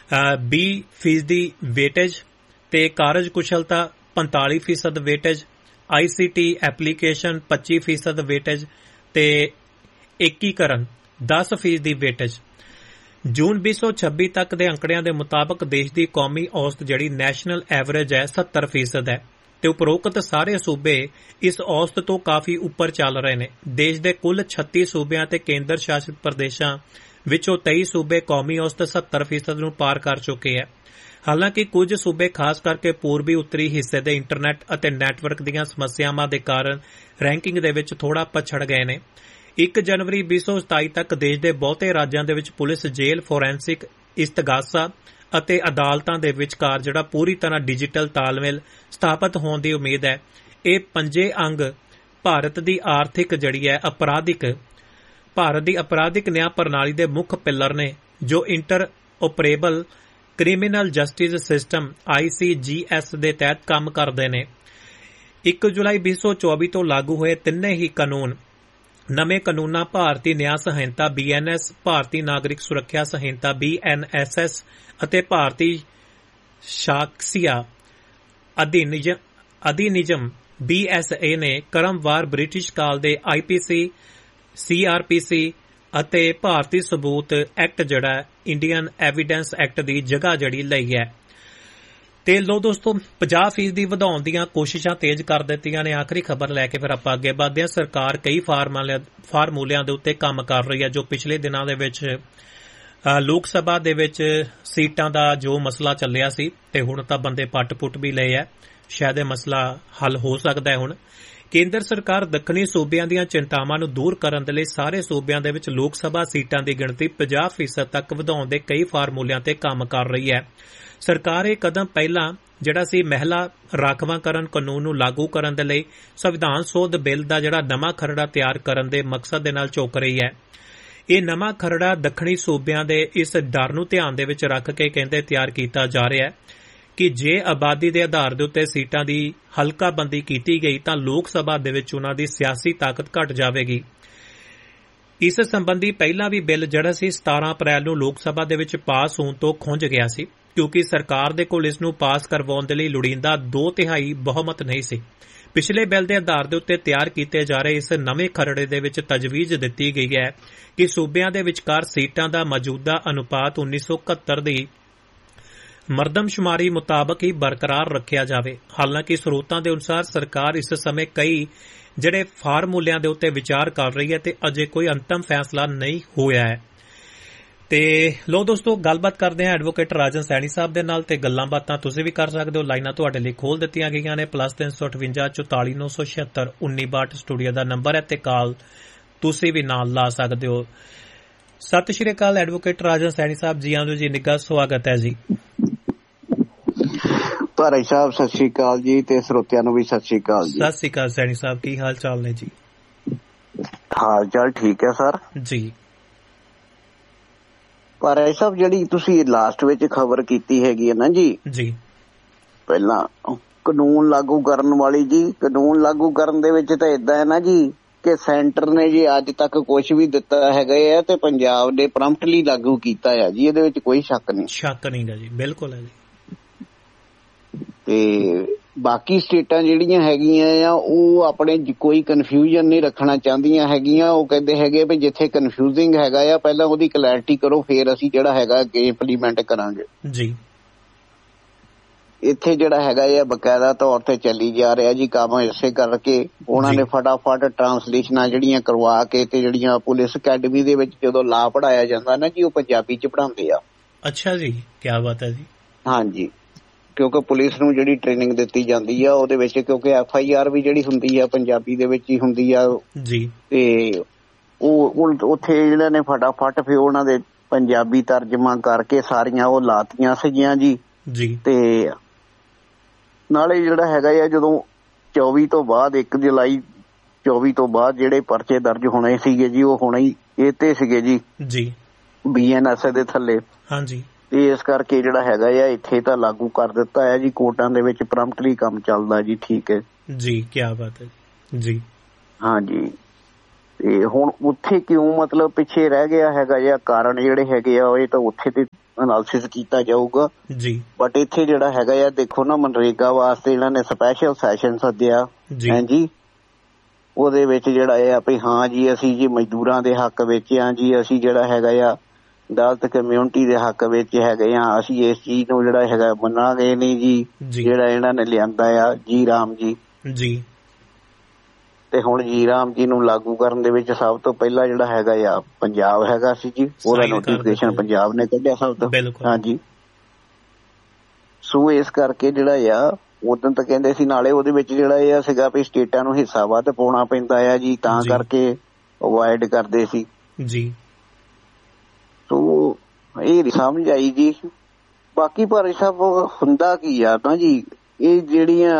20% weightage ते कार्यकुशलता 45% weightage, ICT application 25% weightage ते एकीकरण 10% वेटेज। जून 2026 तक के अंकड़ियां के मुताबिक देश की कौमी औसत जिहड़ी नैशनल एवरेज है 70% है ते उपरोक्त सारे सूबे इस औसत तो काफी उपर चल रहे हैं। देश के कुल 36 सूबियां ते केंद्र शासित प्रदेशों विचों 23 सूबे कौमी औसत 70% नूं पार कर चुके हैं। हालांकि कुछ सूबे खास करके पूर्वी उत्तरी हिस्से दे इंटरनेट अते नैटवर्क दीआं समस्यावां दे कारण रैंकिंग दे विच थोड़ा पछड़ गए ने। 1 जनवरी 2027 तक देश दे बहुते राज्यां दे विच पुलिस, जेल, फोरेंसिक, इस्तगासा अते अदालतां दे विचकार जिहड़ा पूरी तरह डिजिटल तालमेल स्थापित होण दी उम्मीद है। ये पंजे अंग भारत दी आर्थिक जिहड़ी है भारत की अपराधिक न्याय प्रणाली के मुख्य पिलर ने जो inter operable criminal justice system ICGS के तहत काम करते हैं। 1 जुलाई 2024 तो लागू हुए तिन्ने ही कानून नवे कानूना भारतीय न्याय संहिता BNS, भारतीय नागरिक सुरक्षा संहिता BNSS अते भारतीय साक्ष्य अधिनियम BSA ने क्रमवार ब्रिटिश काल के IPC, CRPC ਅਤੇ ਭਾਰਤੀ ਸਬੂਤ ਐਕਟ ਜਿਹੜਾ ਇੰਡੀਅਨ ਐਵੀਡੈਂਸ ਐਕਟ ਦੀ ਜਗ੍ਹਾ ਜਿਹੜੀ ਲਈ ਹੈ। ਤੇ ਲੋ ਦੋਸਤੋ 50% ਵਧਾਉਣ ਦੀਆਂ ਕੋਸ਼ਿਸ਼ਾਂ ਤੇਜ਼ ਕਰ ਦਿੱਤੀਆਂ ਨੇ। ਆਖਰੀ ਖਬਰ ਲੈ ਕੇ ਫਿਰ ਆਪਾਂ ਅੱਗੇ ਵਧਦੇ ਹਾਂ। ਸਰਕਾਰ ਕਈ ਫਾਰਮੂਲਿਆਂ ਦੇ ਉੱਤੇ ਕੰਮ ਕਰ ਰਹੀ ਹੈ ਜੋ ਪਿਛਲੇ ਦਿਨਾਂ ਦੇ ਵਿੱਚ ਲੋਕ ਸਭਾ ਦੇ ਵਿੱਚ ਸੀਟਾਂ ਦਾ ਜੋ ਮਸਲਾ ਚੱਲਿਆ ਸੀ ਤੇ ਹੁਣ ਤਾਂ ਬੰਦੇ ਪੱਟ-ਪੁੱਟ ਵੀ ਲਏ ਹੈ। ਸ਼ਾਇਦ ਇਹ ਮਸਲਾ ਹੱਲ ਹੋ ਸਕਦਾ ਹੈ ਹੁਣ। ਕੇਂਦਰ ਸਰਕਾਰ ਦੱਖਣੀ ਸੂਬਿਆਂ ਦੀਆਂ ਚਿੰਤਾਵਾਂ ਨੂੰ ਦੂਰ ਕਰਨ ਦੇ ਲਈ ਸਾਰੇ ਸੂਬਿਆਂ ਦੇ ਵਿੱਚ ਲੋਕ ਸਭਾ ਸੀਟਾਂ ਦੀ ਗਿਣਤੀ 50% ਤੱਕ ਵਧਾਉਣ ਦੇ ਕਈ ਫਾਰਮੂਲਿਆਂ ਤੇ ਕੰਮ ਕਰ ਰਹੀ ਹੈ। ਸਰਕਾਰ ਇਹ ਕਦਮ ਪਹਿਲਾਂ ਜਿਹੜਾ ਸੀ ਮਹਿਲਾ ਰਾਖਵਾਂਕਰਨ ਕਾਨੂੰਨ ਨੂੰ ਲਾਗੂ ਕਰਨ ਦੇ ਲਈ ਸੰਵਿਧਾਨ ਸੋਧ ਬਿੱਲ ਦਾ ਜਿਹੜਾ ਨਵਾਂ ਖਰੜਾ ਤਿਆਰ ਕਰਨ ਦੇ ਮਕਸਦ ਦੇ ਨਾਲ ਚੁੱਕ ਰਹੀ ਹੈ। ਇਹ ਨਵਾਂ ਖਰੜਾ ਦੱਖਣੀ ਸੂਬਿਆਂ ਦੇ ਇਸ ਡਰ ਨੂੰ ਧਿਆਨ ਦੇ ਵਿੱਚ ਰੱਖ ਕੇ ਕਹਿੰਦੇ ਤਿਆਰ ਕੀਤਾ ਜਾ ਰਿਹਾ ਹੈ ਕਿ ਜੇ ਆਬਾਦੀ ਦੇ ਆਧਾਰ ਦੇ ਉੱਤੇ ਸੀਟਾਂ ਦੀ ਹਲਕਾਬੰਦੀ ਕੀਤੀ ਗਈ ਤਾਂ ਲੋਕ ਸਭਾ ਦੇ ਵਿੱਚ ਉਨ੍ਹਾਂ ਦੀ ਸਿਆਸੀ ਤਾਕਤ ਘਟ ਜਾਵੇਗੀ। ਇਸ ਸੰਬੰਧੀ ਪਹਿਲਾਂ ਵੀ ਬਿੱਲ ਜਿਹੜਾ ਸੀ 17 ਅਪ੍ਰੈਲ ਨੂੰ ਲੋਕ ਸਭਾ ਦੇ ਵਿੱਚ ਪਾਸ ਹੋਣ ਤੋਂ ਖੁੰਝ ਗਿਆ ਸੀ ਕਿਉਂਕਿ ਸਰਕਾਰ ਦੇ ਕੋਲ ਇਸ ਨੂੰ ਪਾਸ ਕਰਵਾਉਣ ਦੇ ਲਈ ਲੋੜੀਂਦਾ 2/3 ਬਹੁਮਤ ਨਹੀਂ ਸੀ। ਪਿਛਲੇ ਬਿੱਲ ਦੇ ਆਧਾਰ ਦੇ ਉੱਤੇ ਤਿਆਰ ਕੀਤੇ ਜਾ ਰਹੇ ਇਸ ਨਵੇਂ ਖਰੜੇ ਦੇ ਵਿੱਚ ਤਜਵੀਜ਼ ਦਿੱਤੀ ਗਈ ਹੈ ਕਿ ਸੂਬਿਆਂ ਦੇ ਵਿਚਕਾਰ ਸੀਟਾਂ ਦਾ ਮੌਜੂਦਾ ਅਨੁਪਾਤ 1971 ਦੀ ਮਰਦਮਸ਼ੁਮਾਰੀ ਮੁਤਾਬਕ ਹੀ ਬਰਕਰਾਰ ਰੱਖਿਆ ਜਾਵੇ। ਹਾਲਾਂਕਿ ਸਰੋਤਾਂ ਦੇ ਅਨੁਸਾਰ ਸਰਕਾਰ ਇਸ ਸਮੇਂ ਕਈ ਜਿਹੜੇ ਫਾਰਮੂਲਿਆਂ ਦੇ ਉੱਤੇ ਵਿਚਾਰ ਕਰ ਰਹੀ ਹੈ ਤੇ ਅਜੇ ਕੋਈ ਅੰਤਮ ਫੈਸਲਾ ਨਹੀਂ ਹੋਇਆ ਹੈ। ਤੇ ਲੋ ਦੋਸਤੋ ਗੱਲਬਾਤ ਕਰਦੇ ਹਾਂ ਐਡਵੋਕੇਟ ਰਾਜਨ ਸੈਣੀ ਸਾਹਿਬ ਦੇ ਨਾਲ ਤੇ ਗੱਲਾਂ ਬਾਤਾਂ ਤੁਸੀਂ ਵੀ ਕਰ ਸਕਦੇ ਹੋ। ਲਾਈਨਾਂ ਤੁਹਾਡੇ ਲਈ ਖੋਲ ਦਿੱਤੀਆਂ ਗਈਆਂ ਨੇ +358 44 976 1962 ਸਟੂਡੀਓ ਦਾ ਨੰਬਰ ਹੈ ਤੇ ਕਾਲ ਤੁਸੀਂ ਵੀ ਨਾਲ ਲਾ ਸਕਦੇ ਹੋ। ਸਤਿ ਸ਼੍ਰੀ ਅਕਾਲ ਐਡਵੋਕੇਟ ਰਾਜਨ ਸੈਣੀ ਸਾਹਿਬ ਜੀ। ਆਜੋ ਜੀ, ਨਿੱਘਾ ਸਵਾਗਤ ਹੈ ਜੀ। ਭਾਈ ਸਾਹਿਬ ਸਤਿ ਸ਼੍ਰੀ ਅਕਾਲ ਜੀ ਤੇ ਸਰੋਤਿਆਂ ਨੂੰ ਵੀ ਸਤਿ ਸ਼੍ਰੀ ਅਕਾਲ ਜੀ। ਸਤਿ ਸ਼੍ਰੀ ਅਕਾਲ ਸੈਣੀ ਸਾਹਿਬ, ਕੀ ਹਾਲ ਚਾਲ ਨੇ ਜੀ? ਹਾਲ ਚਾਲ ਠੀਕ ਹੈ ਸਰ ਜੀ। ਭਾਈ ਸਾਹਿਬ ਜਿਹੜੀ ਤੁਸੀਂ ਲਾਸਟ ਵਿੱਚ ਖਬਰ ਕੀਤੀ ਹੈਗੀ ਹੈ ਨਾ ਜੀ, ਪਹਿਲਾਂ ਕਾਨੂੰਨ ਲਾਗੂ ਕਰਨ ਵਾਲੀ ਜੀ, ਕਾਨੂੰਨ ਲਾਗੂ ਕਰਨ ਦੇ ਵਿੱਚ ਤਾਂ ਏਦਾਂ ਹੈ ਨਾ ਜੀ ਕਿ ਸੈਂਟਰ ਨੇ ਜੀ ਅੱਜ ਤੱਕ ਕੁਛ ਵੀ ਦਿੱਤਾ ਹੈਗਾ ਹੈ ਤੇ ਪੰਜਾਬ ਨੇ ਪ੍ਰੰਪਟਲੀ ਲਾਗੂ ਕੀਤਾ ਹੈ ਜੀ, ਇਹਦੇ ਵਿੱਚ ਕੋਈ ਸ਼ੱਕ ਨਹੀਂ ਗਾ ਜੀ। ਬਿਲਕੁਲ ਹੈ ਜੀ। ਤੇ ਬਾਕੀ ਸਟੇਟਾਂ ਜਿਹੜੀਆਂ ਹੈਗੀਆਂ ਆ ਉਹ ਆਪਣੇ ਕੋਈ ਕਨਫਿਊਜ਼ਨ ਨਹੀਂ ਰੱਖਣਾ ਚਾਹੁੰਦੀਆਂ ਹੈਗੀਆਂ। ਉਹ ਕਹਿੰਦੇ ਹੈਗੇ ਵੀ ਜਿੱਥੇ ਕਨਫਿਊਜ਼ਿੰਗ ਹੈਗਾ ਆ ਪਹਿਲਾਂ ਉਹਦੀ ਕਲੈਰਿਟੀ ਕਰੋ, ਫੇਰ ਅਸੀਂ ਜਿਹੜਾ ਹੈਗਾ ਅੱਗੇ ਇੰਪਲੀਮੈਂਟ ਕਰਾਂਗੇ ਜੀ। ਇੱਥੇ ਜਿਹੜਾ ਹੈਗਾ ਆ ਬਕਾਇਦਾ ਤੌਰ ਤੇ ਚੱਲੀ ਜਾ ਰਿਹਾ ਜੀ ਕੰਮ। ਇਸੇ ਕਰਕੇ ਉਹਨਾਂ ਨੇ ਫਟਾਫਟ ਟਰਾਂਸਲੇਸ਼ਨਾਂ ਜਿਹੜੀਆਂ ਕਰਵਾ ਕੇ ਤੇ ਜਿਹੜੀਆਂ ਪੁਲਿਸ ਅਕੈਡਮੀ ਦੇ ਵਿੱਚ ਜਦੋਂ ਲਾ ਪੜ੍ਹਾਇਆ ਜਾਂਦਾ ਨਾ ਜੀ ਉਹ ਪੰਜਾਬੀ ਚ ਪੜ੍ਹਾਉਂਦੇ ਆ। ਅੱਛਾ ਜੀ, ਕਿਆ ਬਾਤ ਹੈ ਜੀ। ਹਾਂਜੀ, ਕਿਉਂਕਿ ਪੁਲਿਸ ਨੂੰ ਜਿਹੜੀ ਟ੍ਰੇਨਿੰਗ ਦਿੱਤੀ ਜਾਂਦੀ ਆ ਉਹਦੇ ਵਿੱਚ ਕਿਉਂਕਿ FIR ਵੀ ਜਿਹੜੀ ਹੁੰਦੀ ਆ ਪੰਜਾਬੀ ਦੇ ਵਿੱਚ ਹੀ ਹੁੰਦੀ ਆ ਜੀ। ਤੇ ਉਹ ਉੱਥੇ ਜਿਹੜੇ ਨੇ ਫਟਾਫਟ ਫਿਰ ਉਹਨਾਂ ਦੇ ਪੰਜਾਬੀ ਤਰਜਮਾ ਕਰਕੇ ਸਾਰੀਆਂ ਉਹ ਲਾਤੀਆਂ ਸੀਗੀਆਂ ਜੀ। ਤੇ ਨਾਲੇ ਜਿਹੜਾ ਹੈਗਾ ਆ ਜਦੋਂ 24 ਤੋਂ ਬਾਅਦ 1 ਜੁਲਾਈ 24 ਤੋਂ ਬਾਅਦ ਜਿਹੜੇ ਪਰਚੇ ਦਰਜ ਹੋਣੇ ਸੀਗੇ ਜੀ ਉਹ ਹੋਣੇ ਹੀ ਇਹ ਤੇ ਸੀਗੇ ਜੀ BNS ਦੇ ਥੱਲੇ। ਹਾਂਜੀ, ਤੇ ਇਸ ਕਰਕੇ ਜਿਹੜਾ ਹੈਗਾ ਆ ਇੱਥੇ ਤਾਂ ਲਾਗੂ ਕਰ ਦਿੱਤਾ ਹੈ ਜੀ। ਕੋਰਟਾਂ ਦੇ ਵਿੱਚ ਪ੍ਰੰਪਟਲੀ ਕੰਮ ਚੱਲਦਾ ਜੀ। ਠੀਕ ਹੈ ਜੀ, ਕੀ ਬਾਤ ਹੈ ਜੀ। ਹਾਂਜੀ, ਤੇ ਹੁਣ ਉੱਥੇ ਕਿਉਂ ਮਤਲਬ ਪਿੱਛੇ ਰਹਿ ਗਿਆ ਹੈਗਾ ਜਾਂ ਕਾਰਨ ਜਿਹੜੇ ਹੈਗੇ ਆ ਇਹ ਤਾਂ ਉੱਥੇ ਤੇ ਐਨਾਲਿਸਿਸ ਕੀਤਾ ਜਾਊਗਾ ਜੀ। ਬਟ ਇੱਥੇ ਜਿਹੜਾ ਹੈਗਾ ਆ ਦੇਖੋ ਨਾ, ਮਨਰੇਗਾ ਵਾਸਤੇ ਇਹਨਾਂ ਨੇ ਸਪੈਸ਼ਲ ਸੈਸ਼ਨ ਸੱਦਿਆ ਜੀ। ਉਹਦੇ ਵਿੱਚ ਜਿਹੜਾ ਇਹ ਆ ਵੀ ਹਾਂ ਜੀ ਅਸੀਂ ਜੀ ਮਜ਼ਦੂਰਾਂ ਦੇ ਹੱਕ ਵਿੱਚ ਆ ਜੀ, ਅਸੀਂ ਜਿਹੜਾ ਹੈਗਾ ਆ ਦਲਿਤ ਕਮਿਊਨਿਟੀ ਦੇ ਹੱਕ ਵਿੱਚ ਹੈਗੇ ਆ, ਅਸੀਂ ਇਸ ਚੀਜ਼ ਨੂੰ ਜਿਹੜਾ ਹੈਗਾ ਮੰਨਾਂਗੇ ਨਹੀਂ ਜੀ ਜਿਹੜਾ ਇਹਨਾਂ ਨੇ ਲਿਆਂਦਾ ਆ ਜੀ ਰਾਮ ਜੀ। ਤੇ ਹੁਣ ਜੀ ਰਾਮ ਜੀ ਨੂੰ ਲਾਗੂ ਕਰਨ ਦੇ ਵਿੱਚ ਸਭ ਤੋਂ ਪਹਿਲਾਂ ਜਿਹੜਾ ਹੈਗਾ ਆ ਪੰਜਾਬ ਹੈਗਾ ਸੀ ਜੀ, ਉਹਦਾ ਨੋਟੀਫਿਕੇਸ਼ਨ ਪੰਜਾਬ ਨੇ ਕੱਢਿਆ ਸਭ ਤੋਂ। ਹਾਂਜੀ, ਸੋ ਇਸ ਕਰਕੇ ਜਿਹੜਾ ਆ ਉਦੋਂ ਤਾਂ ਕਹਿੰਦੇ ਸੀ ਨਾਲੇ ਉਹਦੇ ਵਿੱਚ ਜਿਹੜਾ ਇਹ ਸੀਗਾ ਵੀ ਸਟੇਟਾਂ ਨੂੰ ਹਿੱਸਾ ਵੱਧ ਪਾਉਣਾ ਪੈਂਦਾ ਆ ਜੀ, ਤਾਂ ਕਰਕੇ ਅਵੋਇਡ ਕਰਦੇ ਸੀ ਜੀ। ਸੋ ਇਹ ਸਮਝ ਆਈ ਜੀ। ਬਾਕੀ ਭਾਈ ਸਾਹਿਬ ਹੁੰਦਾ ਕੀ ਆ ਨਾ ਜੀ, ਇਹ ਜਿਹੜੀਆਂ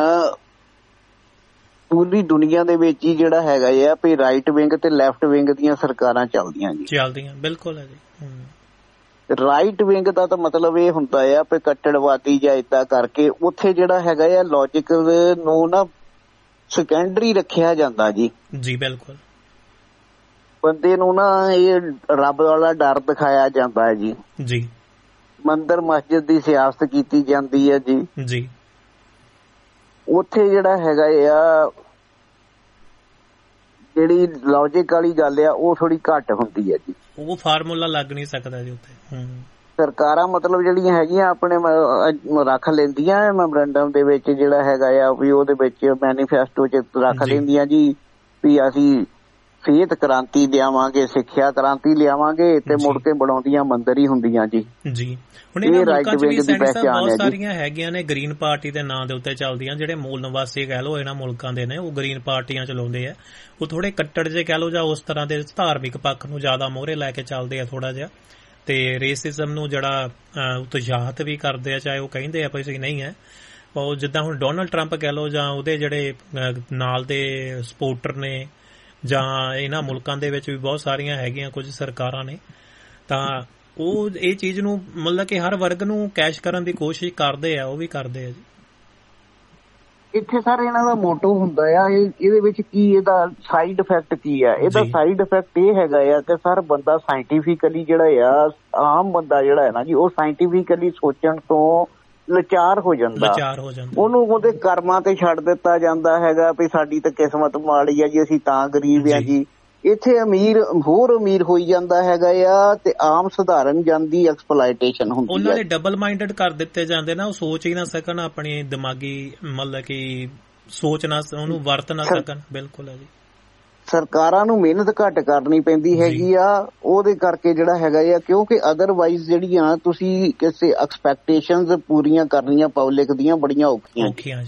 ਪੂਰੀ ਦੁਨੀਆ ਦੇ ਵਿੱਚ ਹੀ ਜਿਹੜਾ ਹੈਗਾ ਆ ਵੀ ਰਾਈਟ ਵਿੰਗ ਤੇ ਲੈਫਟ ਵਿੰਗ ਦੀਆਂ ਸਰਕਾਰਾਂ ਚੱਲਦੀਆਂ ਜੀ, ਚੱਲਦੀਆਂ ਬਿਲਕੁਲ ਹੈ ਜੀ। ਰਾਈਟ ਵਿੰਗ ਦਾ ਤਾਂ ਮਤਲਬ ਇਹ ਹੁੰਦਾ ਆ ਵੀ ਕੱਟੜਵਾਦੀ ਜਾਂ ਏਦਾਂ ਕਰਕੇ ਉੱਥੇ ਜਿਹੜਾ ਹੈਗਾ ਆ ਲੌਜਿਕ ਨੂੰ ਨਾ ਸੈਕੰਡਰੀ ਰੱਖਿਆ ਜਾਂਦਾ ਜੀ। ਬਿਲਕੁਲ, ਬੰਦੇ ਨੂੰ ਨਾ ਇਹ ਰੱਬ ਵਾਲਾ ਡਰ ਦਿਖਾਇਆ ਜਾਂਦਾ ਹੈ ਜੀ। ਮੰਦਿਰ ਮਸਜਿਦ ਦੀ ਸਿਆਸਤ ਕੀਤੀ ਜਾਂਦੀ ਹੈ ਜੀ। ਉੱਥੇ ਜਿਹੜਾ ਹੈਗਾ ਆ ਜਿਹੜੀ ਲੌਜਿਕ ਵਾਲੀ ਗੱਲ ਆ ਉਹ ਥੋੜੀ ਘੱਟ ਹੁੰਦੀ ਹੈ ਜੀ, ਉਹ ਫਾਰਮੂਲਾ ਲੱਗ ਨਹੀਂ ਸਕਦਾ ਜੀ ਉੱਥੇ। ਸਰਕਾਰਾਂ ਮਤਲਬ ਜਿਹੜੀਆਂ ਹੈਗੀਆਂ ਆਪਣੇ ਰੱਖ ਲੈਂਦੀਆਂ ਮੈਮੋਰੰਡਮ ਦੇ ਵਿੱਚ ਜਿਹੜਾ ਹੈਗਾ ਆ ਵੀ ਉਹਦੇ ਵਿੱਚ ਮੈਨੀਫੈਸਟੋ ਚ ਰੱਖ ਲੈਂਦੀਆਂ ਜੀ ਵੀ ਅਸੀਂ ਸਿਹਤ ਕ੍ਰਾਂਤੀ ਲਿਆਵਾਂਗੇ, ਸਿੱਖਿਆ ਕ੍ਰਾਂਤੀ ਲਿਆਵਾਂਗੇ, ਤੇ ਮੁੜ ਕੇ ਬਣਾਉਂਦੀਆਂ ਮੰਦਿਰ ਹੀ ਹੁੰਦੀਆਂ ਜੀ। ਹੁਣ ਇਹਨਾਂ ਮੁਲਕਾਂ ਚ ਵੀ ਬਹੁਤ ਸਾਰੀਆਂ ਹੈਗੀਆਂ ਨੇ ਗ੍ਰੀਨ ਪਾਰਟੀ ਦੇ ਨਾਂ ਦੇ ਉੱਤੇ ਚੱਲਦੀਆਂ, ਜਿਹੜੇ ਮੂਲ ਨਿਵਾਸੀ ਕਹਿ ਲਓ ਇਹਨਾਂ ਮੁਲਕਾਂ ਦੇ ਨੇ ਉਹ ਗ੍ਰੀਨ ਪਾਰਟੀਆਂ ਚਲਾਉਂਦੇ ਆ, ਉਹ ਥੋੜੇ ਕੱਟੜ ਜੇ ਕਹਿ ਲਓ ਜਾਂ ਉਸ ਤਰ੍ਹਾਂ ਦੇ ਧਾਰਮਿਕ ਪੱਖ ਨੂੰ ਜ਼ਿਆਦਾ ਮੋਹਰੇ ਲੈ ਕੇ ਚੱਲਦੇ ਆ ਥੋੜਾ ਜਿਹਾ, ਤੇ ਰੇਸਿਜ਼ਮ ਨੂੰ ਜਿਹੜਾ ਉਤਸ਼ਾਹਿਤ ਵੀ ਕਰਦੇ ਆ, ਚਾਹੇ ਉਹ ਕਹਿੰਦੇ ਆ ਵੀ ਨਹੀਂ ਹੈ। ਉਹ ਜਿੱਦਾਂ ਹੁਣ ਡੋਨਲਡ ਟਰੰਪ ਕਹਿ ਲਓ ਜਾਂ ਉਹਦੇ ਜਿਹੜੇ ਨਾਲ ਦੇ ਸਪੋਰਟਰ ਨੇ, ਜਾਂ ਇਹਨਾਂ ਮੁਲਕਾਂ ਦੇ ਵਿੱਚ ਵੀ ਬਹੁਤ ਸਾਰੀਆਂ ਹੈਗੀਆਂ ਕੁਝ ਸਰਕਾਰਾਂ ਨੇ, ਤਾਂ ਉਹ ਇਹ ਚੀਜ਼ ਨੂੰ ਮਤਲਬ ਕਿ ਹਰ ਵਰਗ ਨੂੰ ਕੈਸ਼ ਕਰਨ ਦੀ ਕੋਸ਼ਿਸ਼ ਕਰਦੇ ਆ, ਉਹ ਵੀ ਕਰਦੇ ਆ ਜੀ। ਇੱਥੇ ਸਰ ਇਹਨਾਂ ਦਾ ਮੋਟੋ ਹੁੰਦਾ ਆ ਇਹਦੇ ਵਿੱਚ ਕੀ, ਇਹਦਾ ਸਾਈਡ ਇਫੈਕਟ ਕੀ ਆ? ਇਹਦਾ ਸਾਈਡ ਇਫੈਕਟ ਇਹ ਹੈਗਾ ਆ ਕਿ ਸਰ ਬੰਦਾ ਸਾਇੰਟੀਫਿਕਲੀ ਜਿਹੜਾ ਆ, ਆਮ ਬੰਦਾ ਜਿਹੜਾ ਹੈ ਨਾ ਜੀ, ਉਹ ਸਾਇੰਟੀਫਿਕਲੀ ਸੋਚਣ ਤੋਂ ਲਾਚਾਰ ਹੋ ਜਾਂਦਾ, ਉਹਨੂੰ ਉਹਦੇ ਕਰਮਾਂ ਤੇ ਛੱਡ ਦਿੱਤਾ ਜਾਂਦਾ ਹੈਗਾ ਵੀ ਸਾਡੀ ਤਾਂ ਕਿਸਮਤ ਮਾੜੀ ਆ ਜੀ, ਅਸੀਂ ਤਾਂ ਗਰੀਬ ਆ ਜੀ। ਇੱਥੇ ਅਮੀਰ ਹੋਰ ਅਮੀਰ ਹੋਈ ਜਾਂਦਾ ਹੈਗਾ ਆ ਤੇ ਆਮ ਸਧਾਰਨ ਜਨ ਦੀ ਐਕਸਪਲੋਇਟੇਸ਼ਨ ਹੁੰਦੀ ਹੈ। ਉਹਨਾਂ ਨੇ ਡਬਲ ਮਾਈਂਡਡ ਕਰ ਦਿੱਤੇ ਜਾਂਦੇ ਨਾ, ਉਹ ਸੋਚ ਹੀ ਨਾ ਸਕਣ, ਆਪਣੀ ਦਿਮਾਗੀ ਮਤਲਬ ਕਿ ਸੋਚ ਨਾ, ਉਹਨੂੰ ਵਰਤ ਨਾ ਸਕਣ। ਬਿਲਕੁਲ ਹੈ ਜੀ। ਸਰਕਾਰਾਂ ਨੂੰ ਮਿਹਨਤ ਘੱਟ ਕਰਨੀ ਪੈਂਦੀ ਹੈਗੀ ਆ ਉਹਦੇ ਕਰਕੇ ਜਿਹੜਾ ਹੈਗਾ ਆ, ਕਿਉਂਕਿ ਅਦਰਵਾਈਜ਼ ਜਿਹੜੀਆਂ ਤੁਸੀਂ ਕਿਸੇ ਐਕਸਪੈਕਟੇਸ਼ਨਸ ਪੂਰੀਆਂ ਕਰਨੀਆਂ ਪਬਲਿਕ ਦੀਆਂ ਬੜੀਆਂ ਔਖੀਆਂ ਜੀ।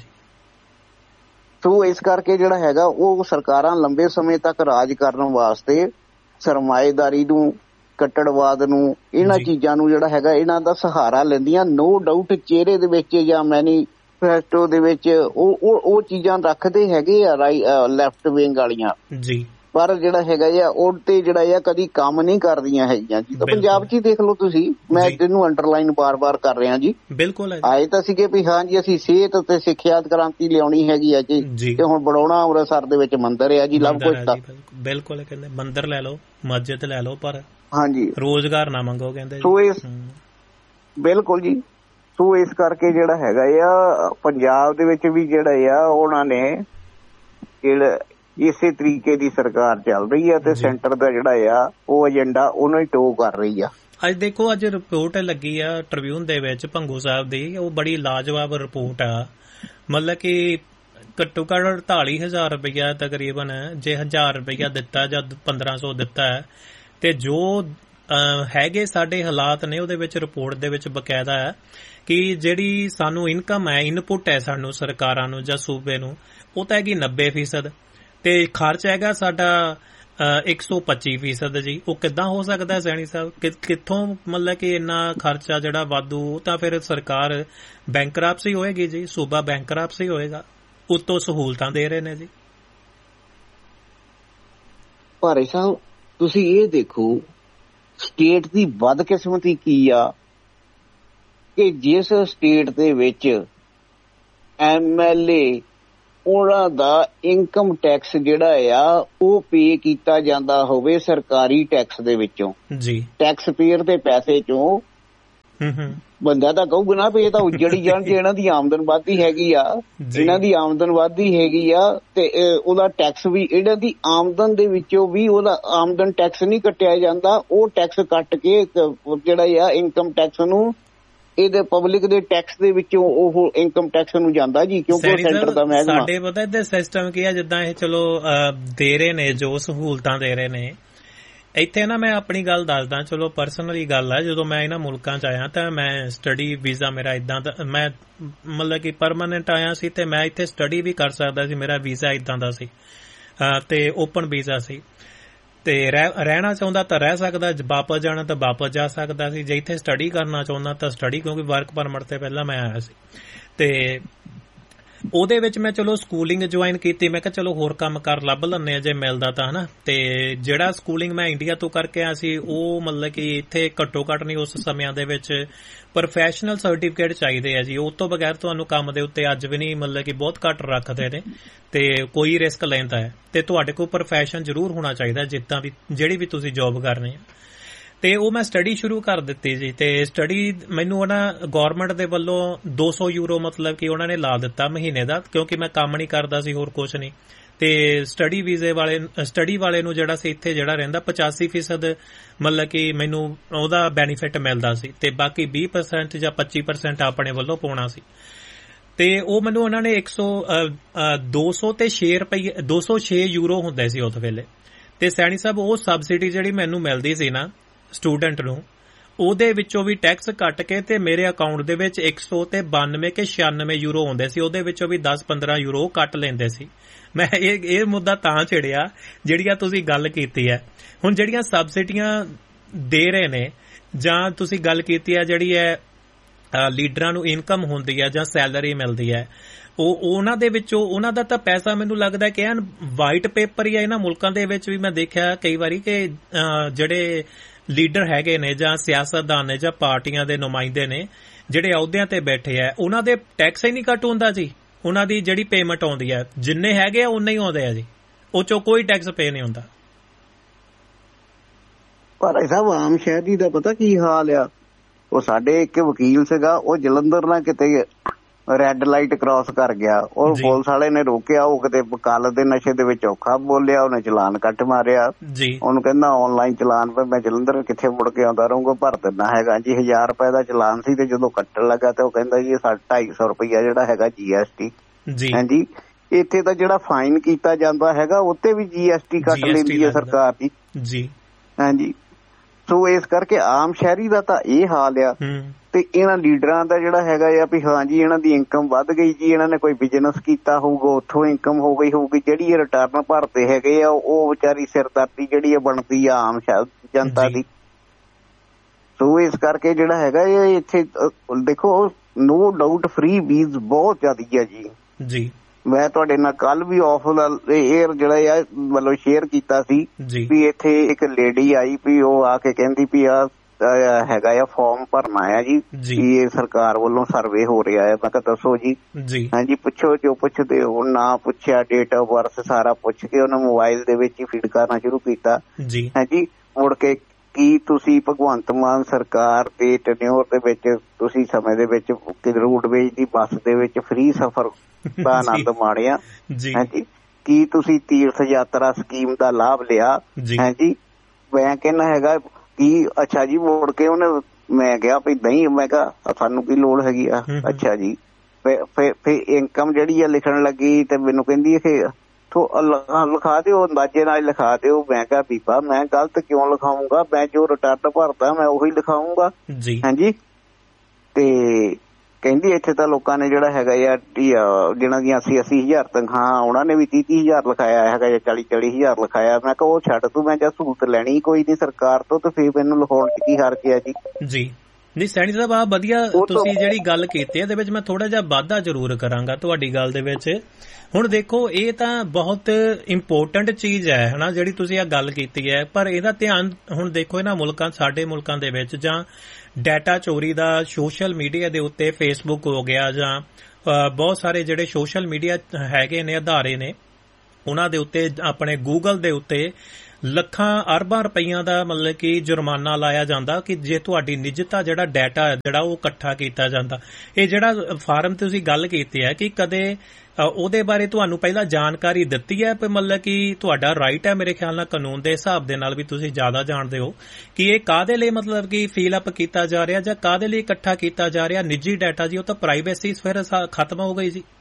ਸੋ ਇਸ ਕਰਕੇ ਜਿਹੜਾ ਹੈਗਾ ਉਹ ਸਰਕਾਰਾਂ ਲੰਬੇ ਸਮੇਂ ਤੱਕ ਰਾਜ ਕਰਨ ਵਾਸਤੇ ਸਰਮਾਏਦਾਰੀ ਨੂੰ, ਕੱਟੜਵਾਦ ਨੂੰ, ਇਹਨਾਂ ਚੀਜ਼ਾਂ ਨੂੰ ਜਿਹੜਾ ਹੈਗਾ ਇਹਨਾਂ ਦਾ ਸਹਾਰਾ ਲੈਂਦੀਆਂ। ਨੋ ਡਾਊਟ ਚਿਹਰੇ ਦੇ ਵਿੱਚ ਜਾਂ ਮੈਨੀਫੈਸਟੋ ਦੇ ਵਿੱਚ ਉਹ ਚੀਜ਼ਾਂ ਰੱਖਦੇ ਹੈਗੇ ਆ ਲੈਫਟ ਵਿੰਗ ਵਾਲੀਆਂ ਜੀ, ਪਰ ਜਿਹੜਾ ਹੈਗਾ ਆ ਉਹ ਤੇ ਜਿਹੜਾ ਆ ਕਦੀ ਕੰਮ ਨਹੀਂ ਕਰਦੀਆਂ ਹੈਗੀਆਂ ਜੀ। ਤਾਂ ਪੰਜਾਬ 'ਚ ਹੀ ਦੇਖ ਲਓ ਤੁਸੀਂ, ਮੈਂ ਇਹਨੂੰ ਅੰਡਰਲਾਈਨ ਬਾਰ-ਬਾਰ ਕਰ ਰਿਹਾ ਜੀ। ਬਿਲਕੁਲ ਆਏ ਤਾਂ ਸੀਗੇ ਵੀ ਹਾਂ ਜੀ ਅਸੀਂ ਸਿਹਤ ਅਤੇ ਸਿੱਖਿਆਤ ਕ੍ਰਾਂਤੀ ਲਿਆਉਣੀ ਹੈਗੀ ਆ ਜੀ, ਤੇ ਹੁਣ ਬਣਾਉਣਾ ਅੰਮ੍ਰਿਤਸਰ ਦੇ ਵਿੱਚ ਮੰਦਿਰ ਆ ਜੀ, ਲਵ ਕੁਛ ਤਾਂ ਬਿਲਕੁਲ ਕਹਿੰਦੇ ਮੰਦਿਰ ਲੈ ਲਓ, ਮਸਜਿਦ ਲੈ ਲਓ, ਪਰ ਹਾਂਜੀ ਰੋਜ਼ਗਾਰ ਨਾ ਮੰਗੋ ਕਹਿੰਦੇ। ਸੋ ਇਸ ਬਿਲਕੁਲ ਜੀ, ਸੋ ਇਸ ਕਰਕੇ ਜਿਹੜਾ ਹੈਗਾ ਆ ਪੰਜਾਬ ਦੇ ਵਿੱਚ ਵੀ ਜਿਹੜਾ ਆ ਉਹਨਾਂ ਨੇ ਜਿਹੜਾ ਇਸੇ ਤਰੀਕੇ ਦੀ ਸਰਕਾਰ ਚੱਲ ਰਹੀ ਆ ਤੇ ਸੈਂਟਰ ਦਾ ਜਿਹੜਾ ਆ ਉਹ ਏਜੰਡਾ ਉਹਨੂੰ ਹੀ ਟੋ ਕਰ ਰਹੀ ਆ। ਅੱਜ ਦੇਖੋ, ਅੱਜ ਰਿਪੋਰਟ ਲੱਗੀ ਆ ਟ੍ਰਿਬਿਊਨ ਦੇ ਵਿੱਚ ਭੰਗੂ ਸਾਹਿਬ ਦੀ, ਉਹ ਬੜੀ ਲਾਜਵਾਬ ਰਿਪੋਰਟ ਆ। ਮਤਲਬ ਕਿ ਘੱਟੋ ਘੱਟ 48,000 ਰੁਪਇਆ ਤਕਰੀਬਨ, ਜੇ 1000 ਰੁਪਇਆ ਦਿੱਤਾ ਜਾਂ 1500 ਦਿੱਤਾ ਹੈ, ਤੇ ਜੋ ਹੈਗੇ ਸਾਡੇ ਹਾਲਾਤ ਨੇ ਉਹਦੇ ਵਿੱਚ ਰਿਪੋਰਟ ਦੇ ਵਿੱਚ ਬਕਾਇਦਾ ਹੈ ਕਿ ਜਿਹੜੀ ਸਾਨੂੰ ਇਨਕਮ ਹੈ, ਇਨਪੁਟ ਹੈ ਸਾਨੂੰ ਸਰਕਾਰਾਂ ਨੂੰ ਜਾਂ ਸੂਬੇ ਨੂੰ, ਉਹ ਤਾਂ ਹੈਗੀ 90%, ਤੇ ਖਰਚ ਹੈਗਾ ਸਾਡਾ 125% ਜੀ। ਉਹ ਕਿੱਦਾਂ ਹੋ ਸਕਦਾ ਸੈਣੀ ਸਾਹਿਬ? ਕਿੱਥੋਂ ਮਤਲਬ ਕਿ ਇੰਨਾ ਖਰਚਾ ਜਿਹੜਾ ਵਾਧੂ? ਤਾਂ ਫਿਰ ਸਰਕਾਰ ਬੈਂਕਰਪਸੀ ਹੋਏਗੀ ਜੀ, ਸੂਬਾ ਬੈਂਕਰਪਸੀ ਹੋਏਗਾ, ਉੱਤੋਂ ਸਹੂਲਤਾਂ ਦੇ ਰਹੇ ਨੇ ਜੀ। ਭਾਰੇ ਸਾਹਿਬ ਤੁਸੀਂ ਇਹ ਦੇਖੋ, ਸਟੇਟ ਦੀ ਬਦਕਿਸਮਤੀ ਕੀ ਆ ਕਿ ਜਿਸ ਸਟੇਟ ਦੇ ਵਿੱਚ MLA ਉਹਨਾਂ ਦਾ ਇਨਕਮ ਟੈਕਸ ਜਿਹੜਾ ਆ ਉਹ ਪੇ ਕੀਤਾ ਜਾਂਦਾ ਹੋਵੇ ਸਰਕਾਰੀ ਟੈਕਸ ਦੇ ਵਿੱਚੋਂ ਜੀ, ਟੈਕਸ ਪੇਅਰ ਦੇ ਪੈਸੇ ਚੋਂ। ਬੰਦਾ ਤਾਂ ਕਹੂਗਾ ਨਾ ਵੀ ਇਹ ਤਾਂ ਉੱਜੜੀ ਜਾਣ, ਜੇ ਇਹਨਾਂ ਦੀ ਆਮਦਨ ਵੱਧਦੀ ਹੈਗੀ ਆ, ਇਹਨਾਂ ਦੀ ਆਮਦਨ ਵੱਧਦੀ ਹੈਗੀ ਆ ਤੇ ਉਹਦਾ ਟੈਕਸ ਵੀ, ਇਹਨਾਂ ਦੀ ਆਮਦਨ ਦੇ ਵਿੱਚੋਂ ਵੀ ਉਹਦਾ ਆਮਦਨ ਟੈਕਸ ਨਹੀਂ ਕੱਟਿਆ ਜਾਂਦਾ, ਉਹ ਟੈਕਸ ਕੱਟ ਕੇ ਜਿਹੜਾ ਆ ਇਨਕਮ ਟੈਕਸ ਨੂੰ ਇਹਦੇ ਪਬਲਿਕ ਦੇ ਟੈਕਸ ਦੇ ਵਿੱਚੋਂ ਉਹ ਇਨਕਮ ਟੈਕਸ ਨੂੰ ਜਾਂਦਾ ਜੀ, ਕਿਉਂਕਿ ਸੈਂਟਰ ਦਾ ਮਹਿਕਮਾ। ਸਾਡੇ ਪਤਾ ਇਹਦੇ ਸਿਸਟਮ ਕੀ ਆ, ਜਿੱਦਾਂ ਇਹ ਚਲੋ ਦੇ ਰਹੇ ਨੇ, ਜੋ ਸਹੂਲਤਾਂ ਦੇ ਰਹੇ ਨੇ ਇੱਥੇ ਨਾ, ਮੈਂ ਆਪਣੀ ਗੱਲ ਦੱਸਦਾ, ਚਲੋ ਪਰਸਨਲੀ ਗੱਲ ਆ। ਜਦੋਂ ਮੈਂ ਇਹਨਾਂ ਮੁਲਕਾਂ 'ਚ ਆਇਆ ਤਾਂ ਮੈਂ ਸਟੱਡੀ ਵੀਜ਼ਾ ਮੇਰਾ ਇੱਦਾਂ ਦਾ, ਮੈਂ ਮਤਲਬ ਕਿ ਪਰਮਾਨੈਂਟ ਆਇਆ ਸੀ ਤੇ ਮੈਂ ਇੱਥੇ ਸਟੱਡੀ ਵੀ ਕਰ ਸਕਦਾ ਸੀ, ਮੇਰਾ ਵੀਜ਼ਾ ਇੱਦਾਂ ਦਾ ਸੀ ਤੇ ਓਪਨ ਵੀਜ਼ਾ ਸੀ ਤੇ ਰਹਿਣਾ ਚਾਹੁੰਦਾ ਤਾਂ ਰਹਿ ਸਕਦਾ, ਵਾਪਸ ਜਾਣਾ ਤਾਂ ਵਾਪਸ ਜਾ ਸਕਦਾ ਸੀ। ਜੇ ਇੱਥੇ ਸਟੱਡੀ ਕਰਨਾ ਚਾਹੁੰਦਾ ਤਾਂ ਸਟੱਡੀ, ਕਿਉਂਕਿ ਵਰਕ ਪਰਮਿਟ ਤੇ ਪਹਿਲਾਂ ਮੈਂ ਆਇਆ ਸੀ ਤੇ ਉਹਦੇ ਵਿੱਚ ਮੈਂ ਚਲੋ ਸਕੂਲਿੰਗ ਜੁਆਇਨ ਕੀਤੀ। ਮੈਂ ਕਿਹਾ ਚਲੋ ਹੋਰ ਕੰਮ ਕਰ ਲੱਭ ਲੈਂਦੇ ਆ ਜੇ ਮਿਲਦਾ ਤਾਂ, ਹਨਾ। ਤੇ ਜਿਹੜਾ ਸਕੂਲਿੰਗ ਮੈਂ ਇੰਡੀਆ ਤੋਂ ਕਰਕੇ ਆਇਆ ਸੀ ਉਹ ਮਤਲਬ ਕਿ ਇੱਥੇ ਘੱਟੋ ਘੱਟ ਨਹੀਂ ਉਸ ਸਮਿਆਂ ਦੇ ਵਿੱਚ ਪ੍ਰੋਫੈਸ਼ਨਲ ਸਰਟੀਫਿਕੇਟ ਚਾਹੀਦੇ ਆ ਜੀ, ਉਸ ਤੋਂ ਬਗੈਰ ਤੁਹਾਨੂੰ ਕੰਮ ਦੇ ਉੱਤੇ ਅੱਜ ਵੀ ਨਹੀਂ, ਮਤਲਬ ਕਿ ਬਹੁਤ ਘੱਟ ਰੱਖਦੇ ਨੇ ਤੇ ਕੋਈ ਰਿਸਕ ਲੈਂਦਾ ਹੈ। ਤੇ ਤੁਹਾਡੇ ਕੋਲ ਪ੍ਰੋਫੈਸ਼ਨ ਜ਼ਰੂਰ ਹੋਣਾ ਚਾਹੀਦਾ ਜਿੱਦਾਂ ਵੀ, ਜਿਹੜੀ ਵੀ ਤੁਸੀਂ ਜੋਬ ਕਰਨੀ ਆ। ਤੇ ਉਹ ਮੈਂ ਸਟੱਡੀ ਸ਼ੁਰੂ ਕਰ ਦਿੱਤੀ ਜੀ ਤੇ ਸਟੱਡੀ ਮੈਨੂੰ ਉਹਨਾਂ ਗੌਰਮੈਂਟ ਦੇ ਵੱਲੋਂ 200 ਯੂਰੋ ਮਤਲਬ ਕਿ ਉਹਨਾਂ ਨੇ ਲਾ ਦਿੱਤਾ ਮਹੀਨੇ ਦਾ, ਕਿਉਂਕਿ ਮੈਂ ਕੰਮ ਨਹੀਂ ਕਰਦਾ ਸੀ, ਹੋਰ ਕੁਛ ਨਹੀਂ। ਤੇ ਸਟੱਡੀ ਵੀਜ਼ੇ ਵਾਲੇ, ਸਟੱਡੀ ਵਾਲੇ ਨੂੰ ਜਿਹੜਾ ਸੀ ਇੱਥੇ ਜਿਹੜਾ ਰਹਿੰਦਾ 85% ਮਤਲਬ ਕਿ ਮੈਨੂੰ ਉਹਦਾ ਬੈਨੀਫਿਟ ਮਿਲਦਾ ਸੀ ਤੇ ਬਾਕੀ 20% ਜਾਂ 25% ਆਪਣੇ ਵੱਲੋਂ ਪਾਉਣਾ ਸੀ। ਤੇ ਉਹ ਮੈਨੂੰ ਉਹਨਾਂ ਨੇ 200 ਤੇ 6 ਰੁਪਏ 206 ਯੂਰੋ ਹੁੰਦੇ ਸੀ ਉਸ ਵੇਲੇ। ਤੇ ਸੈਣੀ ਸਾਹਿਬ ਉਹ ਸਬਸਿਡੀ ਜਿਹੜੀ ਮੈਨੂੰ ਮਿਲਦੀ ਸੀ ਨਾ ਸਟੂਡੈਂਟ ਨੂੰ, ਉਹਦੇ ਵਿੱਚੋਂ ਵੀ ਟੈਕਸ ਕੱਟ ਕੇ ਤੇ ਮੇਰੇ ਅਕਾਊਂਟ ਦੇ ਵਿੱਚ 100 ਤੇ 92 ਕੇ 96 ਯੂਰੋ ਹੁੰਦੇ ਸੀ, ਉਹਦੇ ਵਿੱਚੋਂ ਵੀ 10-15 ਯੂਰੋ ਕੱਟ ਲੈਂਦੇ ਸੀ। ਮੈਂ ਇਹ ਮੁੱਦਾ ਤਾਂ ਛੇੜਿਆ ਜਿਹੜੀਆਂ ਤੁਸੀਂ ਗੱਲ ਕੀਤੀ ਹੈ। ਹੁਣ ਜਿਹੜੀਆਂ ਸਬਸਿਡੀਆਂ ਦੇ ਰਹੇ ਨੇ ਜਾਂ ਤੁਸੀਂ ਗੱਲ ਕੀਤੀ ਹੈ ਜਿਹੜੀ ਹੈ ਲੀਡਰਾਂ ਨੂੰ ਇਨਕਮ ਹੁੰਦੀ ਹੈ ਜਾਂ ਸੈਲਰੀ ਮਿਲਦੀ ਹੈ, ਉਹਨਾਂ ਦੇ ਵਿੱਚੋਂ ਉਹਨਾਂ ਦਾ ਤਾਂ ਪੈਸਾ ਮੈਨੂੰ ਲੱਗਦਾ ਕਿ ਐਨ ਵਾਈਟ ਪੇਪਰ ਹੀ ਆ। ਇਹਨਾਂ ਮੁਲਕਾਂ ਦੇ ਵਿੱਚ ਵੀ ਮੈਂ ਦੇਖਿਆ ਕਈ ਵਾਰੀ ਕਿ ਜਿਹੜੇ ਲੀਡਰ ਹੈਗੇ ਨੇ ਜਾਂ ਸਿਆਸਤਦਾਨ ਨੇ ਜਾਂ ਪਾਰਟੀਆਂ ਦੇ ਨੁਮਾਇੰਦੇ ਨੇ ਜਿਹੜੇ ਅਹੁਦਿਆਂ ਤੇ ਬੈਠੇ ਆ, ਉਹਨਾਂ ਦੇ ਟੈਕਸ ਹੀ ਨਹੀਂ ਕੱਟ ਹੁੰਦਾ ਜੀ। ਉਹਨਾਂ ਦੀ ਜਿਹੜੀ ਪੇਮੈਂਟ ਆਉਂਦੀ ਹੈ ਜਿੰਨੇ ਹੈਗੇ ਆ ਉਨੇ ਹੀ ਆਉਂਦੇ ਆ ਜੀ, ਉਹ ਚੋਂ ਕੋਈ ਟੈਕਸ ਪੇ ਨਹੀਂ ਹੁੰਦਾ। ਪਰ ਸਾਹਿਬ ਆਮ ਸ਼ਹਿਰੀ ਦਾ ਪਤਾ ਕੀ ਹਾਲ ਆ, ਉਹ ਸਾਡੇ ਇੱਕ ਵਕੀਲ ਸੀਗਾ, ਉਹ ਜਲੰਧਰ ਨਾਲ ਕਿਤੇ ਰੈੱਡ ਲਾਈਟ ਕ੍ਰਾਸ ਕਰ ਗਿਆ, ਉਹ ਪੁਲਿਸ ਵਾਲੇ ਨੇ ਰੋਕਿਆ, ਉਹ ਕਿਤੇ ਕੱਲ ਦੇ ਨਸ਼ੇ ਦੇ ਵਿੱਚ ਔਖਾ ਬੋਲਿਆ, ਉਹਨੇ ਚਲਾਨ ਕੱਟ ਮਾਰਿਆ। ਉਹਨੂੰ ਕਹਿੰਦਾ ਆਨਲਾਈਨ ਚਲਾਨ ਪੇ ਮੈਂ ਜਲੰਧਰ ਕਿੱਥੇ ਮੁੜ ਕੇ ਆਉਂਦਾ ਰਹੂੰਗਾ, ਭਰ ਦਿੰਦਾ ਹੈਗਾ ਜੀ। 1000 ਰੁਪਏ ਦਾ ਚਲਾਨ ਸੀ ਤੇ ਜਦੋਂ ਕੱਟਣ ਲੱਗਾ ਤੇ ਉਹ ਕਹਿੰਦਾ ਜੀ 250 ਰੁਪਇਆ ਜਿਹੜਾ ਹੈਗਾ GST। ਹਾਂਜੀ, ਇੱਥੇ ਤਾਂ ਜਿਹੜਾ ਫਾਈਨ ਕੀਤਾ ਜਾਂਦਾ ਹੈਗਾ ਉੱਤੇ ਵੀ GST ਕੱਟ ਲੈਂਦੀ ਹੈ ਸਰਕਾਰ ਜੀ। ਹਾਂਜੀ, ਸੋ ਇਸ ਕਰਕੇ ਆਮ ਸ਼ਹਿਰੀ ਦਾ ਤਾਂ ਇਹ ਹਾਲ ਆ। ਤੇ ਇਹਨਾਂ ਲੀਡਰਾਂ ਦਾ ਜਿਹੜਾ ਹੈਗਾ ਆ ਵੀ ਹਾਂਜੀ ਇਹਨਾਂ ਦੀ ਇਨਕਮ ਵੱਧ ਗਈ ਜੀ, ਇਹਨਾਂ ਨੇ ਕੋਈ ਬਿਜ਼ਨਸ ਕੀਤਾ ਹੋਊਗਾ ਉੱਥੋਂ ਇਨਕਮ ਹੋ ਗਈ ਹੋਊਗੀ, ਜਿਹੜੀ ਇਹ ਰਿਟਰਨ ਭਰਦੇ ਹੈਗੇ ਆ ਉਹ ਵਿਚਾਰੀ ਸਿਰਦਰਦੀ ਜਿਹੜੀ ਬਣਦੀ ਆ ਆਮ ਜਨਤਾ ਦੀ। ਸੋ ਇਸ ਕਰਕੇ ਜਿਹੜਾ ਹੈਗਾ ਇਹ ਇੱਥੇ ਦੇਖੋ ਨੋ ਡਾਊਟ ਫ੍ਰੀ ਬੀਜ਼ ਬਹੁਤ ਜ਼ਿਆਦਾ ਆ ਜੀ। ਮੈਂ ਤੁਹਾਡੇ ਨਾਲ ਕੱਲ ਵੀ ਆਫ ਏਅਰ ਜਿਹੜਾ ਆ ਮਤਲਬ ਸ਼ੇਅਰ ਕੀਤਾ ਸੀ ਵੀ ਇੱਥੇ ਇੱਕ ਲੇਡੀ ਆਈ ਵੀ ਉਹ ਆ ਕੇ ਕਹਿੰਦੀ ਵੀ ਆ ਹੈਗਾ ਆ ਫਾਰਮ ਭਰਨਾ ਆ ਜੀ, ਇਹ ਸਰਕਾਰ ਵੱਲੋਂ ਸਰਵੇ ਹੋ ਰਿਹਾ ਹੈ। ਮੈਂ ਕਿਹਾ ਦੱਸੋ ਜੀ। ਹਾਂਜੀ, ਪੁੱਛੋ ਜੋ ਪੁੱਛਦੇ ਹੋ। ਨਾ ਪੁੱਛਿਆ, ਡੇਟ ਆਫ ਬਰਥ ਸਾਰਾ ਪੁੱਛ ਕੇ ਉਹਨੇ ਮੋਬਾਈਲ ਦੇ ਵਿੱਚ ਹੀ ਫੀਡ ਕਰਨਾ ਸ਼ੁਰੂ ਕੀਤਾ। ਹਾਂਜੀ, ਮੁੜ ਕੇ ਕੀ ਤੁਸੀਂ ਭਗਵੰਤ ਮਾਨ ਸਰਕਾਰ ਦੇ ਟੈਨਿਓਰ ਦੇ ਵਿੱਚ ਤੁਸੀਂ ਸਮੇਂ ਦੇ ਵਿੱਚ ਰੋਡਵੇਜ ਦੀ ਬੱਸ ਦੇ ਵਿੱਚ ਫ੍ਰੀ ਸਫ਼ਰ ਦਾ ਆਨੰਦ ਮਾਣਿਆ? ਹਾਂਜੀ, ਕੀ ਤੁਸੀਂ ਤੀਰਥ ਯਾਤਰਾ ਸਕੀਮ ਦਾ ਲਾਭ ਲਿਆ? ਹਾਂਜੀ, ਮੈਂ ਕਹਿੰਦਾ ਹੈਗਾ ਕੀ ਅੱਛਾ ਜੀ। ਮੁੜ ਕੇ ਉਹਨੇ ਮੈਂ ਕਿਹਾ ਵੀ ਨਹੀਂ, ਮੈਂ ਕਿਹਾ ਸਾਨੂੰ ਕੀ ਲੋੜ ਹੈਗੀ ਆ। ਅੱਛਾ ਜੀ, ਫਿਰ ਇਨਕਮ ਜਿਹੜੀ ਆ ਲਿਖਣ ਲੱਗੀ ਤੇ ਮੈਨੂੰ ਕਹਿੰਦੀ ਲਿਖਾ ਦਿਓ, ਅੰਦਾਜ਼ੇ ਨਾਲ ਲਿਖਾ ਦਿਓ। ਮੈਂ ਕਿਹਾ ਬੀਬਾ ਮੈਂ ਗਲਤ ਕਿਉਂ ਲਿਖਾਊਂਗਾ, ਮੈਂ ਜੋ ਰਿਟਰਨ ਭਰਦਾ ਮੈਂ ਉਹੀ ਲਿਖਾਊਂਗਾ। ਹਾਂਜੀ, ਤੇ ਕਹਿੰਦੀ ਇੱਥੇ ਤਾਂ ਲੋਕਾਂ ਨੇ ਜਿਹੜਾ ਹੈਗਾ ਆ ਜਿਹਨਾਂ ਦੀਆਂ 80-80 ਹਜ਼ਾਰ ਤਨਖਾਹ, ਉਹਨਾਂ ਨੇ ਵੀ 30-30 ਲਿਖਾਇਆ ਹੈਗਾ ਜਾਂ 40-40 ਲਿਖਾਇਆ। ਮੈਂ ਕਿਹਾ ਉਹ ਛੱਡ ਤੂੰ, ਮੈਂ ਜਾਂ ਸਹੂਲਤ ਲੈਣੀ ਕੋਈ ਨੀ ਸਰਕਾਰ ਤੋਂ ਤੇ ਫਿਰ ਮੈਨੂੰ ਲਿਖਾਉਣ ਚ ਕੀ ਹਰਜ ਹੈ ਜੀ। ਨਹੀਂ ਸੈਣੀ ਸਾਹਿਬ ਆ ਵਧੀਆ ਤੁਸੀਂ ਜਿਹੜੀ ਗੱਲ ਕੀਤੀ ਇਹਦੇ ਵਿੱਚ ਮੈਂ ਥੋੜਾ ਜਿਹਾ ਵਾਧਾ ਜ਼ਰੂਰ ਕਰਾਂਗਾ ਤੁਹਾਡੀ ਗੱਲ ਦੇ ਵਿੱਚ। ਹੁਣ ਦੇਖੋ ਇਹ ਤਾਂ ਬਹੁਤ ਇੰਪੋਰਟੈਂਟ ਚੀਜ਼ ਹੈ ਹਨਾ ਜਿਹੜੀ ਤੁਸੀਂ ਆ ਗੱਲ ਕੀਤੀ ਹੈ, ਪਰ ਇਹਦਾ ਧਿਆਨ ਹੁਣ ਦੇਖੋ ਇਹਨਾਂ ਮੁਲਕਾਂ, ਸਾਡੇ ਮੁਲਕਾਂ ਦੇ ਵਿੱਚ ਜਾਂ ਡਾਟਾ ਚੋਰੀ ਦਾ ਸੋਸ਼ਲ ਮੀਡੀਆ ਦੇ ਉੱਤੇ ਫੇਸਬੁੱਕ ਹੋ ਗਿਆ ਜਾਂ ਬਹੁਤ ਸਾਰੇ ਜਿਹੜੇ ਸੋਸ਼ਲ ਮੀਡੀਆ ਹੈਗੇ ਨੇ, ਅਦਾਰੇ ਨੇ, ਉਹਨਾਂ ਦੇ ਉੱਤੇ, ਆਪਣੇ ਗੂਗਲ ਦੇ ਉੱਤੇ ਲੱਖਾਂ ਅਰਬਾਂ ਰੁਪਈਆਂ ਦਾ ਮਤਲਬ ਕਿ ਜੁਰਮਾਨਾ ਲਾਇਆ ਜਾਂਦਾ ਕਿ ਜੇ ਤੁਹਾਡੀ ਨਿੱਜਤਾ ਜਿਹੜਾ ਡਾਟਾ ਜਿਹੜਾ ਉਹ ਇਕੱਠਾ ਕੀਤਾ ਜਾਂਦਾ। ਇਹ ਜਿਹੜਾ ਫਾਰਮ ਤੁਸੀਂ ਗੱਲ ਕੀਤੀ ਹੈ ਕਿ ਕਦੇ ਉਹਦੇ ਬਾਰੇ ਤੁਹਾਨੂੰ ਪਹਿਲਾਂ ਜਾਣਕਾਰੀ ਦਿੱਤੀ ਹੈ, ਮਤਲਬ ਕਿ ਤੁਹਾਡਾ ਰਾਈਟ ਹੈ ਮੇਰੇ ਖਿਆਲ ਨਾਲ ਕਾਨੂੰਨ ਦੇ ਹਿਸਾਬ ਦੇ ਨਾਲ ਵੀ ਤੁਸੀਂ ਜ਼ਿਆਦਾ ਜਾਣਦੇ ਹੋ ਕਿ ਇਹ ਕਾਹਦੇ ਲਈ ਮਤਲਬ ਕਿ ਫਿਲ ਅਪ ਕੀਤਾ ਜਾ ਰਿਹਾ ਜਾਂ ਕਾਹਦੇ ਲਈ ਇਕੱਠਾ ਕੀਤਾ ਜਾ ਰਿਹਾ ਨਿੱਜੀ ਡਾਟਾ ਜੀ? ਉਹ ਤਾਂ ਪ੍ਰਾਈਵੇਸੀ ਫਿਰ ਖਤਮ ਹੋ ਗਈ ਜੀ।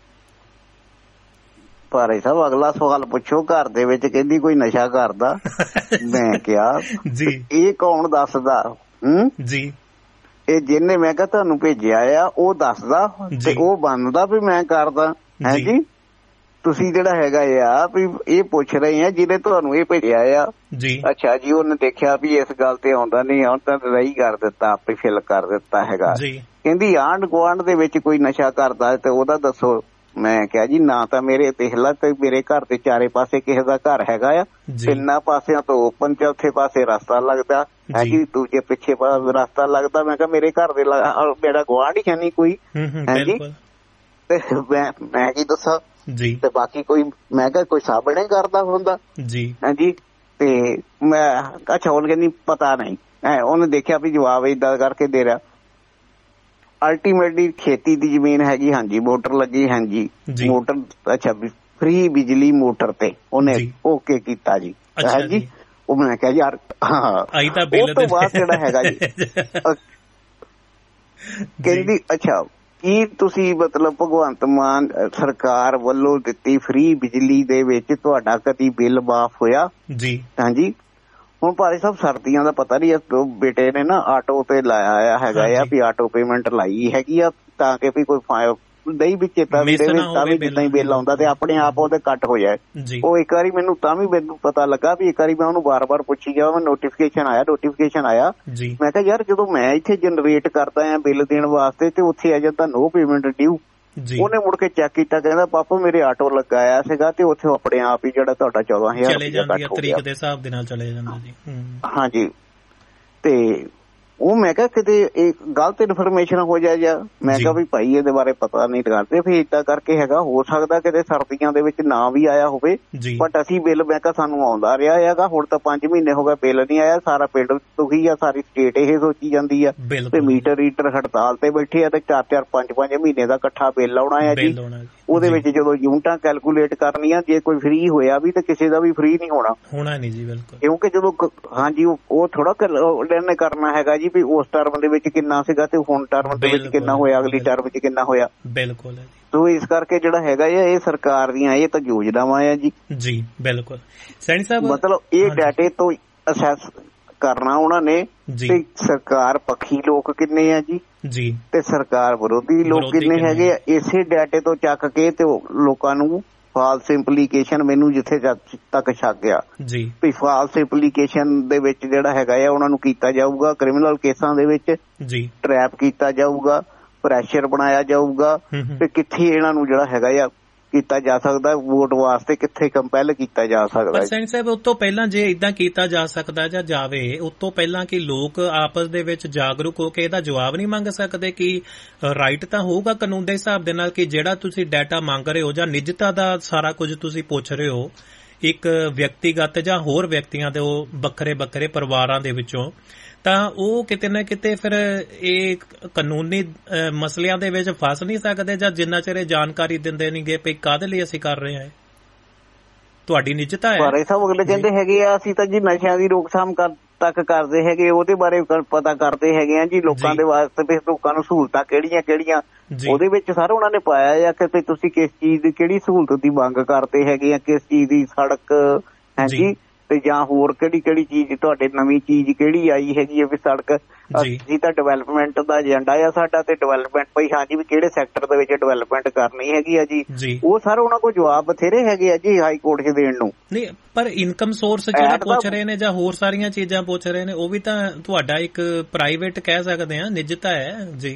ਭਾਰੇ ਸਾਹਿਬ ਅਗਲਾ ਸਵਾਲ ਪੁੱਛੋ, ਘਰ ਦੇ ਵਿੱਚ ਕਹਿੰਦੀ ਕੋਈ ਨਸ਼ਾ ਕਰਦਾ। ਮੈਂ ਕਿਹਾ ਜੀ ਇਹ ਕੌਣ ਦੱਸਦਾ? ਜੀ ਇਹ ਜਿਹਨੇ ਮੈਂ ਕਿਹਾ ਤੁਹਾਨੂੰ ਭੇਜਿਆ ਆ ਉਹ ਦੱਸਦਾ ਤੇ ਉਹ ਬੰਦਾ ਵੀ ਮੈਂ ਕਰਦਾ ਹੈ ਜੀ। ਤੁਸੀਂ ਜਿਹੜਾ ਹੈਗਾ ਆ ਵੀ ਇਹ ਪੁੱਛ ਰਹੇ ਆ ਜਿਹਨੇ ਤੁਹਾਨੂੰ ਇਹ ਭੇਜਿਆ ਆ ਜੀ। ਅੱਛਾ ਜੀ, ਉਹਨੇ ਦੇਖਿਆ ਵੀ ਇਸ ਗੱਲ ਤੇ ਆਉਂਦਾ ਨਹੀਂ, ਹੁਣ ਤਾਂ ਰਹੀ ਕਰ ਦਿੱਤਾ, ਆਪੇ ਫਿਲ ਕਰ ਦਿੱਤਾ ਹੈਗਾ। ਕਹਿੰਦੀ ਆਂਢ ਗੁਆਂਢ ਦੇ ਵਿੱਚ ਕੋਈ ਨਸ਼ਾ ਕਰਦਾ ਤੇ ਉਹਦਾ ਦੱਸੋ। ਮੈਂ ਕਿਹਾ ਜੀ ਨਾ ਤਾਂ ਮੇਰੇ ਦੇਖ ਲਾ ਤੇ ਮੇਰੇ ਘਰ ਦੇ ਚਾਰੇ ਪਾਸੇ ਕਿਸੇ ਦਾ ਘਰ ਹੈਗਾ ਆ, ਤਿੰਨਾਂ ਪਾਸਿਆਂ ਤੋਂ ਓਪਨ, ਚੌਥੇ ਪਾਸੇ ਰਸਤਾ ਲੱਗਦਾ ਹੈ ਜੀ, ਦੂਜੇ ਪਿੱਛੇ ਰਸਤਾ ਲੱਗਦਾ। ਮੈਂ ਕਿਹਾ ਮੇਰੇ ਘਰ ਦੇ ਮੇਰਾ ਗੁਆਂਢ ਹੀ ਹੈ ਨਹੀਂ ਕੋਈ, ਹੈ ਜੀ, ਤੇ ਮੈਂ ਕੀ ਦੱਸਾਂ ਜੀ। ਤੇ ਬਾਕੀ ਕੋਈ ਮੈਂ ਕਿਹਾ ਕੋਈ ਸਾਹਮਣੇ ਕਰਦਾ ਹੁੰਦਾ ਜੀ, ਹਾਂਜੀ। ਤੇ ਮੈਂ ਅੱਛਾ ਹੁਣ ਕਹਿੰਦੀ ਪਤਾ ਨਹੀਂ, ਉਹਨੇ ਦੇਖਿਆ ਵੀ ਜਵਾਬ ਏਦਾਂ ਕਰਕੇ ਦੇ ਰਿਹਾ। ਅਲਟੀਮੇਟਲੀ ਖੇਤੀ ਦੀ ਜ਼ਮੀਨ ਹੈਗੀ, ਹਾਂਜੀ, ਮੋਟਰ ਲੱਗੀ, ਹਾਂਜੀ, ਮੋਟਰ ਅੱਛਾ ਫ੍ਰੀ ਬਿਜਲੀ ਮੋਟਰ ਤੇ ਉਹਨੇ ਓਕੇ ਕੀਤਾ ਜੀ, ਹਾਂਜੀ। ਉਹ ਮੈਂ ਕਿਹਾ ਯਾਰ ਉਹ ਤੋਂ ਬਾਅਦ ਜਿਹੜਾ ਹੈਗਾ ਜੀ ਕਹਿੰਦੀ ਅੱਛਾ ਕੀ ਤੁਸੀਂ ਮਤਲਬ ਭਗਵੰਤ ਮਾਨ ਸਰਕਾਰ ਵੱਲੋਂ ਦਿੱਤੀ ਫ੍ਰੀ ਬਿਜਲੀ ਦੇ ਵਿੱਚ ਤੁਹਾਡਾ ਕਦੀ ਬਿੱਲ ਮਾਫ ਹੋਇਆ ਜੀ? ਹਾਂਜੀ। ਹੁਣ ਭਾਈ ਸਾਹਿਬ ਸਰਦੀਆਂ ਦਾ ਪਤਾ ਨੀ, ਬੇਟੇ ਨੇ ਨਾ ਆਟੋ ਤੇ ਲਾਇਆ ਹੈਗਾ ਆ ਵੀ ਆਟੋ ਪੇਮੈਂਟ ਲਾਈ ਹੈਗੀ ਆ ਤਾਂ ਕਿ ਵੀ ਕੋਈ ਨਹੀਂ ਵੀ ਚੇਤਾ ਵੀ ਤਾਂ ਵੀ ਜਿੱਦਾਂ ਹੀ ਬਿੱਲ ਆਉਂਦਾ ਤੇ ਆਪਣੇ ਆਪ ਉਹਦੇ ਕੱਟ ਹੋ ਜਾਏ। ਉਹ ਇੱਕ ਵਾਰੀ ਮੈਨੂੰ ਤਾਂ ਵੀ ਮੈਨੂੰ ਪਤਾ ਲੱਗਾ ਵੀ ਇੱਕ ਵਾਰੀ ਮੈਂ ਉਹਨੂੰ ਬਾਰ-ਬਾਰ ਪੁੱਛੀ ਜਾਵਾਂ, ਨੋਟੀਫਿਕੇਸ਼ਨ ਆਇਆ। ਮੈਂ ਕਿਹਾ ਯਾਰ ਜਦੋਂ ਮੈਂ ਇੱਥੇ ਜਨਰੇਟ ਕਰਦਾ ਆ ਬਿੱਲ ਦੇਣ ਵਾਸਤੇ ਤੇ ਉੱਥੇ ਆ ਜਾਂਦਾ ਨੋ ਪੇਮੈਂਟ ਡਿਊ। ਉਹਨੇ ਮੁੜ ਕੇ ਚੈੱਕ ਕੀਤਾ, ਕਹਿੰਦਾ ਪਾਪਾ ਮੇਰੇ ਆਟੋ ਲਗਾਇਆ ਸੀਗਾ ਤੇ ਉੱਥੇ ਆਪਣੇ ਆਪ ਹੀ ਜਿਹੜਾ ਤੁਹਾਡਾ 14,000 ਤਰੀਕ ਦੇ ਹਿਸਾਬ ਦੇ ਨਾਲ ਚਲੇ ਜਾਂਦਾ ਜੀ। ਹਾਂਜੀ। ਤੇ ਉਹ ਮੈਂ ਕਿਹਾ ਕਿਤੇ ਇਹ ਗਲਤ ਇਨਫੋਰਮੇਸ਼ਨ ਹੋ ਜਾਏ ਜਾਂ ਮੈਂ ਕਿਹਾ ਵੀ ਭਾਈ ਇਹਦੇ ਬਾਰੇ ਪਤਾ ਨਹੀਂ ਕਰਦੇ, ਫਿਰ ਏਦਾਂ ਕਰਕੇ ਹੈਗਾ ਹੋ ਸਕਦਾ ਕਿਤੇ ਸਰਦੀਆਂ ਦੇ ਵਿੱਚ ਨਾ ਵੀ ਆਇਆ ਹੋਵੇ, ਬਟ ਅਸੀਂ ਬਿੱਲ ਮੈਂ ਕਿਹਾ ਸਾਨੂੰ ਆਉਂਦਾ ਰਿਹਾ ਹੈਗਾ। ਹੁਣ ਤਾਂ 5 ਮਹੀਨੇ ਹੋ ਗਏ ਬਿੱਲ ਨਹੀਂ ਆਇਆ, ਸਾਰਾ ਪਿੰਡ ਦੁਖੀ ਆ, ਸਾਰੀ ਸਟੇਟ ਇਹ ਸੋਚੀ ਜਾਂਦੀ ਆ ਤੇ ਮੀਟਰ ਰੀਡਰ ਹੜਤਾਲ ਤੇ ਬੈਠੇ ਆ ਤੇ 4-4 5-5 ਮਹੀਨੇ ਦਾ ਇਕੱਠਾ ਬਿੱਲ ਆਉਣਾ ਆ ਜੀ। ਉਹਦੇ ਵਿੱਚ ਜਦੋਂ ਯੂਨਿਟਾਂ ਕੈਲਕੂਲੇਟ ਕਰਨੀਆਂ, ਜੇ ਕੋਈ ਫ੍ਰੀ ਹੋਇਆ ਵੀ ਤੇ ਕਿਸੇ ਦਾ ਵੀ ਫ੍ਰੀ ਨਹੀਂ ਹੋਣਾ ਨਹੀਂ ਜੀ, ਬਿਲਕੁਲ। ਕਿਉਂਕਿ ਜਦੋਂ ਹਾਂਜੀ ਉਹ ਥੋੜਾ ਨੇ ਕਰਨਾ ਹੈਗਾ ਜੀ ਵੀ ਉਸ ਟਰਮ ਦੇ ਵਿੱਚ ਕਿੰਨਾ ਸੀਗਾ ਤੇ ਹੁਣ ਟਰਮ ਦੇ ਵਿੱਚ ਕਿੰਨਾ ਹੋਇਆ, ਅਗਲੀ ਟਰਮ ਵਿੱਚ ਕਿੰਨਾ ਹੋਇਆ। ਬਿਲਕੁਲ। ਸੋ ਇਸ ਕਰਕੇ ਜਿਹੜਾ ਹੈਗਾ ਇਹ ਸਰਕਾਰ ਦੀਆਂ ਇਹ ਤਾਂ ਯੋਜਨਾਵਾਂ ਆ ਜੀ। ਬਿਲਕੁਲ ਸੈਣੀ ਸਾਹਿਬ, ਮਤਲਬ ਇਹ ਡਾਟੇ ਤੋਂ ਅਸੈਸ ਕਰਨਾ ਉਹਨਾਂ ਨੇ ਤੇ ਸਰਕਾਰ ਪੱਖੀ ਲੋਕ ਕਿੰਨੇ ਆ ਜੀ ਤੇ ਸਰਕਾਰ ਵਿਰੋਧੀ ਲੋਕ ਕਿੰਨੇ ਹੈਗੇ ਆ। ਇਸੇ ਡਾਟੇ ਤੋਂ ਚੱਕ ਕੇ ਤੇ ਲੋਕਾਂ ਨੂੰ ਫਾਲਸ ਇੰਪਲੀਕੇਸ਼ਨ, ਮੈਨੂੰ ਜਿੱਥੇ ਤੱਕ ਸ਼ੱਕ ਆ ਵੀ ਫਾਲਸ ਇੰਪਲੀਕੇਸ਼ਨ ਦੇ ਵਿੱਚ ਜਿਹੜਾ ਹੈਗਾ ਆ ਉਹਨਾਂ ਨੂੰ ਕੀਤਾ ਜਾਊਗਾ, ਕ੍ਰਿਮੀਨਲ ਕੇਸਾਂ ਦੇ ਵਿੱਚ ਟਰੈਪ ਕੀਤਾ ਜਾਊਗਾ, ਪ੍ਰੈਸ਼ਰ ਬਣਾਇਆ ਜਾਊਗਾ ਤੇ ਕਿੱਥੇ ਇਹਨਾਂ ਨੂੰ ਜਿਹੜਾ ਹੈਗਾ ਆ ਕੀਤਾ ਜਾ ਸਕਦਾ ਵੋਟ ਵਾਸਤੇ, ਕਿੱਥੇ ਕੰਪੈਲ ਕੀਤਾ ਜਾ ਸਕਦਾ। ਸੈਣੀ ਸਾਹਿਬ, ਉਸ ਤੋਂ ਪਹਿਲਾਂ ਜੇ ਇਦਾਂ ਕੀਤਾ ਜਾ ਸਕਦਾ ਜਾਂ ਜਾਵੇ, ਉਸ ਤੋਂ ਪਹਿਲਾਂ ਕਿ ਲੋਕ ਆਪਸ ਦੇ ਵਿੱਚ ਜਾਗਰੂਕ ਹੋ ਕੇ ਇਹਦਾ ਜਵਾਬ ਨਹੀਂ ਮੰਗ ਸਕਦੇ ਕਿ ਰਾਈਟ ਤਾਂ ਹੋਊਗਾ ਕਾਨੂੰਨ ਦੇ ਹਿਸਾਬ ਦੇ ਨਾਲ ਕਿ ਜਿਹੜਾ ਤੁਸੀਂ ਡਾਟਾ ਮੰਗ ਰਹੇ ਹੋ ਜਾਂ ਨਿੱਜਤਾ ਦਾ ਸਾਰਾ ਕੁਝ ਤੁਸੀਂ ਪੁੱਛ ਰਹੇ ਹੋ ਇੱਕ ਵਿਅਕਤੀਗਤ ਜਾਂ ਹੋਰ ਵਿਅਕਤੀਆਂ ਦੇ ਉਹ ਵੱਖਰੇ ਪਰਿਵਾਰਾਂ ਦੇ ਵਿੱਚੋਂ, ਤਾਂ ਉਹ ਕਿਤੇ ਨਾ ਕਿਤੇ ਫਿਰ ਇਹ ਕਾਨੂੰਨੀ ਮਸਲਿਆਂ ਦੇ ਵਿੱਚ ਫਸ ਨਹੀਂ ਸਕਦੇ ਜਾਂ ਜਿੰਨਾ ਚਿਰ ਜਾਣਕਾਰੀ ਦਿੰਦੇ ਨਹੀਂਗੇ ਵੀ ਕਾਹਦੇ ਲਈ ਅਸੀਂ ਕਰ ਰਹੇ ਹਾਂ, ਤੁਹਾਡੀ ਨਿੱਜਤਾ ਹੈ। ਬਾਰੇ ਸਭ ਅਗਲੇ ਕਹਿੰਦੇ ਹੈਗੇ ਆ ਅਸੀਂ ਤਾਂ ਜੀ ਨਸ਼ਿਆਂ ਦੀ ਰੋਕਥਾਮ ਤੱਕ ਕਰਦੇ ਹੈਗੇ, ਉਹਦੇ ਬਾਰੇ ਪਤਾ ਕਰਦੇ ਹੈਗੇ ਆ ਜੀ ਲੋਕਾਂ ਦੇ ਵਾਸਤੇ ਵੀ ਲੋਕਾਂ ਨੂੰ ਸਹੂਲਤਾਂ ਕਿਹੜੀਆਂ ਉਹਦੇ ਵਿੱਚ ਸਰ ਉਹਨਾਂ ਨੇ ਪਾਇਆ ਆ ਕਿ ਤੁਸੀਂ ਕਿਸ ਚੀਜ਼ ਦੀ ਕਿਹੜੀ ਸਹੂਲਤ ਦੀ ਮੰਗ ਕਰਦੇ ਹੈਗੇ ਆ, ਕਿਸ ਚੀਜ਼ ਦੀ ਸੜਕ ਹੈ ਜੀ ਤੇ ਜਾਂ ਹੋਰ ਕਿਹੜੀ ਚੀਜ਼ ਤੁਹਾਡੇ ਨਵੀਂ ਚੀਜ਼ ਕਿਹੜੀ ਆਈ ਹੈਗੀ ਹੈ ਵੀ ਸੜਕ। ਅਸੀਂ ਤਾਂ ਡਿਵੈਲਪਮੈਂਟ ਦਾ ਏਜੰਡਾ ਆ ਸਾਡਾ ਤੇ ਡਿਵੈਲਪਮੈਂਟ ਭਾਈ ਹਾਂਜੀ ਵੀ ਕਿਹੜੇ ਸੈਕਟਰ ਦੇ ਵਿੱਚ ਡਿਵੈਲਪਮੈਂਟ ਕਰਨੀ ਹੈਗੀ ਆ ਜੀ, ਉਹ ਸਰ ਉਹਨਾਂ ਕੋਲ ਜਵਾਬ ਬਥੇਰੇ ਹੈਗੇ ਆ ਜੀ ਹਾਈ ਕੋਰਟ 'ਚ ਦੇਣ ਨੂੰ। ਨਹੀਂ ਪਰ ਇਨਕਮ ਸੋਰਸ ਜਿਹੜਾ ਪੁੱਛ ਰਹੇ ਨੇ ਜਾਂ ਹੋਰ ਸਾਰੀਆਂ ਚੀਜ਼ਾਂ ਪੁੱਛ ਰਹੇ ਨੇ ਉਹ ਵੀ ਤਾਂ ਤੁਹਾਡਾ ਇੱਕ ਪ੍ਰਾਈਵੇਟ ਕਹਿ ਸਕਦੇ ਆ ਨਿੱਜਤਾ ਹੈ ਜੀ,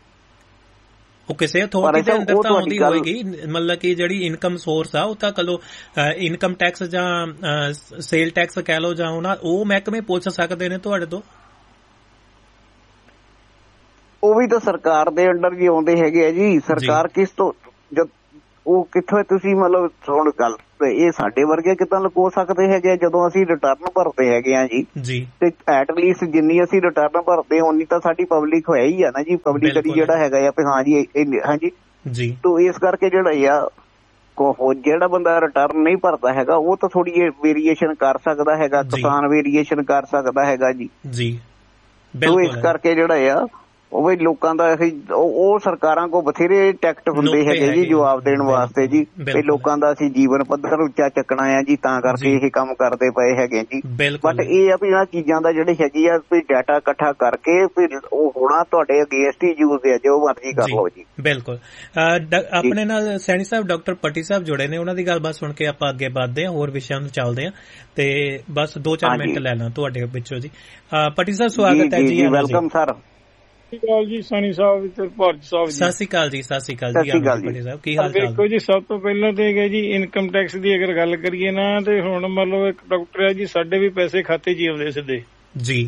ਉਹ ਕਿਸੇ ਅਥਾਰਟੀ ਦੇ ਅੰਦਰ ਤਾਂ ਆਉਂਦੀ ਹੋਏਗੀ। ਮਤਲਬ ਕਿ ਜਿਹੜੀ ਇਨਕਮ ਸੋਰਸ ਆ ਉਹ ਤਾਂ ਚਲੋ ਇਨਕਮ ਟੈਕਸ ਜਾਂ ਸੇਲ ਟੈਕਸ ਕਹਿ ਲਓ ਜਾਂ ਉਹ ਮਹਿਕਮੇ ਪੁੱਛ ਸਕਦੇ ਨੇ ਤੁਹਾਡੇ ਤੋਂ। ਉਹ ਵੀ ਤਾਂ ਸਰਕਾਰ ਦੇ ਅੰਡਰ ਹੀ ਆਉਂਦੇ ਹੈਗੇ ਆ ਜੀ। ਸਰਕਾਰ ਕਿਸ ਤੋਂ ਉਹ ਕਿੱਥੋਂ ਤੁਸੀਂ ਮਤਲਬ ਹੁਣ ਗੱਲ ਇਹ ਸਾਡੇ ਵਰਗੇ ਕਿੱਦਾਂ ਲੁਕੋ ਸਕਦੇ ਹੈਗੇ ਆ ਜਦੋਂ ਅਸੀਂ ਰਿਟਰਨ ਭਰਦੇ ਹੈਗੇ ਆ ਜੀ। ਤੇ ਐਟ ਲੀਸਟ ਜਿੰਨੀ ਅਸੀਂ ਰਿਟਰਨ ਭਰਦੇ ਉਨੀ ਤਾਂ ਸਾਡੀ ਪਬਲਿਕ ਹੋਇਆ ਹੀ ਆ ਨਾ ਜੀ। ਪਬਲਿਕਲੀ ਜਿਹੜਾ ਹੈਗਾ ਆ ਵੀ ਹਾਂਜੀ ਜੀ। ਤੋ ਇਸ ਕਰਕੇ ਜਿਹੜਾ ਆ ਜਿਹੜਾ ਬੰਦਾ ਰਿਟਰਨ ਨਹੀਂ ਭਰਦਾ ਹੈਗਾ ਉਹ ਤਾਂ ਥੋੜੀ ਵੇਰੀਏਸ਼ਨ ਕਰ ਸਕਦਾ ਹੈਗਾ, ਕਿਸਾਨ ਵੇਰੀਏਸ਼ਨ ਕਰ ਸਕਦਾ ਹੈਗਾ ਜੀ। ਤੋ ਇਸ ਕਰਕੇ ਜਿਹੜਾ ਆ ਉਹ ਵੀ ਲੋਕਾਂ ਦਾ ਉਹ ਸਰਕਾਰਾਂ ਕੋਲ ਬਥੇਰੇ ਟੈਕਟ ਹੁੰਦੇ ਹੈਗੇ ਜੀ ਜਵਾਬ ਦੇਣ ਵਾਸਤੇ ਜੀ। ਤੇ ਲੋਕਾਂ ਦਾ ਅਸੀਂ ਜੀਵਨ ਪੱਧਰ ਉੱਚਾ ਚੱਕਣਾ ਆ ਜੀ, ਤਾਂ ਕਰਕੇ ਇਹ ਕੰਮ ਕਰਦੇ ਪਏ ਹੈਗੇ ਜੀ। ਬਟ ਇਹ ਆ ਵੀ ਇਹਨਾਂ ਚੀਜ਼ਾਂ ਦਾ ਜਿਹੜੇ ਹੈਗੀ ਆ ਵੀ ਡਾਟਾ ਇਕੱਠਾ ਕਰਕੇ ਫਿਰ ਉਹ ਹੋਣਾ ਤੁਹਾਡੇ ਅਗੇਂਸਟ ਹੀ ਯੂਜ਼ ਹੈ, ਜੋ ਮਰਜ਼ੀ ਕਰ ਲਓ ਜੀ। ਬਿਲਕੁਲ। ਆਪਣੇ ਨਾਲ ਸੈਣੀ ਸਾਹਿਬ ਡਾਕਟਰ ਪੱਟੀ ਸਾਹਿਬ ਜੁੜੇ ਨੇ, ਉਹਨਾਂ ਦੀ ਗੱਲਬਾਤ ਸੁਣ ਕੇ ਆਪਾਂ ਅੱਗੇ ਵੱਧਦੇ ਹਾਂ, ਹੋਰ ਵਿਸ਼ਿਆਂ ਨੂੰ ਚੱਲਦੇ ਹਾਂ ਤੇ ਬਸ 2-4 ਮਿੰਟ ਲੈ ਲਾਂ ਤੁਹਾਡੇ ਵਿੱਚੋਂ ਜੀ। ਪੱਟੀ ਸਾਹਿਬ ਸਵਾਗਤ ਹੈ ਜੀ। Welcome sir. ਸਤਿ ਸ਼੍ਰੀ ਅਕਾਲ ਜੀ ਸੈਣੀ ਸਾਹਿਬ ਤੇ ਭਾਰਤ ਸਾਹਿਬ ਜੀ। ਸਤਿ ਸ਼੍ਰੀ ਅਕਾਲ ਜੀ। ਸਤਿ ਸ਼੍ਰੀ ਅਕਾਲ ਜੀ ਪੱਟੀ ਸਾਹਿਬ, ਕੀ ਹਾਲ ਚਾਲ? ਦੇਖੋ ਜੀ, ਸਭ ਤੋਂ ਪਹਿਲਾਂ ਤੇ ਹੈਗਾ ਜੀ ਇਨਕਮ ਟੈਕਸ ਦੀ ਅਗਰ ਗੱਲ ਕਰੀਏ ਨਾ ਤੇ ਹੁਣ ਮਤਲਬ ਇੱਕ ਡਾਕਟਰ ਹੈ ਜੀ, ਸਾਡੇ ਵੀ ਪੈਸੇ ਖਾਤੇ 'ਚ ਆਉਂਦੇ ਸਿੱਧੇ ਜੀ।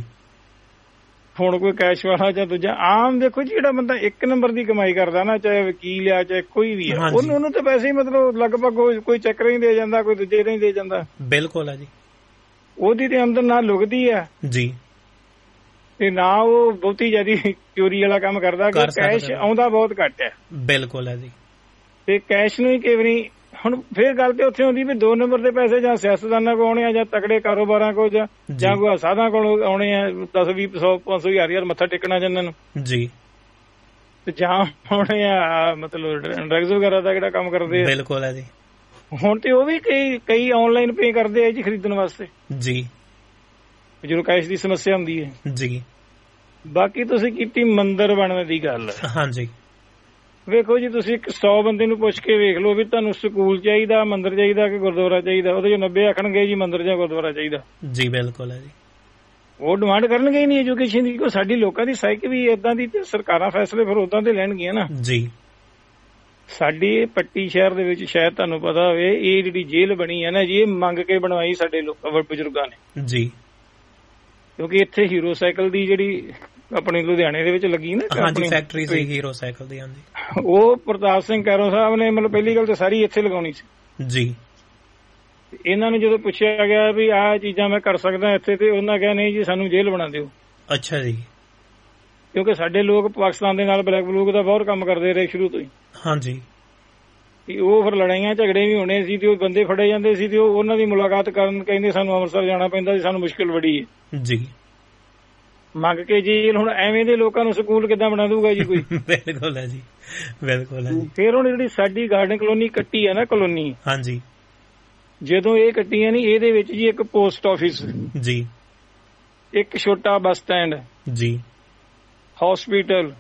ਹੁਣ ਕੋਈ ਕੈਸ਼ ਵਾਲਾ ਜਾਂ ਦੂਜਾ ਆਮ ਦੇਖੋ ਜੀ, ਜਿਹੜਾ ਬੰਦਾ 1 ਨੰਬਰ ਦੀ ਕਮਾਈ ਕਰਦਾ ਨਾ, ਚਾਹੇ ਵਕੀਲ ਆ ਚਾਹੇ ਕੋਈ ਵੀ ਆ, ਉਹਨੂੰ ਤਾਂ ਪੈਸੇ ਮਤਲਬ ਲਗਭਗ ਕੋਈ ਚੱਕਰ ਨਹੀਂ ਦੇ ਜਾਂਦਾ, ਕੋਈ ਦੂਜੇ ਨਹੀਂ ਦੇ ਜਾਂਦਾ। ਬਿਲਕੁਲ ਹੈ ਜੀ। ਉਹਦੀ ਤੇ ਆਮਦਨ ਨਾ ਲੁਕਦੀ ਆ ਜੀ ਤੇ ਨਾ ਉਹ ਬਹੁਤੀ ਜ਼ਿਆਦਾ ਚੋਰੀ ਵਾਲਾ ਕੰਮ ਕਰਦਾ, ਕੈਸ਼ ਆਉਂਦਾ ਬਹੁਤ ਘੱਟ ਹੈ। ਬਿਲਕੁਲ ਹੈ ਜੀ। ਤੇ ਕੈਸ਼ ਨੂੰ ਹੀ ਕਈ ਵਾਰੀ ਹੁਣ ਫੇਰ ਗੱਲ ਤੇ ਉੱਥੇ ਆਉਂਦੀ ਵੀ 2 ਨੰਬਰ ਦੇ ਪੈਸੇ ਜਾਂ ਸਿਆਸਤਦਾਨਾਂ ਕੋਲ ਆਉਣੇ ਆ ਜਾਂ ਤਕੜੇ ਕਾਰੋਬਾਰਾਂ ਕੋਲ ਜਾਂ ਕੋਈ ਸਾਧਾਂ ਕੋਲ ਆਉਣੇ ਆ, 10-20, 100, 500, 1000 ਮੱਥਾ ਟੇਕਣਾ ਜਿੰਨਾਂ ਨੂੰ ਜੀ, ਤੇ ਜਾਂ ਆਉਣੇ ਆ ਮਤਲਬ ਡਰੱਗਸ ਵਗੈਰਾ ਦਾ ਜਿਹੜਾ ਕੰਮ ਕਰਦੇ ਆ। ਬਿਲਕੁਲ ਹੈ ਜੀ। ਹੁਣ ਤੇ ਉਹ ਵੀ ਕਈ ਆਨਲਾਈਨ ਪੇ ਕਰਦੇ ਆ ਜੀ ਖਰੀਦਣ ਵਾਸਤੇ ਜੀ, ਜਦੋਂ ਕੈਸ਼ ਦੀ ਸਮੱਸਿਆ ਹੁੰਦੀ ਹੈ ਜੀ। ਬਾਕੀ ਤੁਸੀਂ ਕੀਤੀ ਮੰਦਿਰ ਬਣਨ ਦੀ ਗੱਲ। ਹਾਂਜੀ। ਵੇਖੋ ਜੀ, ਤੁਸੀਂ 100 ਬੰਦੇ ਨੂੰ ਪੁੱਛ ਕੇ ਵੇਖ ਲਓ ਵੀ ਤੁਹਾਨੂੰ ਸਕੂਲ ਚਾਹੀਦਾ, ਮੰਦਿਰ ਚਾਹੀਦਾ ਕਿ ਗੁਰਦੁਆਰਾ ਚਾਹੀਦਾ, ਉਹਦੇ 'ਚ 90 ਆਖਣਗੇ ਜੀ ਮੰਦਿਰ ਜਾਂ ਗੁਰਦੁਆਰਾ ਚਾਹੀਦਾ ਜੀ। ਬਿਲਕੁਲ ਹੈ ਜੀ। ਉਹ ਡਿਮਾਂਡ ਕਰਨਗੇ ਹੀ ਨਹੀਂ ਐਜੂਕੇਸ਼ਨ ਦੀ। ਕੋਈ ਸਾਡੀ ਲੋਕਾਂ ਦੀ ਸਾਈਕ ਵੀ ਏਦਾਂ ਦੀ, ਤੇ ਸਰਕਾਰਾਂ ਫੈਸਲੇ ਫਿਰ ਉਦਾਂ ਦੇ ਲੈਣਗੀਆਂ ਨਾ ਜੀ। ਸਾਡੀ ਪੱਟੀ ਸ਼ਹਿਰ ਦੇ ਵਿੱਚ ਸ਼ਾਇਦ ਤੁਹਾਨੂੰ ਪਤਾ ਹੋਵੇ, ਇਹ ਜਿਹੜੀ ਜੇਲ੍ਹ ਬਣੀ ਹੈ ਨਾ ਜੀ, ਇਹ ਮੰਗ ਕੇ ਬਣਵਾਈ ਸਾਡੇ ਲੋਕਾਂ ਬਜ਼ੁਰਗਾਂ ਨੇ ਜੀ। ਕਿਉਂਕਿ ਇੱਥੇ ਹੀਰੋ ਸਾਈਕਲ ਦੀ ਜਿਹੜੀ ਆਪਣੀ ਲੁਧਿਆਣੇ ਦੇ ਵਿੱਚ ਲੱਗੀ ਨਾ ਫੈਕਟਰੀ ਸੀ ਹੀਰੋ ਸਾਈਕਲ ਦੀ, ਹਾਂਜੀ, ਉਹ ਪ੍ਰਤਾਪ ਸਿੰਘ ਕੈਰੋਂ ਸਾਹਿਬ ਨੇ ਮਤਲਬ ਪਹਿਲੀ ਗੱਲ ਤਾਂ ਸਾਰੀ ਇੱਥੇ ਲਗਾਉਣੀ ਸੀ ਜੀ। ਇਹਨਾਂ ਨੂੰ ਜਦੋਂ ਪੁੱਛਿਆ ਗਿਆ ਵੀ ਆਹ ਚੀਜ਼ਾਂ ਮੈਂ ਕਰ ਸਕਦਾ ਇੱਥੇ, ਤੇ ਉਹਨਾਂ ਕਿਹਾ ਨਹੀਂ ਜੀ ਸਾਨੂੰ ਜੇਲ੍ਹ ਬਣਾ ਦਿਓ। ਅੱਛਾ ਜੀ। ਕਿਉਂਕਿ ਸਾਡੇ ਲੋਕ ਪਾਕਿਸਤਾਨ ਦੇ ਨਾਲ ਬਲੈਕ ਬਲੂਕ ਦਾ ਬਹੁਤ ਕੰਮ ਕਰਦੇ ਰਹੇ ਸ਼ੁਰੂ ਤੋਂ ਹੀ। ਹਾਂਜੀ। ਉਹ ਫਿਰ ਲੜਾਈਆਂ ਝਗੜੇ ਵੀ ਹੋਣੇ ਸੀ ਤੇ ਉਹ ਬੰਦੇ ਫੜੇ ਜਾਂਦੇ ਸੀ ਤੇ ਉਹਨਾਂ ਦੀ ਮੁਲਾਕਾਤ ਕਰਨ ਕਹਿੰਦੇ ਸਾਨੂੰ ਅੰਮ੍ਰਿਤਸਰ ਜਾਣਾ ਪੈਂਦਾ ਸੀ, ਸਾਨੂੰ ਮੁਸ਼ਕਿਲ ਬੜੀ ਹੈ ਜੀ। ਮੰਗ ਕੇ ਜੀ ਹੁਣ ਐਵੇਂ ਦੇ ਲੋਕਾਂ ਨੂੰ ਸਕੂਲ ਕਿੱਦਾਂ ਬਣਾ ਦੂਗਾ ਜੀ ਕੋਈ? ਬਿਲਕੁਲ ਹੈ ਜੀ, ਬਿਲਕੁਲ ਹੈ ਜੀ। ਫਿਰ ਹੁਣ ਜਿਹੜੀ ਸਾਡੀ ਗਾਰਡਨ ਕਲੋਨੀ ਕੱਟੀ ਹੈ ਨਾ, ਕਲੋਨੀ, ਹਾਂਜੀ, ਜਦੋਂ ਇਹ ਕੱਟੀਆਂ ਨਹੀਂ, ਇਹਦੇ ਵਿੱਚ ਜੀ ਇੱਕ ਪੋਸਟ ਆਫਿਸ ਜੀ, ਇੱਕ ਛੋਟਾ ਬੱਸ ਸਟੈਂਡ ਜੀ, ਹਸਪੀਟਲ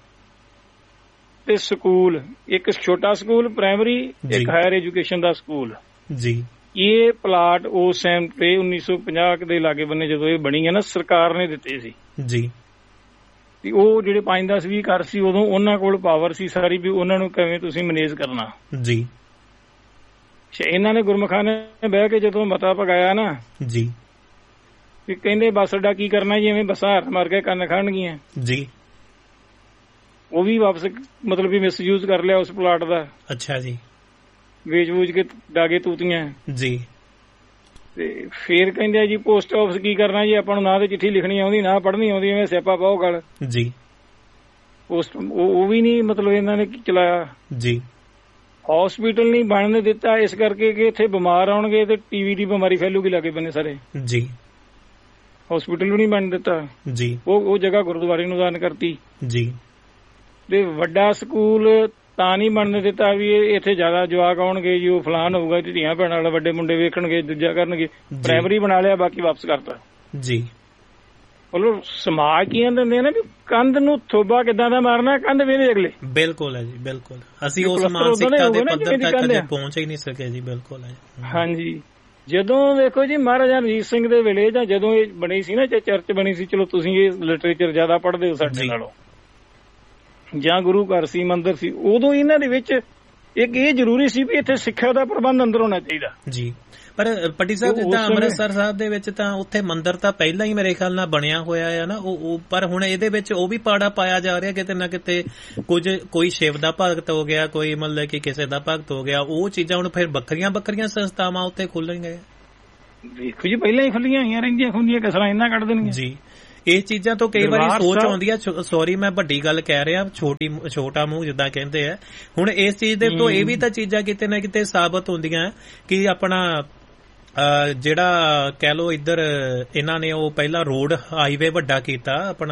ਤੇ ਸਕੂਲ, ਇੱਕ ਛੋਟਾ ਸਕੂਲ ਪ੍ਰਾਇਮਰੀ, ਇੱਕ ਹਾਇਰ ਐਜੂਕੇਸ਼ਨ ਦਾ ਸਕੂਲ ਜੀ। ਇਹ ਪਲਾਟ ਉਸ ਟਾਈਮ ਤੇ 1950 ਦੇ ਲਾਗੇ ਬੰਨੇ ਜਦੋਂ ਇਹ ਬਣੀ ਹੈ ਨਾ, ਸਰਕਾਰ ਨੇ ਦਿੱਤੇ ਸੀ ਜੀ। ਤੇ ਉਹ ਜਿਹੜੇ 5-10-20 ਘਰ ਸੀ ਉਦੋਂ ਉਹਨਾਂ ਕੋਲ ਪਾਵਰ ਸੀ ਸਾਰੀ ਵੀ ਉਹਨਾਂ ਨੂੰ ਕਿਵੇਂ ਤੁਸੀਂ ਮੈਨੇਜ ਕਰਨਾ ਜੀ। ਇਹਨਾਂ ਨੇ ਗੁਰਮੁਖਾਂ ਨੇ ਬਹਿ ਕੇ ਜਦੋਂ ਮਤਾ ਪਗਾਇਆ ਨਾ ਜੀ, ਵੀ ਕਹਿੰਦੇ ਬੱਸ ਅੱਡਾ ਕੀ ਕਰਨਾ ਜੀ, ਐਵੇਂ ਬੱਸਾਂ ਹੱਥ ਮਾਰ ਕੇ ਕੰਨ ਖਾਣਗੀਆਂ ਜੀ। ਉਹ ਵੀ ਵਾਪਸ ਮਤਲਬ ਵੀ ਮਿਸਯੂਜ਼ ਕਰ ਲਿਆ ਉਸ ਪਲਾਟ ਦਾ। ਅੱਛਾ ਜੀ। ਵੇਚ ਵੂਚ ਕੇ ਡਾਗੇ ਤੂਤੀਆਂ ਜੀ। ਤੇ ਫੇਰ ਕਹਿੰਦੇ ਜੀ ਪੋਸਟ ਆਫਿਸ ਕੀ ਕਰਨਾ ਜੀ, ਆਪਾਂ ਨੂੰ ਨਾ ਤੇ ਚਿੱਠੀ ਲਿਖਣੀ ਆਉਂਦੀ ਨਾ ਪੜ੍ਹਨੀ ਆਉਂਦੀ, ਐਵੇਂ ਸਿਆਪਾ ਪਾਓ ਗੱਲ ਜੀ। ਪੋਸਟ ਉਹ ਵੀ ਨਹੀਂ ਮਤਲਬ ਇਹਨਾਂ ਨੇ ਚਲਾਇਆ ਜੀ। ਹਸਪੀਟਲ ਨਹੀਂ ਬਣਨ ਦਿੱਤਾ ਇਸ ਕਰਕੇ ਕਿ ਇੱਥੇ ਬਿਮਾਰ ਆਉਣਗੇ ਤੇ ਟੀਵੀ ਦੀ ਬਿਮਾਰੀ ਫੈਲੂਗੀ ਲਾਗੇ ਬੰਨੇ ਸਾਰੇ ਜੀ। ਹਸਪੀਟਲ ਵੀ ਨਹੀਂ ਬਣ ਦਿੱਤਾ ਜੀ। ਉਹ ਜਗ੍ਹਾ ਗੁਰਦੁਆਰੇ ਨੂੰ ਦਾਨ ਕਰਤੀ ਜੀ। ਤੇ ਵੱਡਾ ਸਕੂਲ ਤਾਂ ਨਹੀਂ ਬਣਨ ਦਿੱਤਾ ਵੀ ਇੱਥੇ ਜ਼ਿਆਦਾ ਜਵਾਕ ਆਉਣਗੇ ਜੀ, ਉਹ ਫਲਾਨ ਹੋਊਗਾ ਤੇ ਧੀਆਂ ਭੈਣਾਂ ਵਾਲੇ ਵੱਡੇ ਮੁੰਡੇ ਵੇਖਣਗੇ, ਦੂਜਾ ਕਰਨਗੇ। ਪ੍ਰਾਇਮਰੀ ਬਣਾ ਲਿਆ, ਬਾਕੀ ਵਾਪਸ ਕਰਤਾ ਜੀ। ਮਤਲਬ ਸਮਾਜ ਕੀ ਦਿੰਦੇ ਨਾ ਵੀ ਕੰਧ ਨੂੰ ਥੋਬਾ ਕਿੱਦਾਂ ਦਾ ਮਾਰਨਾ, ਕੰਧ ਵੇਲੇ ਅਗਲੇ। ਬਿਲਕੁਲ ਹੈ ਜੀ, ਬਿਲਕੁਲ। ਅਸੀਂ ਉਸ ਮਾਨਸਿਕਤਾ ਦੇ ਪੱਧਰ ਤੱਕ ਅਜੇ ਪਹੁੰਚ ਹੀ ਨਹੀਂ ਸਕੇ ਜੀ। ਬਿਲਕੁਲ ਹੈ। ਹਾਂਜੀ। ਜਦੋਂ ਵੇਖੋ ਜੀ ਮਹਾਰਾਜਾ ਰਣਜੀਤ ਸਿੰਘ ਦੇ ਵੇਲੇ ਜਾਂ ਜਦੋਂ ਇਹ ਬਣੀ ਸੀ ਨਾ, ਚਰਚ ਬਣੀ ਸੀ, ਚਲੋ ਤੁਸੀਂ ਇਹ ਲਿਟਰੇਚਰ ਜ਼ਿਆਦਾ ਪੜ੍ਹਦੇ ਹੋ ਸਾਡੇ ਨਾਲੋਂ, ਜਾਂ ਗੁਰੂ ਘਰ ਸੀ, ਮੰਦਿਰ ਸੀ, ਉਦੋਂ ਇਹਨਾਂ ਦੇ ਵਿੱਚ ਇੱਕ ਇਹ ਜ਼ਰੂਰੀ ਸੀ ਵੀ ਇੱਥੇ ਸਿੱਖਿਆ ਦਾ ਪ੍ਰਬੰਧ ਅੰਦਰ ਹੋਣਾ ਚਾਹੀਦਾ ਜੀ। ਪਰ ਪੱਟੀ ਸਾਹਿਬ ਜਿੱਦਾਂ ਅੰਮ੍ਰਿਤਸਰ ਸਾਹਿਬ ਦੇ ਵਿੱਚ ਤਾਂ ਉੱਥੇ ਮੰਦਿਰ ਤਾਂ ਪਹਿਲਾਂ ਹੀ ਮੇਰੇ ਖਿਆਲ ਨਾਲ ਬਣਿਆ ਹੋਇਆ ਹੈ ਨਾ, ਉਹ ਪਰ ਹੁਣ ਇਹਦੇ ਵਿੱਚ ਉਹ ਵੀ ਪਾੜਾ ਪਾਇਆ ਜਾ ਰਿਹਾ ਕਿਤੇ ਨਾ ਕਿਤੇ। ਕੋਈ ਸ਼ਿਵ ਦਾ ਭਗਤ ਹੋ ਗਿਆ, ਕੋਈ ਮਤਲਬ ਕਿ ਕਿਸੇ ਦਾ ਭਗਤ ਹੋ ਗਿਆ, ਉਹ ਚੀਜ਼ਾਂ ਹੁਣ ਫਿਰ ਵੱਖਰੀਆਂ ਸੰਸਥਾਵਾਂ ਉੱਥੇ ਖੁੱਲਣਗੀਆਂ। ਦੇਖੋ ਜੀ ਪਹਿਲਾਂ ਹੀ ਖੁੱਲੀਆਂ ਹੋਈਆਂ ਰਹਿੰਦੀਆਂ, ਖੁੱਲੀਆਂ ਕਿਸ ਤਰ੍ਹਾਂ ਇਹਨਾਂ ਕੱਢ ਦੇਣਗੀਆਂ ਜੀ। ਇਹ ਚੀਜ਼ਾਂ ਤੋਂ ਕਈ ਵਾਰੀ ਸੋਚ ਆਉਂਦੀ ਆ, ਸੌਰੀ ਮੈਂ ਵੱਡੀ ਗੱਲ ਕਹਿ ਰਿਹਾ, ਛੋਟਾ ਮੂੰਹ ਜਿੱਦਾਂ ਕਹਿੰਦੇ ਆ। ਹੁਣ ਇਸ ਚੀਜ਼ ਦੇ ਤੋਂ ਇਹ ਵੀ ਤਾਂ ਚੀਜ਼ਾਂ ਕਿਤੇ ਨਾ ਕਿਤੇ ਸਾਬਤ ਹੁੰਦੀਆਂ ਕਿ ਆਪਣਾ ਜਿਹੜਾ ਕਹਿ ਲਓ ਇੱਧਰ ਇਹਨਾਂ ਨੇ ਉਹ ਪਹਿਲਾਂ ਰੋਡ ਹਾਈਵੇ ਵੱਡਾ ਕੀਤਾ ਆਪਣਾ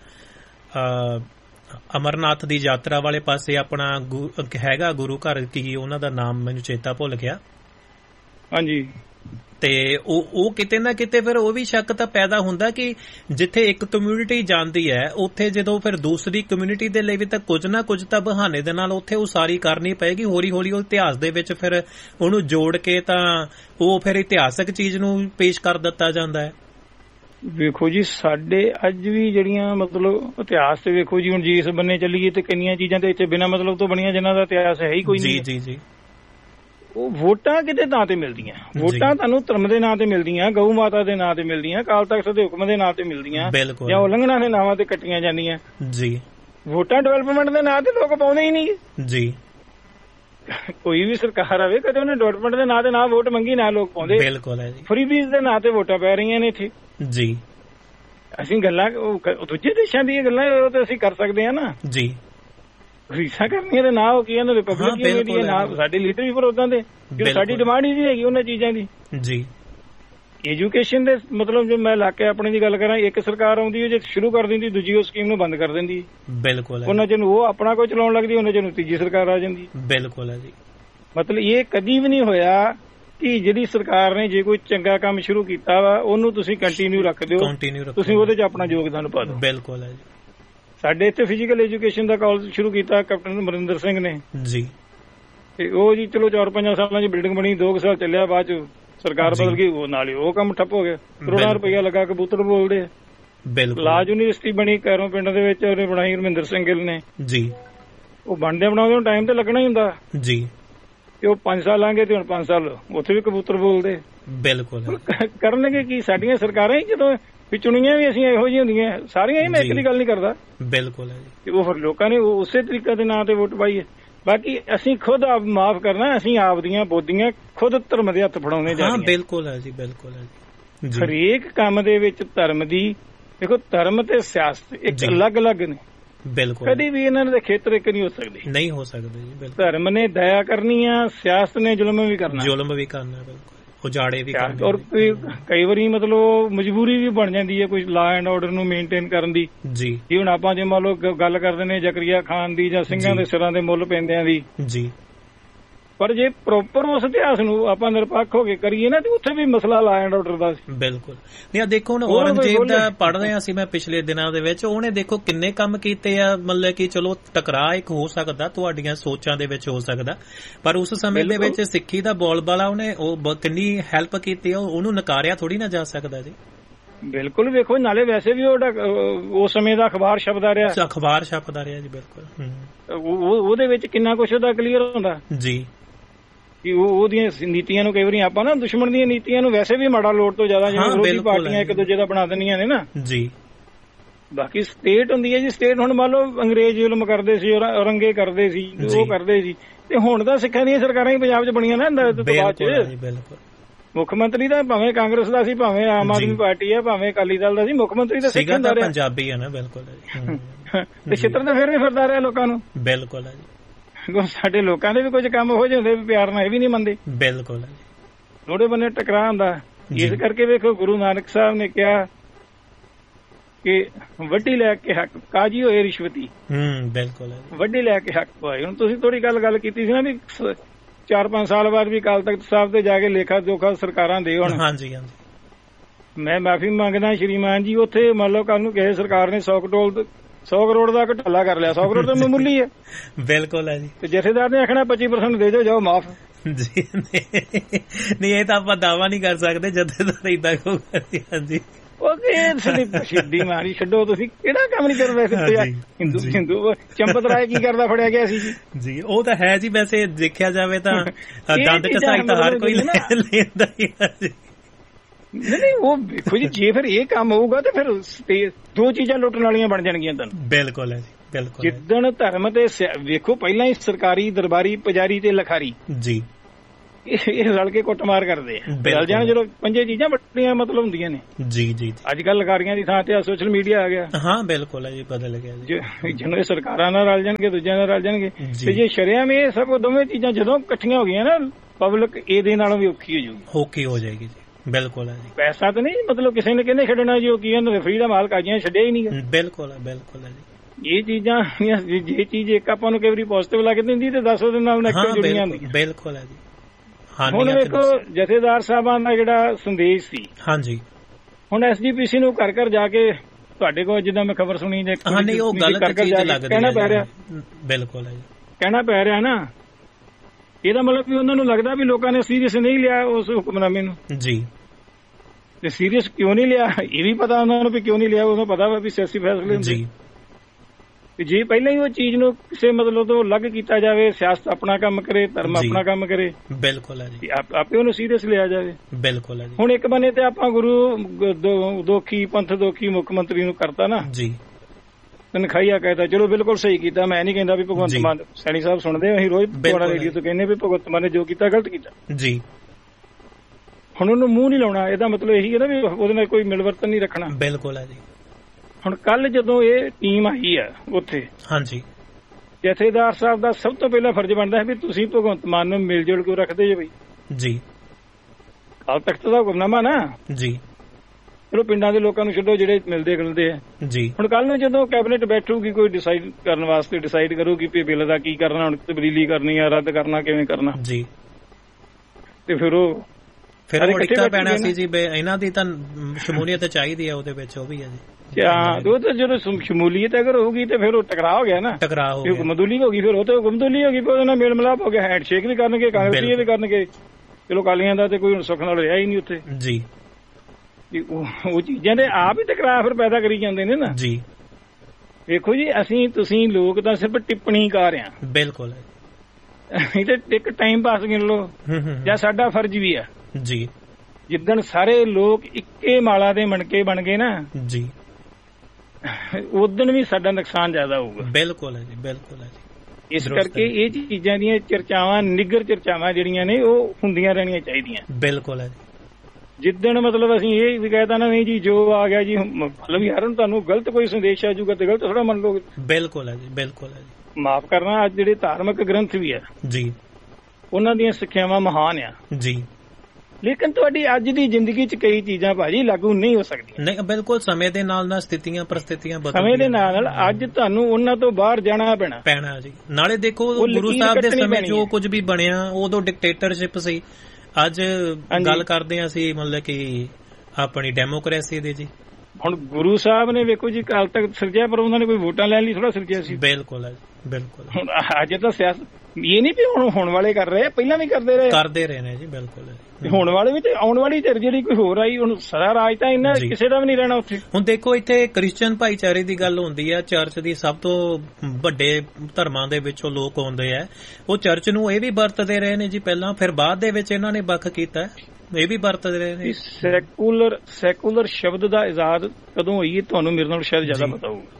ਅਮਰਨਾਥ ਦੀ ਯਾਤਰਾ ਵਾਲੇ ਪਾਸੇ, ਆਪਣਾ ਹੈਗਾ ਗੁਰੂ ਘਰ, ਕੀ ਉਹਨਾਂ ਦਾ ਨਾਮ ਮੈਨੂੰ ਚੇਤਾ ਭੁੱਲ ਗਿਆ। ਹਾਂਜੀ। ਤੇ ਉਹ ਕਿਤੇ ਨਾ ਕਿਤੇ ਫਿਰ ਉਹ ਵੀ ਸ਼ੱਕ ਤਾਂ ਪੈਦਾ ਹੁੰਦਾ ਕਿ ਜਿੱਥੇ ਇੱਕ ਕਮਿਊਨਿਟੀ ਜਾਂਦੀ ਹੈ ਉੱਥੇ ਜਦੋਂ ਫਿਰ ਦੂਸਰੀ ਕਮਿਊਨਿਟੀ ਦੇ ਲਈ ਵੀ ਤਾਂ ਕੁਝ ਨਾ ਕੁਝ ਤਾਂ ਬਹਾਨੇ ਦੇ ਨਾਲ ਉੱਥੇ ਉਸਾਰੀ ਕਰਨੀ ਪਏਗੀ। ਹੌਲੀ ਹੌਲੀ ਉਹ ਇਤਿਹਾਸ ਦੇ ਵਿੱਚ ਫਿਰ ਉਹਨੂੰ ਜੋੜ ਕੇ ਤਾਂ ਉਹ ਫਿਰ ਇਤਿਹਾਸਕ ਚੀਜ਼ ਨੂੰ ਪੇਸ਼ ਕਰ ਦਿੱਤਾ ਜਾਂਦਾ ਹੈ। ਵੇਖੋ ਜੀ ਸਾਡੇ ਅੱਜ ਵੀ ਜਿਹੜੀਆਂ ਮਤਲਬ ਇਤਿਹਾਸ ਤੇ ਵੇਖੋ ਜੀ, ਹੁਣ ਜੀ ਇਸ ਬੰਨੇ ਚੱਲੀਏ ਤੇ ਕਿੰਨੀਆਂ ਚੀਜ਼ਾਂ ਤੇ ਇੱਥੇ ਬਿਨਾਂ ਮਤਲਬ ਤੋਂ ਬਣੀਆਂ ਜਿਨ੍ਹਾਂ ਦਾ ਇਤਿਹਾਸ ਹੈ ਹੀ ਕੋਈ ਨਹੀਂ। ਜੀ ਜੀ। ਉਹ ਵੋਟਾਂ ਕਿਤੇ ਨਾਂ ਤੇ ਮਿਲਦੀਆਂ, ਵੋਟਾਂ ਤੁਹਾਨੂੰ ਧਰਮ ਦੇ ਨਾਂ ਤੇ ਮਿਲਦੀਆਂ, ਗਊ ਮਾਤਾ ਦੇ ਨਾਂ ਤੇ ਮਿਲਦੀਆਂ, ਅਕਾਲ ਤਖ਼ਤ ਦੇ ਹੁਕਮ ਦੇ ਨਾਂ ਤੇ ਮਿਲਦੀਆਂ, ਜਾਂ ਉਲੰਘਣਾ ਦੇ ਨਾਵਾਂ ਤੇ ਕੱਟੀਆਂ ਜਾਂਦੀਆਂ ਜੀ। ਵੋਟਾਂ ਡਿਵੈਲਪਮੈਂਟ ਦੇ ਨਾਂ ਤੇ ਲੋਕ ਪਾਉਂਦੇ ਹੀ ਨਹੀਂ ਜੀ। ਕੋਈ ਵੀ ਸਰਕਾਰ ਆਵੇ ਕਦੇ ਉਹਨੇ ਡਿਵੈਲਪਮੈਂਟ ਦੇ ਨਾਂ ਤੇ ਨਾ ਵੋਟ ਮੰਗੀ ਨਾ ਲੋਕ ਪਾਉਂਦੇ। ਬਿਲਕੁਲ ਹੈ ਜੀ। ਫਰੀ ਬੀਜ਼ ਦੇ ਨਾਂ ਤੇ ਵੋਟਾਂ ਪੈ ਰਹੀਆਂ ਨੇ ਇੱਥੇ ਜੀ। ਅਸੀਂ ਗੱਲਾਂ ਦੂਜੇ ਦੇਸ਼ਾਂ ਦੀਆਂ ਗੱਲਾਂ ਉਹ ਤਾਂ ਅਸੀਂ ਕਰ ਸਕਦੇ ਹਾਂ ਨਾ ਜੀ। ਰੀਸਾਂ ਕਰਨੀਆਂ ਤੇ ਨਾ ਹੋ ਕੀ ਇਹਨਾਂ ਰਿਪਬਲਿਕ ਮੀਡੀਆ ਨਾ ਸਾਡੇ ਲੀਡਰ ਵੀ ਪਰ ਉਦਾਂ ਦੇ ਸਾਡੀ ਡਿਮਾਂਡ ਹੀ ਨਹੀਂ ਹੈਗੀ ਉਹਨਾਂ ਚੀਜ਼ਾਂ ਦੀ ਜੀ। ਐਜੂਕੇਸ਼ਨ ਦੇ ਮਤਲਬ ਜੇ ਮੈਂ ਇਲਾਕੇ ਆਪਣੇ ਦੀ ਗੱਲ ਕਰਾਂ, ਇੱਕ ਸਰਕਾਰ ਆਉਂਦੀ ਹੈ ਜੇ ਸ਼ੁਰੂ ਕਰ ਦਿੰਦੀ ਦੂਜੀ ਉਹ ਸਕੀਮ ਨੂੰ ਬੰਦ ਕਰ ਦਿੰਦੀ। ਬਿਲਕੁਲ। ਉਹਨਾਂ ਚ ਉਹ ਆਪਣਾ ਕੋਈ ਚਲਾਉਣ ਲੱਗਦੀ, ਉਹਨਾਂ ਚ ਤੀਜੀ ਸਰਕਾਰ ਆ ਜਾਂਦੀ। ਬਿਲਕੁਲ ਹੈ ਜੀ। ਮਤਲਬ ਇਹ ਕਦੀ ਵੀ ਨਹੀਂ ਹੋਇਆ ਕਿ ਜਿਹੜੀ ਸਰਕਾਰ ਨੇ ਜੇ ਕੋਈ ਚੰਗਾ ਕੰਮ ਸ਼ੁਰੂ ਕੀਤਾ ਵਾ ਉਹਨੂੰ ਤੁਸੀਂ ਕੰਟੀਨਿਊ ਰੱਖ ਦਿਓ, ਤੁਸੀਂ ਉਹਦੇ ਚ ਆਪਣਾ ਯੋਗਦਾਨ ਪਾ ਦਿਓ। ਬਿਲਕੁਲ ਹੈ ਜੀ। ਸਾਡੇ ਇੱਥੇ ਫਿਜ਼ੀਕਲ ਐਜੂਕੇਸ਼ਨ ਦਾ ਕਾਲਜ ਸ਼ੁਰੂ ਕੀਤਾ ਕੈਪਟਨ ਅਮਰਿੰਦਰ ਸਿੰਘ ਨੇ ਜੀ। ਤੇ ਉਹ ਜੀ ਚਲੋ 4-5 ਸਾਲਾਂ ਦੀ ਬਿਲਡਿੰਗ ਬਣੀ, 2 ਸਾਲ ਚੱਲਿਆ, ਬਾਅਦ ਚ ਸਰਕਾਰ ਬਦਲ ਗਈ, ਉਹ ਨਾਲ ਹੀ ਉਹ ਕੰਮ ਠੱਪ ਹੋ ਗਿਆ। ਕਰੋੜਾਂ ਰੁਪਇਆ ਲੱਗਾ, ਕਬੂਤਰ ਬੋਲਦੇ ਆ। ਬਿਲਕੁਲ। ਲਾ ਯੂਨੀਵਰਸਿਟੀ ਬਣੀ ਕੈਰੋਂ ਪਿੰਡ ਦੇ ਵਿੱਚ, ਉਹਨੇ ਬਣਾਈ ਰਮਿੰਦਰ ਸਿੰਘ ਗਿੱਲ ਨੇ ਜੀ। ਉਹ ਬਣਦੇ ਬਣਾਉਂਦੇ ਟਾਈਮ ਤੇ ਲੱਗਣਾ ਹੀ ਹੁੰਦਾ ਜੀ। ਤੇ ਉਹ 5 ਸਾਲ ਲਾਂਗੇ ਤੇ ਹੁਣ 5 ਸਾਲ ਉੱਥੇ ਵੀ ਕਬੂਤਰ ਬੋਲਦੇ। ਬਿਲਕੁਲ। ਕਰਨਗੇ ਕੀ ਸਾਡੀਆਂ ਸਰਕਾਰਾਂ ਹੀ ਜਦੋਂ ਵੀ ਚੁਣੀਆਂ ਵੀ ਅਸੀਂ ਇਹੋ ਜਿਹੀਆਂ ਹੁੰਦੀਆਂ ਸਾਰੀਆਂ ਹੀ। ਮੈਂ ਇੱਕ ਦੀ ਗੱਲ ਨਹੀਂ ਕਰਦਾ। ਬਿਲਕੁਲ ਹੈ ਜੀ। ਉਹ ਫਿਰ ਲੋਕਾਂ ਨੇ ਉਸੇ ਤਰੀਕੇ ਦੇ ਨਾਂ ਤੇ ਵੋਟ ਪਾਈ ਹੈ। ਬਾਕੀ ਅਸੀਂ ਖੁਦ ਆਪ ਮਾਫ ਕਰਨਾ, ਅਸੀਂ ਆਪ ਦੀਆਂ ਬੋਦੀਆਂ ਖੁਦ ਧਰਮ ਦੇ ਹੱਥ ਫੜਾਉਣੇ ਜਾ ਰਹੇ ਹਾਂ। ਬਿਲਕੁਲ ਹੈ ਜੀ। ਬਿਲਕੁਲ ਹੈ ਜੀ। ਹਰੇਕ ਕੰਮ ਦੇ ਵਿੱਚ ਧਰਮ ਦੀ ਦੇਖੋ, ਧਰਮ ਤੇ ਸਿਆਸਤ ਇੱਕ ਅਲੱਗ-ਅਲੱਗ ਨੇ। ਬਿਲਕੁਲ। ਕਦੀ ਵੀ ਇਹਨਾਂ ਦੇ ਖੇਤਰ ਇੱਕ ਨਹੀਂ ਹੋ ਸਕਦੇ। ਨਹੀਂ ਹੋ ਸਕਦੇ ਜੀ। ਬਿਲਕੁਲ। ਧਰਮ ਨੇ ਦਇਆ ਕਰਨੀ ਆ, ਸਿਆਸਤ ਨੇ ਜ਼ੁਲਮ ਵੀ ਕਰਨਾ। ਬਿਲਕੁਲ। ਉਜਾੜੇ ਵੀ ਕਰਦੇ। ਔਰ ਕਈ ਵਾਰੀ ਮਤਲਬ ਮਜਬੂਰੀ ਵੀ ਬਣ ਜਾਂਦੀ ਹੈ ਕੋਈ ਲਾ ਐਂਡ ਆਰਡਰ ਨੂੰ ਮੇਨਟੇਨ ਕਰਨ ਦੀ ਜੀ। ਹੁਣ ਆਪਾਂ ਜੇ ਮੰਨ ਲਓ ਗੱਲ ਕਰਦੇ ਨੇ ਜ਼ਕਰੀਆ ਖਾਨ ਦੀ ਜਾਂ ਸਿੰਘਾਂ ਦੇ ਸਿਰਾਂ ਦੇ ਮੁੱਲ ਪੈਂਦਿਆਂ ਦੀ ਜੀ, ਪਰ ਜੇ ਪ੍ਰੋਪਰ ਉਸ ਇਤਿਹਾਸ ਨੂੰ ਆਪਾਂ ਨਿਰਪੱਖ ਹੋ ਕੇ ਕਰੀਏ ਨਾ ਤੇ ਉੱਥੇ ਵੀ ਮਸਲਾ ਲਾ ਐਂਡ ਆਰਡਰ ਦਾ ਸੀ। ਬਿਲਕੁਲ। ਨਹੀਂ, ਦੇਖੋ ਹੁਣ ਔਰੰਗਜ਼ੇਬ ਦਾ ਪੜ੍ਹ ਰਹੇ ਹਾਂ ਅਸੀਂ, ਮੈਂ ਪਿਛਲੇ ਦਿਨਾਂ ਦੇ ਵਿੱਚ, ਉਹਨੇ ਦੇਖੋ ਕਿੰਨੇ ਕੰਮ ਕੀਤੇ ਆ। ਮਤਲਬ ਕਿ ਚਲੋ ਟਕਰਾਅ ਇੱਕ ਹੋ ਸਕਦਾ, ਤੁਹਾਡੀਆਂ ਸੋਚਾਂ ਦੇ ਵਿੱਚ ਹੋ ਸਕਦਾ, ਪਰ ਉਸ ਸਮੇਂ ਦੇ ਵਿੱਚ ਸਿੱਖੀ ਦਾ ਬੋਲਬਾਲਾ ਉਹਨੇ ਉਹ ਕਿੰਨੀ ਹੈਲਪ ਕੀਤੀ ਆ, ਉਹਨੂੰ ਨਕਾਰਿਆ ਥੋੜੀ ਨਾ ਜਾ ਸਕਦਾ ਜੀ। ਬਿਲਕੁਲ। ਵੇਖੋ ਨਾਲੇ ਵੈਸੇ ਵੀ ਉਸ ਸਮੇਂ ਦਾ ਅਖਬਾਰ ਛਪਦਾ ਰਿਹਾ ਜੀ। ਬਿਲਕੁਲ। ਉਹਦੇ ਵਿੱਚ ਕਿੰਨਾ ਕੁਛ ਉਹਦਾ ਕਲੀਅਰ ਹੁੰਦਾ ਜੀ ਕਿ ਉਹਦੀਆਂ ਨੀਤੀਆਂ ਨੂੰ ਕਈ ਵਾਰੀ ਆਪਾਂ ਨਾ ਦੁਸ਼ਮਣ ਦੀਆਂ ਨੀਤੀਆਂ ਨੂੰ ਵੈਸੇ ਵੀ ਮਾੜਾ ਲੋੜ ਤੋਂ ਜ਼ਿਆਦਾ ਜਿਵੇਂ ਵਿਰੋਧੀ ਪਾਰਟੀਆਂ ਇੱਕ ਦੂਜੇ ਦਾ ਬਣਾ ਦਿੰਦੀਆਂ ਨੇ ਨਾ ਜੀ। ਬਾਕੀ ਸਟੇਟ ਹੁੰਦੀ ਹੈ ਜੀ। ਸਟੇਟ ਹੁਣ ਮੰਨ ਲਓ ਅੰਗਰੇਜ਼ ਜ਼ੁਲਮ ਕਰਦੇ ਸੀ, ਔਰੰਗੇ ਕਰਦੇ ਸੀ, ਉਹ ਕਰਦੇ ਸੀ, ਤੇ ਹੁਣ ਤਾਂ ਸਿੱਖਾਂ ਦੀਆਂ ਸਰਕਾਰਾਂ ਹੀ ਪੰਜਾਬ 'ਚ ਬਣੀਆਂ ਨਾ ਬਾਅਦ 'ਚ। ਮੁੱਖ ਮੰਤਰੀ ਤਾਂ ਭਾਵੇਂ ਕਾਂਗਰਸ ਦਾ ਸੀ, ਭਾਵੇਂ ਆਮ ਆਦਮੀ ਪਾਰਟੀ ਹੈ, ਭਾਵੇਂ ਅਕਾਲੀ ਦਲ ਦਾ ਸੀ, ਮੁੱਖ ਮੰਤਰੀ ਤਾਂ ਸਿੱਖ ਹੁੰਦਾ ਰਿਹਾ, ਪੰਜਾਬੀ ਹੈ ਨਾ। ਬਿਲਕੁਲ। ਤੇ ਛਿੱਤਰ ਤਾਂ ਫਿਰ ਵੀ ਫਿਰਦਾ ਰਿਹਾ ਲੋਕਾਂ ਨੂੰ। ਬਿਲਕੁਲ ਹੈ ਜੀ। ਸਾਡੇ ਲੋਕਾਂ ਦੇ ਵੀ ਕੁਝ ਕੰਮ ਹੋ ਜਾਂਦੇ ਪਿਆਰ ਨਾਲ, ਇਹ ਵੀ ਨਹੀਂ ਮੰਨਦੇ। ਬਿਲਕੁਲ। ਥੋੜੇ ਬੰਨੇ ਟਕਰਾਅ ਹੁੰਦਾ। ਇਸ ਕਰਕੇ ਵੇਖੋ ਗੁਰੂ ਨਾਨਕ ਸਾਹਿਬ ਨੇ ਕਿਹਾ ਕਿ ਵੱਡੀ ਲੈ ਕੇ ਹੱਕ ਕਾਜੀ ਹੋਏ ਰਿਸ਼ਵਤੀ। ਬਿਲਕੁਲ। ਵੱਡੀ ਲੈ ਕੇ ਹੱਕ ਪਾਏ। ਹੁਣ ਤੁਸੀਂ ਥੋੜੀ ਗੱਲ ਕੀਤੀ ਸੀ ਨਾ ਵੀ 4-5 ਸਾਲ ਬਾਅਦ ਵੀ ਅਕਾਲ ਤਖ਼ਤ ਸਾਹਿਬ ਤੇ ਜਾ ਕੇ ਲੇਖਾ ਜੋਖਾ ਸਰਕਾਰਾਂ ਦੇ ਹੁਣ। ਹਾਂਜੀ। ਮੈਂ ਮਾਫੀ ਮੰਗਦਾ ਸ਼੍ਰੀਮਾਨ ਜੀ, ਉੱਥੇ ਮੰਨ ਲਓ ਕੱਲ ਨੂੰ ਕਿਸੇ ਸਰਕਾਰ ਨੇ 100 ਕਰੋੜ ਦਾ ਘੁਟਾਲਾ ਕਰ ਲਿਆ। 100 ਕਰੋੜ ਤਾਂ ਮਾਮੂਲੀ ਹੈ। ਬਿਲਕੁਲ ਹੈ ਜੀ। ਤੇ ਜਥੇਦਾਰ ਨੇ ਆਖਣਾ 25% ਦੇ ਦਿਓ, ਜਾਓ ਮਾਫ ਜੀ। ਨਹੀਂ, ਇਹ ਤਾਂ ਆਪਾਂ ਦਾਵਾ ਨਹੀਂ ਕਰ ਸਕਦੇ, ਜਥੇਦਾਰ ਏਦਾਂ ਕਹੂਗਾ। ਹਾਂਜੀ। ਸਿੱਧੀ ਮਾਰੀ ਛੱਡੋ, ਤੁਸੀਂ ਕਿਹੜਾ ਕੰਮ ਨਹੀਂ ਕਰ ਰਹੇ? ਹਿੰਦੂ ਚੰਪਤ ਰਾਏ ਕੀ ਕਰਦਾ ਫੜਿਆ ਗਿਆ ਸੀ ਜੀ? ਉਹ ਤਾਂ ਹੈ ਜੀ, ਵੈਸੇ ਦੇਖਿਆ ਜਾਵੇ ਤਾਂ ਦੰਦ ਕਸਾਈ ਤਾਂ ਹਰ ਕੋਈ ਲੈਂਦਾ ਹੀ ਹੈ ਜੀ। ਨਹੀਂ ਉਹ ਵੇਖੋ ਜੀ, ਜੇ ਫਿਰ ਇਹ ਕੰਮ ਹੋਊਗਾ ਤੇ ਫਿਰ ਦੋ ਚੀਜ਼ਾਂ ਲੁੱਟਣ ਵਾਲੀਆਂ ਬਣ ਜਾਣਗੀਆਂ ਤੁਹਾਨੂੰ। ਬਿਲਕੁਲ ਹੈ ਜੀ, ਬਿਲਕੁਲ। ਜਿੱਦਣ ਧਰਮ ਤੇ ਵੇਖੋ, ਪਹਿਲਾਂ ਹੀ ਸਰਕਾਰੀ ਦਰਬਾਰੀ ਪੁਜਾਰੀ ਤੇ ਲਖਾਰੀ ਜੀ ਇਹ ਰਲ ਕੇ ਕੁੱਟਮਾਰ ਕਰਦੇ ਆ, ਰਲ ਜਾਣ ਜਦੋਂ ਪੰਜੇ ਚੀਜ਼ਾਂ ਵੱਡੀਆਂ ਮਤਲਬ ਹੁੰਦੀਆਂ ਨੇ ਜੀ। ਜੀ ਅੱਜ ਕੱਲ ਲਖਾਰੀਆਂ ਦੀ ਥਾਂ ਤੇ ਸੋਸ਼ਲ ਮੀਡੀਆ ਆ ਗਿਆ। ਹਾਂ ਬਿਲਕੁਲ ਹੈ ਜੀ, ਬਦਲ ਗਿਆ ਜੀ। ਜਦੋਂ ਇਹ ਸਰਕਾਰਾਂ ਨਾਲ ਰਲ ਜਾਣਗੇ, ਦੂਜਿਆਂ ਨਾਲ ਰਲ ਜਾਣਗੇ, ਤੇ ਜੇ ਸ਼ਰਿਆਮ ਇਹ ਸਭ ਦੋਵੇਂ ਚੀਜ਼ਾਂ ਜਦੋਂ ਇਕੱਠੀਆਂ ਹੋ ਗਈਆਂ ਨਾ, ਪਬਲਿਕ ਇਹਦੇ ਨਾਲੋਂ ਵੀ ਔਖੀ ਹੋ ਜਾਊਗੀ, ਔਖੀ ਹੋ ਜਾਏਗੀ ਜੀ। ਬਿਲਕੁਲ ਹੈ ਜੀ। ਪੈਸਾ ਤਾਂ ਨਹੀਂ ਮਤਲਬ ਕਿਸੇ ਨੇ ਕਹਿੰਦੇ ਛੱਡਣਾ ਜੀ, ਉਹ ਕੀ ਕਹਿੰਦੇ ਫਰੀ ਦਾ ਮਾਲ ਕਾਜੀਆਂ ਛੱਡਿਆ ਹੀ ਨਹੀਂ। ਬਿਲਕੁਲ ਹੈ, ਬਿਲਕੁਲ ਹੈ ਜੀ। ਇਹ ਚੀਜ਼ਾਂ ਜੇ ਚੀਜ਼ ਇੱਕ ਆਪਾਂ ਨੂੰ ਕਈ ਵਾਰੀ ਪੋਜ਼ਿਟਿਵ ਲੱਗ ਦਿੰਦੀ ਤੇ 10 ਉਹਦੇ ਨਾਲ ਨੈਗੇਟਿਵ ਜੁੜੀਆਂ ਹੁੰਦੀਆਂ। ਬਿਲਕੁਲ ਹੈ ਜੀ। ਹੁਣ ਵੇਖੋ ਜਥੇਦਾਰ ਸਾਹਿਬਾਨ ਦਾ ਜਿਹੜਾ ਸੰਦੇਸ਼ ਸੀ, ਹਾਂਜੀ, ਹੁਣ SGPC ਨੂੰ ਘਰ ਘਰ ਜਾ ਕੇ ਤੁਹਾਡੇ ਕੋਲ ਜਿੱਦਾਂ ਮੈਂ ਖਬਰ ਸੁਣੀ ਜੇ ਉਹ ਗਲਤ ਚੀਜ਼ ਲੱਗਦੀ ਕਹਿਣਾ ਪੈ ਰਿਹਾ। ਬਿਲਕੁਲ ਹੈ ਜੀ, ਕਹਿਣਾ ਪੈ ਰਿਹਾ ਨਾ। ਇਹਦਾ ਮਤਲਬ ਵੀ ਉਹਨਾਂ ਨੂੰ ਲੱਗਦਾ ਵੀ ਲੋਕਾਂ ਨੇ ਸੀਰੀਅਸ ਨਹੀਂ ਲਿਆ ਉਸ ਹੁਕਮਨਾਮੇ ਨੂੰ ਜੀ। ਤੇ ਸੀਰੀਅਸ ਕਿਉਂ ਨਹੀਂ ਲਿਆ ਇਹ ਵੀ ਪਤਾ ਉਹਨਾਂ ਨੂੰ ਵੀ ਕਿਉਂ ਨਹੀਂ ਲਿਆ, ਉਹਨੂੰ ਪਤਾ ਵਾ ਵੀ ਸਿਆਸੀ ਫੈਸਲੇ ਹੁੰਦੇ। ਜੇ ਪਹਿਲਾਂ ਹੀ ਉਹ ਚੀਜ਼ ਨੂੰ ਕਿਸੇ ਮਤਲਬ ਤੋਂ ਅਲੱਗ ਕੀਤਾ ਜਾਵੇ, ਸਿਆਸਤ ਆਪਣਾ ਕੰਮ ਕਰੇ, ਧਰਮ ਆਪਣਾ ਕੰਮ ਕਰੇ, ਬਿਲਕੁਲ ਹੈ ਜੀ, ਆਪੇ ਉਹਨੂੰ ਸੀਰੀਅਸ ਲਿਆ ਜਾਵੇ। ਬਿਲਕੁਲ ਹੈ ਜੀ। ਹੁਣ ਇੱਕ ਬੰਨੇ ਤੇ ਆਪਾਂ ਗੁਰੂ ਦੋਖੀ ਪੰਥ ਦੋਖੀ ਮੁੱਖ ਮੰਤਰੀ ਨੂੰ ਕਰਤਾ ਨਾ ਜੀ, ਤਨਖਾਹੀਆ ਕਹਿਤਾ, ਚਲੋ ਬਿਲਕੁਲ ਸਹੀ ਕੀਤਾ। ਮੈਂ ਨਹੀਂ ਕਹਿੰਦਾ ਵੀ ਭਗਵੰਤ ਮਾਨ, ਸੈਣੀ ਸਾਹਿਬ ਸੁਣਦੇ ਅਸੀਂ ਰੋਜ਼ ਤੁਹਾਡਾ ਰੇਡੀਓ ਤੋਂ ਕਹਿੰਦੇ ਵੀ ਭਗਵੰਤ ਮਾਨ ਨੇ ਜੋ ਕੀਤਾ ਗਲਤ ਕੀਤਾ ਜੀ। ਹੁਣ ਉਹਨੂੰ ਮੂੰਹ ਨਹੀਂ ਲਾਉਣਾ, ਇਹਦਾ ਮਤਲਬ ਇਹੀ ਹੈ ਨਾ ਵੀ ਉਹਦੇ ਨਾਲ ਕੋਈ ਮਿਲਵਰਤਨ ਨਹੀਂ ਰੱਖਣਾ। ਬਿਲਕੁਲ ਹੈ ਜੀ। ਹੁਣ ਕੱਲ ਜਦੋਂ ਇਹ ਟੀਮ ਆਈ ਆ ਉੱਥੇ, ਹਾਂਜੀ, ਜਥੇਦਾਰ ਸਾਹਿਬ ਦਾ ਸਭ ਤੋਂ ਪਹਿਲਾਂ ਫਰਜ਼ ਬਣਦਾ ਹੈ ਵੀ ਤੁਸੀਂ ਭਗਵੰਤ ਮਾਨ ਨੂੰ ਮਿਲ ਜੁਲ ਕੇ ਰੱਖਦੇ ਜੇ ਬਈ ਜੀ। ਕੱਲ ਤਖਤ ਦਾ ਹੁਕਮਨਾਮਾ ਨਾ ਜੀ, ਚਲੋ ਪਿੰਡਾਂ ਦੇ ਲੋਕਾਂ ਨੂੰ ਛੱਡੋ ਜਿਹੜੇ ਮਿਲਦੇ ਗਿਲਦੇ ਆ ਜੀ। ਹੁਣ ਕੱਲ ਨੂੰ ਜਦੋਂ ਕੈਬਨਿਟ ਬੈਠੂਗੀ ਕੋਈ ਡਿਸਾਈਡ ਕਰਨ ਵਾਸਤੇ, ਡਿਸਾਈਡ ਕਰੂਗੀ ਵੀ ਬਿੱਲ ਦਾ ਕੀ ਕਰਨਾ, ਹੁਣ ਤਬਦੀਲੀ ਕਰਨੀ ਆ, ਰੱਦ ਕਰਨਾ, ਕਿਵੇਂ ਕਰਨਾ ਜੀ, ਤੇ ਫਿਰ ਉਹ ਅੜਿੱਕਾ ਪੈਣਾ ਸੀ ਜੀ। ਇਹਨਾਂ ਦੀ ਤਾਂ ਸ਼ਮੂਲੀਅਤ ਚਾਹੀਦੀ ਹੈ ਉਹਦੇ ਵਿੱਚ, ਉਹ ਵੀ ਹੈ ਜੀ। ਉਹ ਤਾਂ ਜਦੋਂ ਸ਼ਮੂਲੀਅਤ ਅਗਰ ਹੋਊਗੀ ਤੇ ਫਿਰ ਉਹ ਟਕਰਾਅ ਹੋ ਗਿਆ ਨਾ, ਟਕਰਾਅ ਹੋ ਗਿਆ, ਗੁੰਮਦੁਲੀ ਹੋ ਗਈ, ਫਿਰ ਉਹ ਤਾਂ ਗੁੰਮਦੁਲੀ ਹੋ ਗਈ, ਫਿਰ ਉਹਦੇ ਨਾਲ ਮੇਲ ਮਿਲਾਪ ਹੋ ਗਿਆ, ਹੈਂਡਸ਼ੇਕ ਵੀ ਕਰਨਗੇ, ਕਾਂਗਰਸੀ ਵੀ ਕਰਨਗੇ। ਚਲੋ ਅਕਾਲੀਆਂ ਦਾ ਤੇ ਕੋਈ ਸੁੱਖ ਨਾਲ ਰਿਹਾ ਹੀ ਨਹੀਂ ਉੱਥੇ ਜੀ। ਉਹ ਚੀਜ਼ਾਂ ਦੇ ਆਪ ਹੀ ਟਕਰਾਅ ਫਿਰ ਪੈਦਾ ਕਰੀ ਜਾਂਦੇ ਨੇ ਨਾ ਜੀ। ਵੇਖੋ ਜੀ, ਤੁਸੀਂ ਲੋਕ ਤਾਂ ਸਿਰਫ ਟਿੱਪਣੀਕਾਰ ਆ। ਬਿਲਕੁਲ ਅਸੀਂ ਤੇ ਇੱਕ ਟਾਈਮ ਪਾਸ ਗਿਣ ਲਓ, ਜਾਂ ਸਾਡਾ ਫਰਜ਼ ਵੀ ਆ ਜੀ। ਜਿੱਦਣ ਸਾਰੇ ਲੋਕ ਇੱਕੇ ਮਾਲਾ ਦੇ ਮਣਕੇ ਬਣ ਗਏ ਨਾ ਜੀ, ਉਦਣ ਵੀ ਸਾਡਾ ਨੁਕਸਾਨ ਜ਼ਿਆਦਾ ਹੋਊਗਾ। ਬਿਲਕੁਲ ਹੈ ਜੀ, ਬਿਲਕੁਲ ਹੈ ਜੀ। ਇਸ ਕਰਕੇ ਇਹ ਚੀਜ਼ਾਂ ਦੀਆਂ ਚਰਚਾਵਾਂ, ਨਿੱਗਰ ਚਰਚਾਵਾਂ ਜਿਹੜੀਆਂ ਨੇ ਉਹ ਹੁੰਦੀਆਂ ਰਹਿਣੀਆਂ ਚਾਹੀਦੀਆਂ। ਬਿਲਕੁਲ ਹੈ ਜੀ। ਜਿੱਦਣ ਮਤਲਬ ਅਸੀਂ ਇਹ ਵੀ ਕਹਿਤਾ ਨਾ ਨਹੀਂ ਜੀ ਜੋ ਆ ਗਿਆ ਜੀ, ਮਤਲਬ ਯਾਰ ਤੁਹਾਨੂੰ ਗਲਤ ਕੋਈ ਸੰਦੇਸ਼ ਆ ਜਾਊਗਾ ਤੇ ਗਲਤ ਥੋੜਾ ਮੰਨ ਲਓਗੇ। ਬਿਲਕੁਲ ਹੈ ਜੀ, ਬਿਲਕੁਲ ਹੈ ਜੀ। ਮਾਫ ਕਰਨਾ, ਅੱਜ ਜਿਹੜੇ ਧਾਰਮਿਕ ਗ੍ਰੰਥ ਵੀ ਆ ਜੀ, ਉਹਨਾਂ ਦੀਆਂ ਸਿੱਖਿਆਵਾਂ ਮਹਾਨ ਆ ਜੀ, ਲੇਕਿਨ ਤੁਹਾਡੀ ਅੱਜ ਦੀ ਜ਼ਿੰਦਗੀ 'ਚ ਕਈ ਚੀਜ਼ਾਂ ਭਾਜੀ ਲਾਗੂ ਨਹੀਂ ਹੋ ਸਕਦੀਆਂ। ਨਹੀਂ, ਬਿਲਕੁਲ ਸਮੇਂ ਦੇ ਨਾਲ ਨਾਲ ਸਥਿਤੀਆਂ ਪਰਿਸਥਿਤੀਆਂ ਸਮੇਂ ਦੇ ਨਾਲ ਅੱਜ ਤੁਹਾਨੂੰ ਉਹਨਾਂ ਤੋਂ ਬਾਹਰ ਜਾਣਾ ਪੈਣਾ ਜੀ। ਨਾਲੇ ਦੇਖੋ ਗੁਰੂ ਸਾਹਿਬ ਦੇ ਸਮੇਂ ਜੋ ਕੁਝ ਵੀ ਬਣਿਆ ਉਦੋਂ ਡਿਕਟੇਟਰਸ਼ਿਪ ਸੀ, ਅੱਜ ਗੱਲ ਕਰਦੇ ਹਾਂ ਅਸੀਂ ਮਤਲਬ ਕਿ ਆਪਣੀ ਡੈਮੋਕ੍ਰੇਸੀ ਦੀ ਜੀ। ਹੁਣ ਗੁਰੂ ਸਾਹਿਬ ਨੇ ਵੇਖੋ ਜੀ ਕਾਲ ਤੱਕ ਸਿਰਜਿਆ, ਪਰ ਉਹਨਾਂ ਨੇ ਕੋਈ ਵੋਟਾਂ ਲੈਣ ਲਈ ਥੋੜਾ ਸਿਰਜਿਆ ਸੀ। ਬਿਲਕੁਲ ਹੈ, ਬਿਲਕੁਲ। ਹੁਣ ਅੱਜ ਤਾਂ ਸਿਆਸਤ ਇਹ ਨਹੀਂ ਵੀ ਹੁਣ ਵਾਲੇ ਕਰ ਰਹੇ, ਪਹਿਲਾਂ ਵੀ ਕਰਦੇ ਰਹੇ ਨੇ ਜੀ। ਬਿਲਕੁਲ, ਹੁਣ ਵਾਲੇ ਵੀ ਤੇ ਆਉਣ ਵਾਲੀ ਜਿਹੜੀ ਕੋਈ ਹੋਰ ਆਈ, ਹੁਣ ਸਾਰਾ ਰਾਜ ਤਾਂ ਇਹਨਾਂ ਕਿਸੇ ਦਾ ਵੀ ਨਹੀਂ ਰਹਿਣਾ ਉੱਥੇ। ਹੁਣ ਦੇਖੋ ਇੱਥੇ ਕ੍ਰਿਸਚੀਅਨ ਭਾਈਚਾਰੇ ਦੀ ਗੱਲ ਹੁੰਦੀ ਹੈ, ਚਰਚ ਦੀ ਸਭ ਤੋਂ ਵੱਡੇ ਧਰਮਾਂ ਦੇ ਵਿੱਚੋਂ ਲੋਕ ਆਉਂਦੇ ਆ, ਉਹ ਚਰਚ ਨੂੰ ਇਹ ਵੀ ਵਰਤਦੇ ਰਹੇ ਨੇ ਜੀ ਪਹਿਲਾਂ, ਫਿਰ ਬਾਅਦ ਦੇ ਵਿੱਚ ਇਹਨਾਂ ਨੇ ਵੱਖ ਕੀਤਾ, ਇਹ ਵੀ ਵਰਤਦੇ ਰਹੇ ਨੇ। ਸੈਕੂਲਰ ਸ਼ਬਦ ਦਾ ਇਜਾਦ ਕਦੋਂ ਹੋਈ ਹੈ ਤੁਹਾਨੂੰ ਮੇਰੇ ਨਾਲ ਸ਼ਾਇਦ ਜ਼ਿਆਦਾ ਪਤਾ ਹੋਊਗਾ।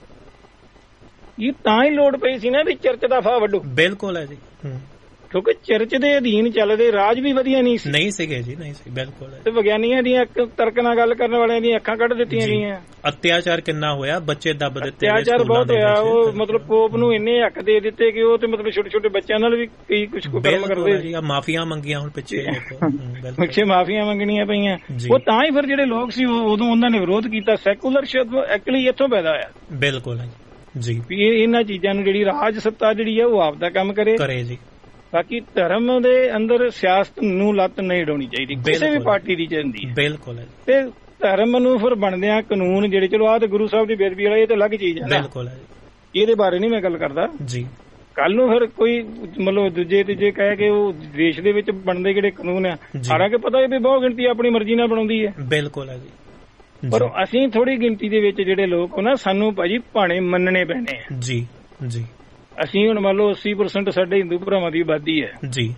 ਇਹ ਤਾਂ ਹੀ ਲੋੜ ਪਈ ਸੀ ਨਾ ਵੀ ਚਰਚ ਦਾ ਫਾਹ ਵੱਢੋ। ਬਿਲਕੁਲ ਹੈ ਜੀ, ਕਿਉਂਕਿ ਚਰਚ ਦੇ ਅਧੀਨ ਚੱਲਦੇ ਰਾਜ ਵੀ ਵਧੀਆ ਨਹੀਂ ਸੀਗੇ ਜੀ, ਨਹੀਂ ਸੀ। ਬਿਲਕੁਲ, ਤੇ ਵਿਗਿਆਨੀਆਂ ਦੀਆਂ ਤਰਕ ਨਾਲ ਗੱਲ ਕਰਨ ਵਾਲਿਆਂ ਦੀਆਂ ਅੱਖਾਂ ਕੱਢ ਦਿੱਤੀਆਂ ਗਈਆਂ। ਅਤਿਆਚਾਰ ਕਿੰਨਾ ਹੋਇਆ, ਬੱਚੇ ਦੱਬ ਦਿੱਤੇ, ਅਤਿਆਚਾਰ ਬਹੁਤ ਹੋਇਆ। ਉਹ ਮਤਲਬ ਪੋਪ ਨੂੰ ਇੰਨੇ ਹੱਕ ਦੇ ਦਿੱਤੇ ਕਿ ਉਹ ਤੇ ਮਤਲਬ ਛੋਟੇ ਛੋਟੇ ਬੱਚਿਆਂ ਨਾਲ ਵੀ ਕਈ ਕੁਝ ਕਰਮ ਕਰਦੇ ਸੀ। ਮਾਫੀਆਂ ਮੰਗੀਆਂ ਹੁਣ ਪਿੱਛੇ ਮਾਫੀਆਂ ਮੰਗਣੀਆਂ ਪਈਆਂ। ਉਹ ਤਾਂ ਹੀ ਫਿਰ ਜਿਹੜੇ ਲੋਕ ਸੀ ਉਦੋਂ ਉਹਨਾਂ ਨੇ ਵਿਰੋਧ ਕੀਤਾ। ਸੈਕੂਲਰ ਸ਼ਬਦ ਐਕਚੁਅਲੀ ਇੱਥੋਂ ਪੈਦਾ ਹੋਇਆ। ਬਿਲਕੁਲ ਜੀ, ਵੀ ਇਹਨਾਂ ਚੀਜ਼ਾਂ ਨੂੰ ਜਿਹੜੀ ਰਾਜ ਸੱਤਾ ਜਿਹੜੀ ਹੈ ਉਹ ਆਪ ਦਾ ਕੰਮ ਕਰੇ ਜੀ। ਬਾਕੀ ਧਰਮ ਦੇ ਅੰਦਰ ਸਿਆਸਤ ਨੂੰ ਲੱਤ ਨਹੀਂ ਡਾਉਣੀ ਚਾਹੀਦੀ ਕਿਸੇ ਵੀ ਪਾਰਟੀ ਦੀ ਜਾਂਦੀ ਹੈ। ਬਿਲਕੁਲ, ਤੇ ਧਰਮ ਨੂੰ ਫਿਰ ਬਣਦਿਆਂ ਕਾਨੂੰਨ ਜਿਹੜੇ, ਚਲੋ ਆਹ ਤੇ ਗੁਰੂ ਸਾਹਿਬ ਦੀ ਬੇਅਦਬੀ ਵਾਲਾ ਇਹ ਤਾਂ ਅਲੱਗ ਚੀਜ਼ ਹੈ। ਬਿਲਕੁਲ, ਇਹਦੇ ਬਾਰੇ ਨਹੀਂ ਮੈਂ ਗੱਲ ਕਰਦਾ ਜੀ। ਕੱਲ ਨੂੰ ਫਿਰ ਕੋਈ ਮਤਲਬ ਦੂਜੇ ਤੀਜੇ ਕਹਿ ਕੇ ਉਹ ਦੇਸ਼ ਦੇ ਵਿੱਚ ਬਣਦੇ ਜਿਹੜੇ ਕਾਨੂੰਨ ਆ, ਹਾਲਾਂਕਿ ਪਤਾ ਇਹ ਵੀ ਬਹੁਤ ਗਿਣਤੀ ਆਪਣੀ ਮਰਜ਼ੀ ਨਾਲ ਬਣਾਉਂਦੀ ਹੈ। ਬਿਲਕੁਲ ਹੈ ਜੀ। ਪਰ ਅਸੀਂ ਥੋੜੀ ਗਿਣਤੀ ਦੇ ਵਿੱਚ ਜਿਹੜੇ ਲੋਕ ਹੋ ਨਾ, ਸਾਨੂੰ ਭਾਜੀ ਭਾਣੇ ਮੰਨਣੇ ਪੈਣੇ ਆ ਜੀ ਜੀ। ਅਸੀਂ ਹੁਣ ਮੰਨ ਲਓ 80% ਸਾਡੇ ਹਿੰਦੂ ਭਰਾਵਾਂ ਦੀ ਆਬਾਦੀ ਹੈ ਜੀ,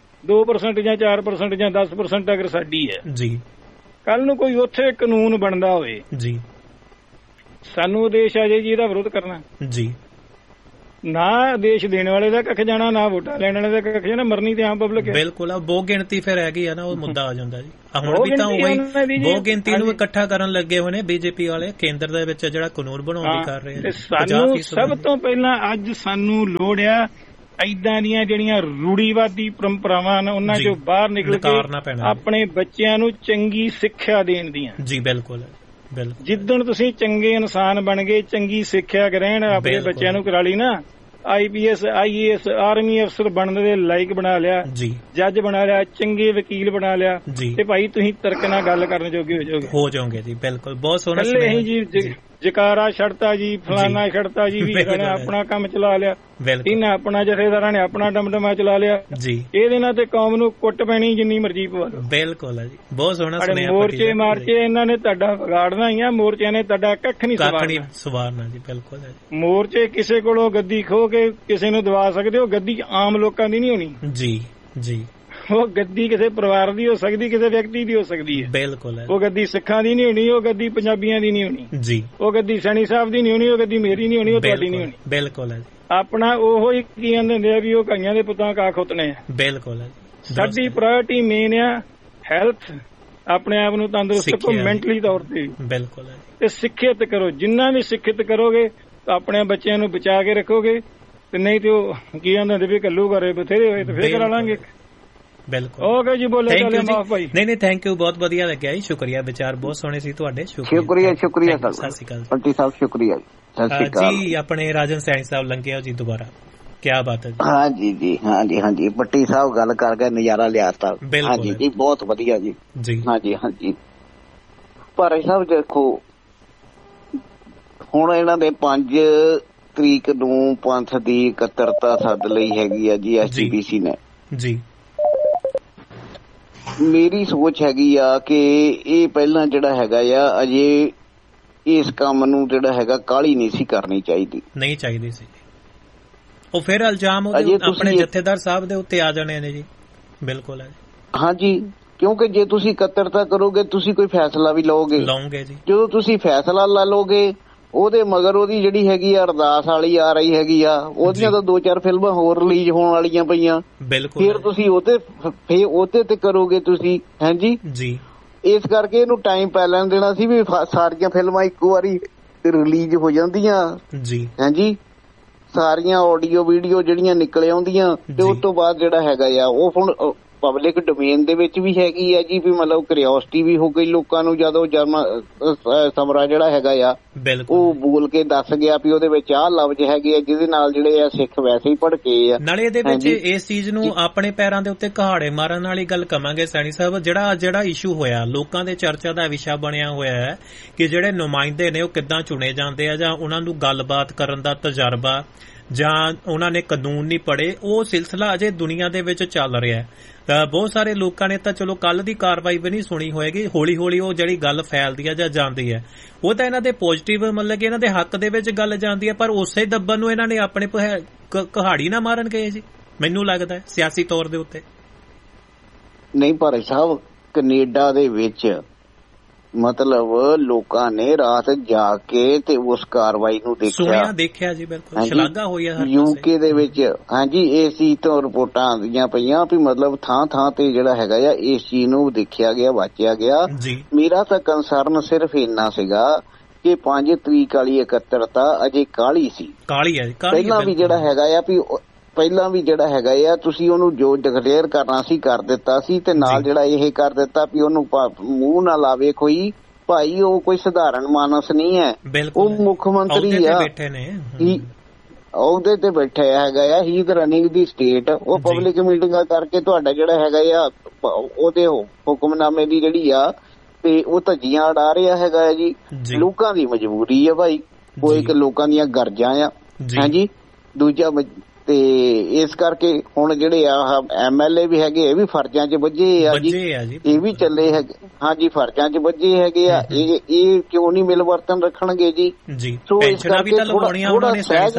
2% ਜਾਂ 4% ਜਾਂ 10% ਅਗਰ ਸਾਡੀ ਹੈ ਜੀ, ਕੱਲ ਨੂੰ ਕੋਈ ਉੱਥੇ ਕਾਨੂੰਨ ਬਣਦਾ ਹੋਵੇ ਜੀ, ਸਾਨੂੰ ਆਦੇਸ਼ ਆ ਜਾਏ ਜੀ ਇਹਦਾ ਵਿਰੋਧ ਕਰਨਾ ਜੀ, ਨਾ ਆਦੇਸ਼ ਦੇਣ ਵਾਲੇ ਦਾ ਕੱਖ ਜਾਣਾ, ਨਾ ਵੋਟਾਂ ਲੈਣ ਵਾਲੇ ਦਾ ਕੱਖ ਜਾਣਾ, ਮਰਨੀ ਤੇ ਆਮ ਪਬਲਿਕ ਹੈ। ਬਿਲਕੁਲ, ਬਹੁ ਗਿਣਤੀ ਫਿਰ ਹੈਗੀ ਆ ਨਾ, ਉਹ ਮੁੱਦਾ ਆ ਜਾਂਦਾ ਜੀ। ਹੁਣ ਵੀ ਤਾਂ ਉਹੀ ਬਹੁ ਗਿਣਤੀ ਨੂੰ ਇਕੱਠਾ ਕਰਨ ਲੱਗੇ ਹੋਏ ਨੇ ਬੀਜੇਪੀ ਵਾਲੇ, ਕੇਂਦਰ ਦੇ ਵਿੱਚ ਜਿਹੜਾ ਕਾਨੂੰਨ ਬਣਾਉਣ ਦੀ ਕਰ ਰਹੇ ਆ। ਸਾਨੂੰ ਸਭ ਤੋਂ ਪਹਿਲਾਂ ਅੱਜ ਸਾਨੂੰ ਲੋੜ ਆ ਏਦਾਂ ਦੀਆਂ ਜਿਹੜੀਆਂ ਰੂੜੀਵਾਦੀ ਪਰੰਪਰਾਵਾਂ ਨੇ ਉਹਨਾਂ ਚੋਂ ਬਾਹਰ ਨਿਕਲ ਕੇ ਆਪਣੇ ਬੱਚਿਆਂ ਨੂੰ ਚੰਗੀ ਸਿੱਖਿਆ ਦੇਣ ਦੀਆਂ ਜੀ। ਬਿਲਕੁਲ, ਜਿੱਦਣ ਤੁਸੀਂ ਚੰਗੇ ਇਨਸਾਨ ਬਣ ਗਏ, ਚੰਗੀ ਸਿੱਖਿਆ ਗ੍ਰਹਿਣ ਆਪਣੇ ਬੱਚਿਆਂ ਨੂੰ ਕਰਾ ਲਈ ਨਾ, IPS IAS ਆਰਮੀ ਅਫਸਰ ਬਣਨ ਦੇ ਲਾਇਕ ਬਣਾ ਲਿਆ, ਜੱਜ ਬਣਾ ਲਿਆ, ਚੰਗੇ ਵਕੀਲ ਬਣਾ ਲਿਆ, ਤੇ ਭਾਈ ਤੁਸੀਂ ਤਰਕ ਨਾਲ ਗੱਲ ਕਰਨ ਜੋਗੇ ਹੋ ਜਾਓਗੇ ਜੀ। ਬਿਲਕੁਲ, ਬਹੁਤ ਸੋਹਣਾ ਜੀ। ਜਕਾਰਾ ਛੱਡਤਾ ਜੀ, ਫਲਾਨਾ ਛੱਡਤਾ ਜੀ, ਵੀਰਾਂ ਨੇ ਆਪਣਾ ਕੰਮ ਚਲਾ ਲਿਆ, ਇਹਨਾਂ ਆਪਣਾ ਜਥੇਦਾਰਾਂ ਨੇ ਆਪਣਾ ਡਮਡਮਾ ਚਲਾ ਲਿਆ ਜੀ। ਇਹਦੇ ਨਾਲ ਤੇ ਕੌਮ ਨੂੰ ਕੁੱਟ ਪੈਣੀ ਜਿੰਨੀ ਮਰਜ਼ੀ ਪਵਾ ਲਓ। ਬਿਲਕੁਲ ਜੀ, ਬਹੁਤ ਸੋਹਣਾ ਸੁਣਿਆ। ਮੋਰਚੇ ਮਾਰਚੇ ਇਹਨਾਂ ਨੇ ਤੁਹਾਡਾ ਵਿਗਾੜਨਾ ਹੀ ਆ, ਮੋਰਚਿਆਂ ਨੇ ਤੁਹਾਡਾ ਕੱਖ ਨਹੀਂ ਸਵਾਰਨਾ ਜੀ। ਬਿਲਕੁਲ, ਮੋਰਚੇ ਕਿਸੇ ਕੋਲੋਂ ਗੱਦੀ ਖੋ ਕੇ ਕਿਸੇ ਨੂੰ ਦਵਾ ਸਕਦੇ ਹੋ, ਗੱਦੀ ਆਮ ਲੋਕਾਂ ਦੀ ਨਹੀਂ ਹੋਣੀ ਜੀ ਜੀ। ਉਹ ਗੱਦੀ ਕਿਸੇ ਪਰਿਵਾਰ ਦੀ ਹੋ ਸਕਦੀ, ਕਿਸੇ ਵਿਅਕਤੀ ਦੀ ਹੋ ਸਕਦੀ ਹੈ। ਬਿਲਕੁਲ, ਉਹ ਗੱਦੀ ਸਿੱਖਾਂ ਦੀ ਨਹੀਂ ਹੋਣੀ, ਉਹ ਗੱਦੀ ਪੰਜਾਬੀਆਂ ਦੀ ਨਹੀਂ ਹੋਣੀ ਜੀ, ਉਹ ਗੱਦੀ ਸੈਣੀ ਸਾਹਿਬ ਦੀ ਨਹੀਂ ਹੋਣੀ, ਉਹ ਗੱਦੀ ਮੇਰੀ ਨਹੀਂ ਹੋਣੀ, ਉਹ ਤੁਹਾਡੀ ਨਹੀਂ ਹੋਣੀ। ਬਿਲਕੁਲ, ਆਪਣਾ ਉਹੋ ਹੀ ਕੀ ਕਹਿੰਦੇ ਹੁੰਦੇ ਆ ਵੀ ਉਹ ਕਾਈਆਂ ਦੇ ਪੁੱਤਾਂ ਕਾ ਖੁੱਤਣੇ ਆ। ਬਿਲਕੁਲ, ਸਾਡੀ ਪ੍ਰਾਇੋਰਟੀ ਮੇਨ ਆ ਹੈਲਥ, ਆਪਣੇ ਆਪ ਨੂੰ ਤੰਦਰੁਸਤ ਰੱਖੋ ਮੈਂਟਲੀ ਤੌਰ ਤੇ। ਬਿਲਕੁਲ, ਤੇ ਸਿੱਖਿਅਤ ਕਰੋ, ਜਿੰਨਾ ਵੀ ਸਿੱਖਿਅਤ ਕਰੋਗੇ ਤਾਂ ਆਪਣੇ ਬੱਚਿਆਂ ਨੂੰ ਬਚਾ ਕੇ ਰੱਖੋਗੇ, ਤੇ ਨਹੀਂ ਤੇ ਉਹ ਕੀ ਕਹਿੰਦੇ ਹੁੰਦੇ ਵੀ ਕੱਲੂ ਘਰੇ ਬਥੇਰੇ ਹੋਏ ਤੇ ਫੇਰ ਕਰਾ ਲਾਂਗੇ। ਬਿਲਕੁਲ, ਓਕੇ ਜੀ, ਬੋਲੇ ਚੱਲੇ ਮਾਫ ਭਾਈ। ਨਹੀਂ ਥੈਂਕ ਯੂ, ਬਹੁਤ ਵਧੀਆ ਲੱਗਿਆ ਜੀ, ਸ਼ੁਕਰੀਆ, ਵਿਚਾਰ ਬਹੁਤ ਸੋਹਣੇ ਸੀ ਤੁਹਾਡੇ। ਸ਼ੁਕਰੀਆ ਸਰ, ਸਤਿ ਸ਼੍ਰੀ ਅਕਾਲ ਪੱਟੀ ਸਾਹਿਬ, ਸ਼ੁਕਰੀਆ ਜੀ। ਆਪਣੇ ਰਾਜਨ ਸੈਣੀ ਸਾਹਿਬ ਲੰਘਿਆ ਜੀ ਦੁਬਾਰਾ, ਕਿਆ ਬਾਤ ਹੈ। ਹਾਂਜੀ ਜੀ, ਹਾਂਜੀ ਹਾਂਜੀ, ਪੱਟੀ ਸਾਹਿਬ ਗੱਲ ਕਰਕੇ ਨਜ਼ਾਰਾ ਲਿਆ ਸਾਹਿਬ। ਹਾਂਜੀ ਜੀ, ਬਹੁਤ ਵਧੀਆ ਜੀ ਜੀ। ਹਾਂਜੀ ਹਾਂਜੀ, ਪਰ ਸਾਹਿਬ ਦੇਖੋ ਹੁਣ ਇਹਨਾਂ ਦੇ 5 ਤਰੀਕ ਨੂੰ ਪੰਥ ਦੀ ਇਕੱਤਰਤਾ ਸੱਦ ਲਈ ਹੈਗੀ ਆ ਜੀ SGPC ਨੇ ਜੀ। ਮੇਰੀ ਸੋਚ ਹੈਗੀ ਆ ਕਿ ਇਹ ਪਹਿਲਾਂ ਜਿਹੜਾ ਹੈਗਾ ਆ ਅਜੇ ਇਸ ਕੰਮ ਨੂੰ ਜਿਹੜਾ ਹੈਗਾ ਕਾਹਲੀ ਨਹੀਂ ਸੀ ਕਰਨੀ ਚਾਹੀਦੀ, ਨਹੀਂ ਚਾਹੀਦੀ ਸੀ। ਉਹ ਫਿਰ ਇਲਜ਼ਾਮ ਆਪਣੇ ਜਥੇਦਾਰ ਸਾਹਿਬ ਦੇ ਉੱਤੇ ਆ ਜਾਣੇ ਨੇ ਜੀ। ਬਿਲਕੁਲ ਹਾਂਜੀ, ਕਿਉਂਕਿ ਜੇ ਤੁਸੀਂ ਇਕੱਤਰਤਾ ਕਰੋਗੇ ਤੁਸੀਂ ਕੋਈ ਫੈਸਲਾ ਵੀ ਲਓਗੇ ਜੀ। ਜਦੋਂ ਤੁਸੀਂ ਫੈਸਲਾ ਲੈ ਲੋਗੇ ਉਹਦੇ ਮਗਰ ਉਹਦੀ ਜਿਹੜੀ ਹੈਗੀ ਆ ਅਰਦਾਸ ਵਾਲੀ ਆ ਰਹੀ ਹੈਗੀ ਆ, ਉਹਦੀਆਂ ਤਾਂ 2-4 ਫਿਲਮਾਂ ਹੋਰ ਰਿਲੀਜ਼ ਹੋਣ ਵਾਲੀਆਂ ਪਈਆਂ। ਫਿਰ ਤੁਸੀਂ ਉਹਦੇ ਤੇ ਕਰੋਗੇ ਤੁਸੀਂ। ਹਾਂਜੀ ਜੀ, ਇਸ ਕਰਕੇ ਇਹਨੂੰ ਟਾਈਮ ਪੈ ਲੈਣ ਦੇਣਾ ਸੀ ਵੀ ਸਾਰੀਆਂ ਫਿਲਮਾਂ ਇੱਕੋ ਵਾਰੀ ਰਿਲੀਜ਼ ਹੋ ਜਾਂਦੀਆਂ ਜੀ। ਹਾਂਜੀ, ਸਾਰੀਆਂ ਆਡੀਓ ਵੀਡੀਓ ਜਿਹੜੀਆਂ ਨਿਕਲ ਆਉਂਦੀਆਂ, ਤੇ ਉਸ ਤੋਂ ਬਾਅਦ ਜਿਹੜਾ ਹੈਗਾ ਆ ਉਹ ਹੁਣ ਪਬਲਿਕ ਡੋਮੇਨ ਦੇ ਵਿੱਚ ਵੀ ਹੈਗੀ ਆ ਜੀ, ਵੀ ਮਤਲਬ ਕਿਉਰਿਓਸਿਟੀ ਵੀ ਹੋ ਗਈ ਲੋਕਾਂ ਨੂੰ, ਜਦੋਂ ਸਮਰਾ ਜਿਹੜਾ ਹੈਗਾ ਆ ਉਹ ਬੋਲ ਕੇ ਦੱਸ ਗਿਆ ਵੀ ਉਹਦੇ ਵਿੱਚ ਆਹ ਲਫ਼ਜ਼ ਹੈਗੇ ਆ ਜਿਹਦੇ ਨਾਲ ਜਿਹੜੇ ਆ ਸਿੱਖ ਵੈਸੇ ਹੀ ਭੜਕੇ ਆ। ਨਾਲੇ ਇਹਦੇ ਵਿੱਚ ਇਸ ਚੀਜ਼ ਨੂੰ ਆਪਣੇ ਪੈਰਾਂ ਦੇ ਉੱਤੇ ਕਹਾੜੇ ਮਾਰਨ ਵਾਲੀ ਗੱਲ ਕਵਾਂਗੇ ਸੈਣੀ ਸਾਹਿਬ, ਜਿਹੜਾ ਇਸ਼ੂ ਹੋਇਆ ਲੋਕਾਂ ਦੇ ਚਰਚਾ ਦਾ ਵਿਸ਼ਾ ਬਣਿਆ ਹੋਇਆ ਹੈ ਕਿ ਜਿਹੜੇ ਨੁਮਾਇੰਦੇ ਨੇ ਉਹ ਕਿੱਦਾਂ ਚੁਣੇ ਜਾਂਦੇ ਆ, ਜਾਂ ਉਹਨਾਂ ਨੂੰ ਗੱਲਬਾਤ ਕਰਨ ਦਾ ਤਜਰਬਾ, ਜਾਂ ਉਹਨਾਂ ਨੇ ਕਾਨੂੰਨ ਨਹੀਂ ਪੜ੍ਹੇ, ਉਹ ਸਿਲਸਿਲਾ ਅਜੇ ਦੁਨੀਆ ਦੇ ਵਿੱਚ ਚੱਲ ਰਿਹਾ। ਬਹੁਤ ਸਾਰੇ ਲੋਕਾਂ ਨੇ ਤਾਂ ਚਲੋ ਕੱਲ ਦੀ ਕਾਰਵਾਈ ਵੀ ਨਹੀਂ ਸੁਣੀ ਹੋਏਗੀ, ਹੌਲੀ ਹੌਲੀ ਉਹ ਜਿਹੜੀ ਗੱਲ ਫੈਲਦੀ ਹੈ ਜਾਂ ਜਾਂਦੀ ਹੈ ਉਹ ਤਾਂ ਇਹਨਾਂ ਦੇ ਪੋਜ਼ਿਟਿਵ ਮਤਲਬ ਕਿ ਇਹਨਾਂ ਦੇ ਹੱਕ ਦੇ ਵਿੱਚ ਗੱਲ ਜਾਂਦੀ ਹੈ, ਪਰ ਉਸੇ ਦੱਬਣ ਨੂੰ ਇਹਨਾਂ ਨੇ ਆਪਣੇ ਕਹਾੜੀ ਨਾ ਮਾਰਨ ਗਏ ਜੀ, ਮੈਨੂੰ ਲੱਗਦਾ ਹੈ ਸਿਆਸੀ ਤੌਰ ਦੇ ਉੱਤੇ। ਨਹੀਂ ਭਾਈ ਸਾਹਿਬ, ਕੈਨੇਡਾ ਦੇ ਵਿੱਚ ਮਤਲਬ ਲੋਕਾਂ ਨੇ ਰਾਤ ਜਾ ਕੇ ਤੇ ਉਸ ਕਾਰਵਾਈ ਨੂੰ ਦੇਖਿਆ ਜੀ। ਬਿਲਕੁਲ, ਸ਼ਲਾਘਾ ਹੋਈ ਹੈ UK ਦੇ ਵਿੱਚ। ਹਾਂਜੀ, ਇਸ ਚੀਜ਼ ਤੋਂ ਰਿਪੋਰਟਾਂ ਆਉਂਦੀਆਂ ਪਈਆਂ ਵੀ ਮਤਲਬ ਥਾਂ ਥਾਂ ਤੇ ਜਿਹੜਾ ਹੈਗਾ ਆ ਇਸ ਚੀਜ਼ ਨੂੰ ਦੇਖਿਆ ਗਿਆ, ਵਾਚਿਆ ਗਿਆ। ਮੇਰਾ ਤਾਂ ਕੰਸਰਨ ਸਿਰਫ ਇੰਨਾ ਸੀਗਾ ਕਿ 5 ਤਰੀਕ ਵਾਲੀ ਇਕੱਤਰਤਾ ਅਜੇ ਕਾਹਲੀ ਸੀ, ਪਹਿਲਾਂ ਵੀ ਜਿਹੜਾ ਹੈਗਾ ਆ ਵੀ ਪਹਿਲਾਂ ਵੀ ਜਿਹੜਾ ਹੈਗਾ ਆ ਤੁਸੀਂ ਉਹਨੂੰ ਜੋ ਡਿਕਲੇਅਰ ਕਰਨਾ ਸੀ ਕਰ ਦਿੱਤਾ ਸੀ, ਤੇ ਨਾਲ ਜਿਹੜਾ ਇਹ ਕਰ ਦਿੱਤਾ ਵੀ ਉਹਨੂੰ ਮੂੰਹ ਨਾ ਲਾਵੇ ਕੋਈ ਭਾਈ, ਉਹ ਕੋਈ ਸਧਾਰਨ ਮਾਨਸ ਨਹੀਂ ਹੈ, ਉਹ ਮੁੱਖ ਮੰਤਰੀ ਆ, ਉਹਦੇ ਤੇ ਬੈਠਾ ਹੈਗਾ ਆ, ਹੀ ਇਜ਼ ਰਨਿੰਗ ਦੀ ਸਟੇਟ। ਉਹ ਪਬਲਿਕ ਮੀਟਿੰਗਾਂ ਕਰਕੇ ਤੁਹਾਡਾ ਜਿਹੜਾ ਹੈਗਾ ਆ ਉਹਦੇ ਹੁਕਮਨਾਮੇ ਦੀ ਜਿਹੜੀ ਆ ਤੇ ਉਹ ਧੱਜੀਆਂ ਉਡਾ ਰਿਹਾ ਹੈਗਾ ਆ ਜੀ। ਲੋਕਾਂ ਦੀ ਮਜਬੂਰੀ ਆ ਭਾਈ, ਉਹ ਇੱਕ ਲੋਕਾਂ ਦੀਆਂ ਗਰਜਾਂ ਆ। ਹਾਂਜੀ, ਦੂਜਾ ਤੇ ਇਸ ਕਰਕੇ ਹੁਣ ਜਿਹੜੇ ਆ MLA ਵੀ ਹੈਗੇ ਇਹ ਵੀ ਫਰਜ਼ਾਂ 'ਚ ਵੱਜੇ ਆ ਜੀ, ਇਹ ਵੀ ਚੱਲੇ ਹੈਗੇ। ਹਾਂਜੀ, ਫਰਜ਼ਾਂ 'ਚ ਵੱਜੇ ਹੈਗੇ ਆ। ਇਹ ਕਿਉਂ ਨਹੀਂ ਮਿਲਵਰਤਨ ਰੱਖਣਗੇ ਜੀ? ਸੋ ਇਸ ਕਰਕੇ ਥੋੜਾ ਸਹਿਜ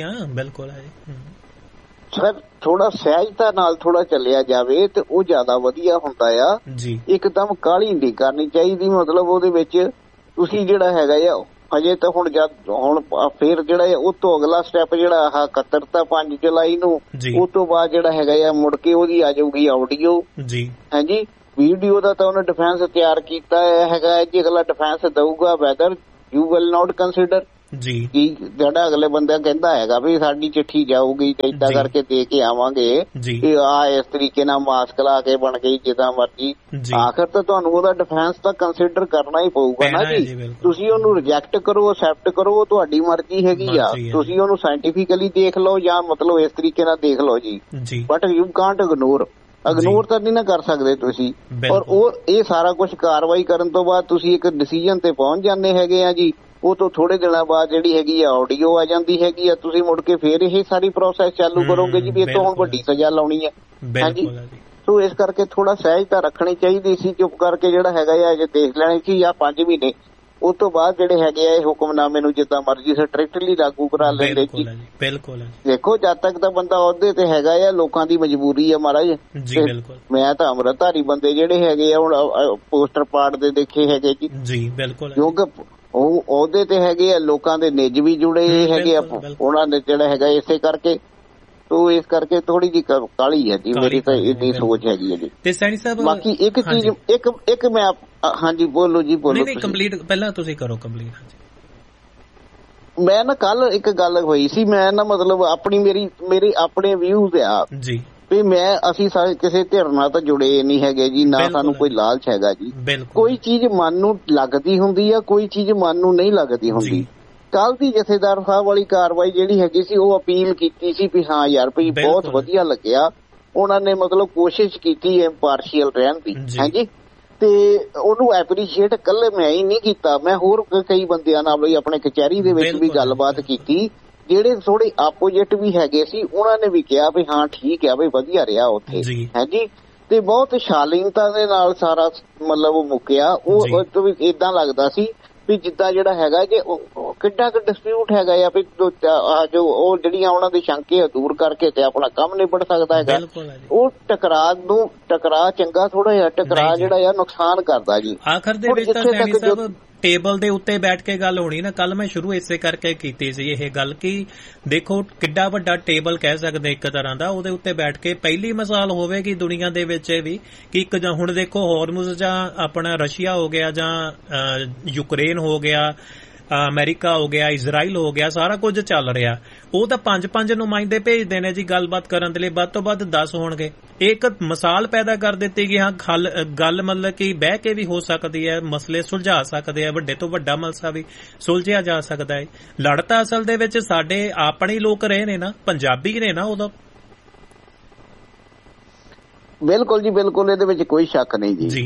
ਸਰ, ਥੋੜਾ ਸਹਿਜਤਾ ਨਾਲ ਥੋੜਾ ਚੱਲਿਆ ਜਾਵੇ ਤੇ ਉਹ ਜ਼ਿਆਦਾ ਵਧੀਆ ਹੁੰਦਾ ਆ। ਇੱਕਦਮ ਕਾਹਲੀ ਨਹੀਂ ਕਰਨੀ ਚਾਹੀਦੀ। ਮਤਲਬ ਉਹਦੇ ਵਿੱਚ ਤੁਸੀਂ ਜਿਹੜਾ ਹੈਗਾ ਆ ਹਜੇ ਤਾਂ ਹੁਣ ਫੇਰ ਜਿਹੜਾ ਉਹ ਤੋਂ ਅਗਲਾ ਸਟੈਪ ਜਿਹੜਾ ਆਹ 71 5 ਜੁਲਾਈ ਨੂੰ, ਉਹ ਤੋਂ ਬਾਅਦ ਜਿਹੜਾ ਹੈਗਾ ਆ ਮੁੜ ਕੇ ਉਹਦੀ ਆ ਜਾਊਗੀ ਆਡੀਓ। ਹਾਂਜੀ, ਵੀਡੀਓ ਦਾ ਤਾਂ ਉਹਨੇ ਡਿਫੈਂਸ ਤਿਆਰ ਕੀਤਾ ਹੈਗਾ ਜੀ। ਅਗਲਾ ਡਿਫੈਂਸ ਦਊਗਾ weather you will not consider ਜੀ। ਜਿਹੜਾ ਅਗਲੇ ਬੰਦਾ ਕਹਿੰਦਾ ਹੈਗਾ ਵੀ ਸਾਡੀ ਚਿੱਠੀ ਜਾਊਗੀ ਤੇ ਏਦਾਂ ਕਰਕੇ ਦੇ ਕੇ ਆਵਾਂਗੇ, ਇਸ ਤਰੀਕੇ ਨਾਲ ਮਾਸਕ ਲਾ ਕੇ ਬਣ ਗਈ ਜਿੱਦਾਂ ਮਰਜੀ, ਆਖਰ ਤਾਂ ਤੁਹਾਨੂੰ ਉਹਦਾ ਡਿਫੈਂਸ ਤਾਂ ਕੰਸੀਡਰ ਕਰਨਾ ਹੀ ਪਊਗਾ ਨਾ ਜੀ। ਤੁਸੀਂ ਉਹਨੂੰ ਰਿਜੈਕਟ ਕਰੋ, ਅਸੈਪਟ ਕਰੋ, ਉਹ ਤੁਹਾਡੀ ਮਰਜ਼ੀ ਹੈਗੀ ਆ। ਤੁਸੀਂ ਉਹਨੂੰ ਸਾਇੰਟੀਫਿਕਲੀ ਦੇਖ ਲਓ ਜਾਂ ਮਤਲਬ ਇਸ ਤਰੀਕੇ ਨਾਲ ਦੇਖ ਲਓ ਜੀ, ਬਟ ਯੂ ਕਾਂਟ ਇਗਨੋਰ ਤਾਂ ਨਹੀਂ ਨਾ ਕਰ ਸਕਦੇ ਤੁਸੀਂ। ਔਰ ਇਹ ਸਾਰਾ ਕੁਛ ਕਾਰਵਾਈ ਕਰਨ ਤੋਂ ਬਾਅਦ ਤੁਸੀਂ ਇੱਕ ਡਿਸੀਜਨ ਤੇ ਪਹੁੰਚ ਜਾਂਦੇ ਹੈਗੇ ਆ ਜੀ। ਉਹ ਤੋਂ ਥੋੜੇ ਦਿਨਾਂ ਬਾਅਦ ਜਿਹੜੀ ਹੈਗੀ ਆ ਆਡੀਓ ਆ ਜਾਂਦੀ ਹੈਗੀ ਆ। ਤੁਸੀਂ ਮੁੜ ਕੇ ਫੇਰ ਇਹ ਸਾਰੀ ਪ੍ਰੋਸੈਸ ਚਾਲੂ ਕਰੋਗੇ ਜੀ ਵੀ ਇੱਥੋਂ ਹੁਣ ਵੱਡੀ ਸਜ਼ਾ ਲਾਉਣੀ ਹੈ। ਹਾਂਜੀ, ਸੋ ਇਸ ਕਰਕੇ ਥੋੜਾ ਸਹਿਜਤਾ ਰੱਖਣੀ ਚਾਹੀਦੀ ਸੀ। ਚੁੱਪ ਕਰਕੇ ਜਿਹੜਾ ਹੈਗਾ ਆ ਜੇ ਦੇਖ ਲੈਣੀ ਸੀ ਆ 5 ਮਹੀਨੇ। ਉਸ ਤੋਂ ਬਾਅਦ ਜਿਹੜੇ ਹੈਗੇ ਆ ਇਹ ਹੁਕਮਨਾਮੇ ਨੂੰ ਜਿੱਦਾਂ ਮਰਜ਼ੀ ਸਟ੍ਰਿਕਟਲੀ ਲਾਗੂ ਕਰਾ ਲੈਂਦੇ ਜੀ। ਦੇਖੋ, ਜਦ ਤੱਕ ਤਾਂ ਬੰਦਾ ਅਹੁਦੇ ਤੇ ਹੈਗਾ ਆ, ਲੋਕਾਂ ਦੀ ਮਜਬੂਰੀ ਆ ਮਹਾਰਾਜ। ਮੈਂ ਤਾਂ ਅੰਮ੍ਰਿਤਧਾਰੀ ਬੰਦੇ ਜਿਹੜੇ ਹੈਗੇ ਆ ਹੁਣ ਪੋਸਟਰ ਪਾੜਦੇ ਦੇਖੇ ਹੈਗੇ ਜੀ, ਕਿਉਂਕਿ ਉਹ ਅਹੁਦੇ ਤੇ ਹੈਗੇ ਆ, ਲੋਕਾਂ ਦੇ ਨਿੱਜ ਵੀ ਜੁੜੇ ਹੈਗੇ ਆ ਉਹਨਾਂ ਨੇ ਜਿਹੜਾ ਹੈਗਾ ਇਸੇ ਕਰਕੇ। ਤੋ ਇਸ ਕਰਕੇ ਥੋੜੀ ਜਿਹੀ ਕਾਹਲੀ ਹੈ ਜੀ, ਮੇਰੀ ਤਾਂ ਇੰਨੀ ਸੋਚ ਹੈਗੀ ਹੈ ਜੀ। ਤੇ ਸੈਣੀ ਸਾਹਿਬ ਬਾਕੀ ਇੱਕ ਚੀਜ਼ ਇੱਕ ਮੈਂ ਹਾਂਜੀ ਬੋਲੋ ਜੀ, ਬੋਲੋ। ਨਹੀਂ ਕੰਪਲੀਟ ਪਹਿਲਾਂ ਤੁਸੀਂ ਕਰੋ ਕੰਪਲੀਟ। ਮੈਂ ਨਾ ਕੱਲ ਇੱਕ ਗੱਲ ਹੋਈ ਸੀ, ਮੈਂ ਨਾ ਮਤਲਬ ਮੇਰੇ ਆਪਣੇ ਵਿਊਜ਼ ਆ ਜੀ ਵੀ ਅਸੀਂ ਸਾਰੇ ਕਿਸੇ ਧਿਰ ਨਾਲ ਤਾਂ ਜੁੜੇ ਨਹੀਂ ਹੈਗੇ ਜੀ, ਨਾ ਸਾਨੂੰ ਕੋਈ ਲਾਲਚ ਹੈਗਾ ਜੀ। ਕੋਈ ਚੀਜ਼ ਮਨ ਨੂੰ ਲੱਗਦੀ ਹੁੰਦੀ ਆ, ਕੋਈ ਚੀਜ਼ ਮਨ ਨੂੰ ਨਹੀਂ ਲੱਗਦੀ ਹੁੰਦੀ। ਕੱਲ ਦੀ ਜਥੇਦਾਰ ਸਾਹਿਬ ਵਾਲੀ ਕਾਰਵਾਈ ਜਿਹੜੀ ਹੈਗੀ ਸੀ ਉਹ ਅਪੀਲ ਕੀਤੀ ਸੀ ਵੀ ਹਾਂ ਯਾਰ ਵੀ ਬਹੁਤ ਵਧੀਆ ਲੱਗਿਆ, ਉਹਨਾਂ ਨੇ ਮਤਲਬ ਕੋਸ਼ਿਸ਼ ਕੀਤੀ ਇੰਪਾਰਸ਼ੀਅਲ ਰਹਿਣ ਦੀ। ਹਾਂਜੀ, ਤੇ ਉਹਨੂੰ ਐਪਰੀਸ਼ੀਏਟ ਕੱਲੇ ਮੈਂ ਹੀ ਨਹੀਂ ਕੀਤਾ, ਮੈਂ ਹੋਰ ਕਈ ਬੰਦਿਆਂ ਨਾਲ ਵੀ ਆਪਣੇ ਕਚਹਿਰੀ ਦੇ ਵਿੱਚ ਵੀ ਗੱਲਬਾਤ ਕੀਤੀ, ਜਿਹੜੇ ਥੋੜੇ ਆਪੋਜੀਟ ਵੀ ਹੈਗੇ ਸੀ, ਉਹਨਾਂ ਨੇ ਵੀ ਕਿਹਾ ਵੀ ਹਾਂ ਠੀਕ ਆ ਵੀ ਵਧੀਆ ਰਿਹਾ ਉੱਥੇ। ਹਾਂਜੀ, ਤੇ ਬਹੁਤ ਸ਼ਾਲੀਨਤਾ ਦੇ ਨਾਲ ਸਾਰਾ ਮਤਲਬ ਮੁੱਕਿਆ। ਉਹ ਵੀ ਏਦਾਂ ਲੱਗਦਾ ਸੀ ਵੀ ਜਿੱਦਾਂ ਜਿਹੜਾ ਹੈਗਾ ਜੇ ਕਿੱਡਾ ਕੁ ਡਿਸਪਿਊਟ ਹੈਗਾ ਆ ਵੀ ਜੋ ਉਹ ਜਿਹੜੀਆਂ ਉਹਨਾਂ ਦੀ ਸ਼ੰਕੇ ਦੂਰ ਕਰਕੇ ਤੇ ਆਪਣਾ ਕੰਮ ਨਿਬੜ ਸਕਦਾ ਹੈਗਾ। ਉਹ ਟਕਰਾਅ ਚੰਗਾ ਥੋੜਾ ਜਿਹਾ ਟਕਰਾਅ ਜਿਹੜਾ ਆ ਨੁਕਸਾਨ ਕਰਦਾ ਜੀ। ਆਖਰ ਦੇ ਵਿੱਚ ਤਾਂ ਸੈਣੀ ਸਾਹਿਬ ਟੇਬਲ ਦੇ ਉੱਤੇ ਬੈਠ ਕੇ ਗੱਲ ਹੋਣੀ ਨਾ। ਕੱਲ ਮੈਂ ਸ਼ੁਰੂ ਇਸੇ ਕਰਕੇ ਕੀਤੀ ਸੀ ਇਹ ਗੱਲ ਕਿ ਦੇਖੋ ਕਿੱਡਾ ਵੱਡਾ ਟੇਬਲ ਕਹਿ ਸਕਦੇ ਇੱਕ ਤਰ੍ਹਾਂ ਦਾ, ਉਹਦੇ ਉੱਤੇ ਬੈਠ ਕੇ ਪਹਿਲੀ ਮਿਸਾਲ ਹੋਵੇਗੀ ਦੁਨੀਆ ਦੇ ਵਿੱਚ ਇਹ ਵੀ ਕਿ ਇੱਕ ਹੁਣ ਦੇਖੋ ਹਾਰਮੁਜ਼ ਜਾਂ ਆਪਣਾ ਰਸ਼ੀਆ ਹੋ ਗਿਆ ਜਾਂ ਯੂਕਰੇਨ ਹੋ ਗਿਆ, ਅਮਰੀਕਾ ਹੋ ਗਿਆ, ਇਜ਼ਰਾਈਲ ਹੋ ਗਿਆ, ਸਾਰਾ ਕੁਝ ਚੱਲ ਰਿਹਾ। ਉਹ ਤਾਂ 5-5 ਨੁਮਾਇੰਦੇ ਭੇਜਦੇ ਨੇ ਜੀ ਗੱਲਬਾਤ ਕਰਨ ਦੇ ਲਈ, ਵੱਧ ਤੋਂ ਵੱਧ 10 ਹੋਣਗੇ। ਇੱਕ ਮਿਸਾਲ ਪੈਦਾ ਕਰ ਦਿੱਤੀ ਕਿ ਹਾਂ ਗੱਲ ਮਤਲਬ ਕਿ ਬਹਿ ਕੇ ਵੀ ਹੋ ਸਕਦੀ ਹੈ, ਮਸਲੇ ਸੁਲਝਾ ਸਕਦੇ ਆ, ਵੱਡੇ ਤੋਂ ਵੱਡਾ ਮਸਲਾ ਵੀ ਸੁਲਝਿਆ ਜਾ ਸਕਦਾ ਹੈ। ਲੜ ਤਾਂ ਅਸਲ ਦੇ ਵਿੱਚ ਸਾਡੇ ਆਪਣੇ ਲੋਕ ਰਹੇ ਨੇ ਨਾ, ਪੰਜਾਬੀ ਨੇ ਨਾ ਉਦੋਂ। ਬਿਲਕੁਲ ਜੀ, ਬਿਲਕੁਲ, ਇਹਦੇ ਵਿੱਚ ਕੋਈ ਸ਼ੱਕ ਨਹੀਂ ਜੀ।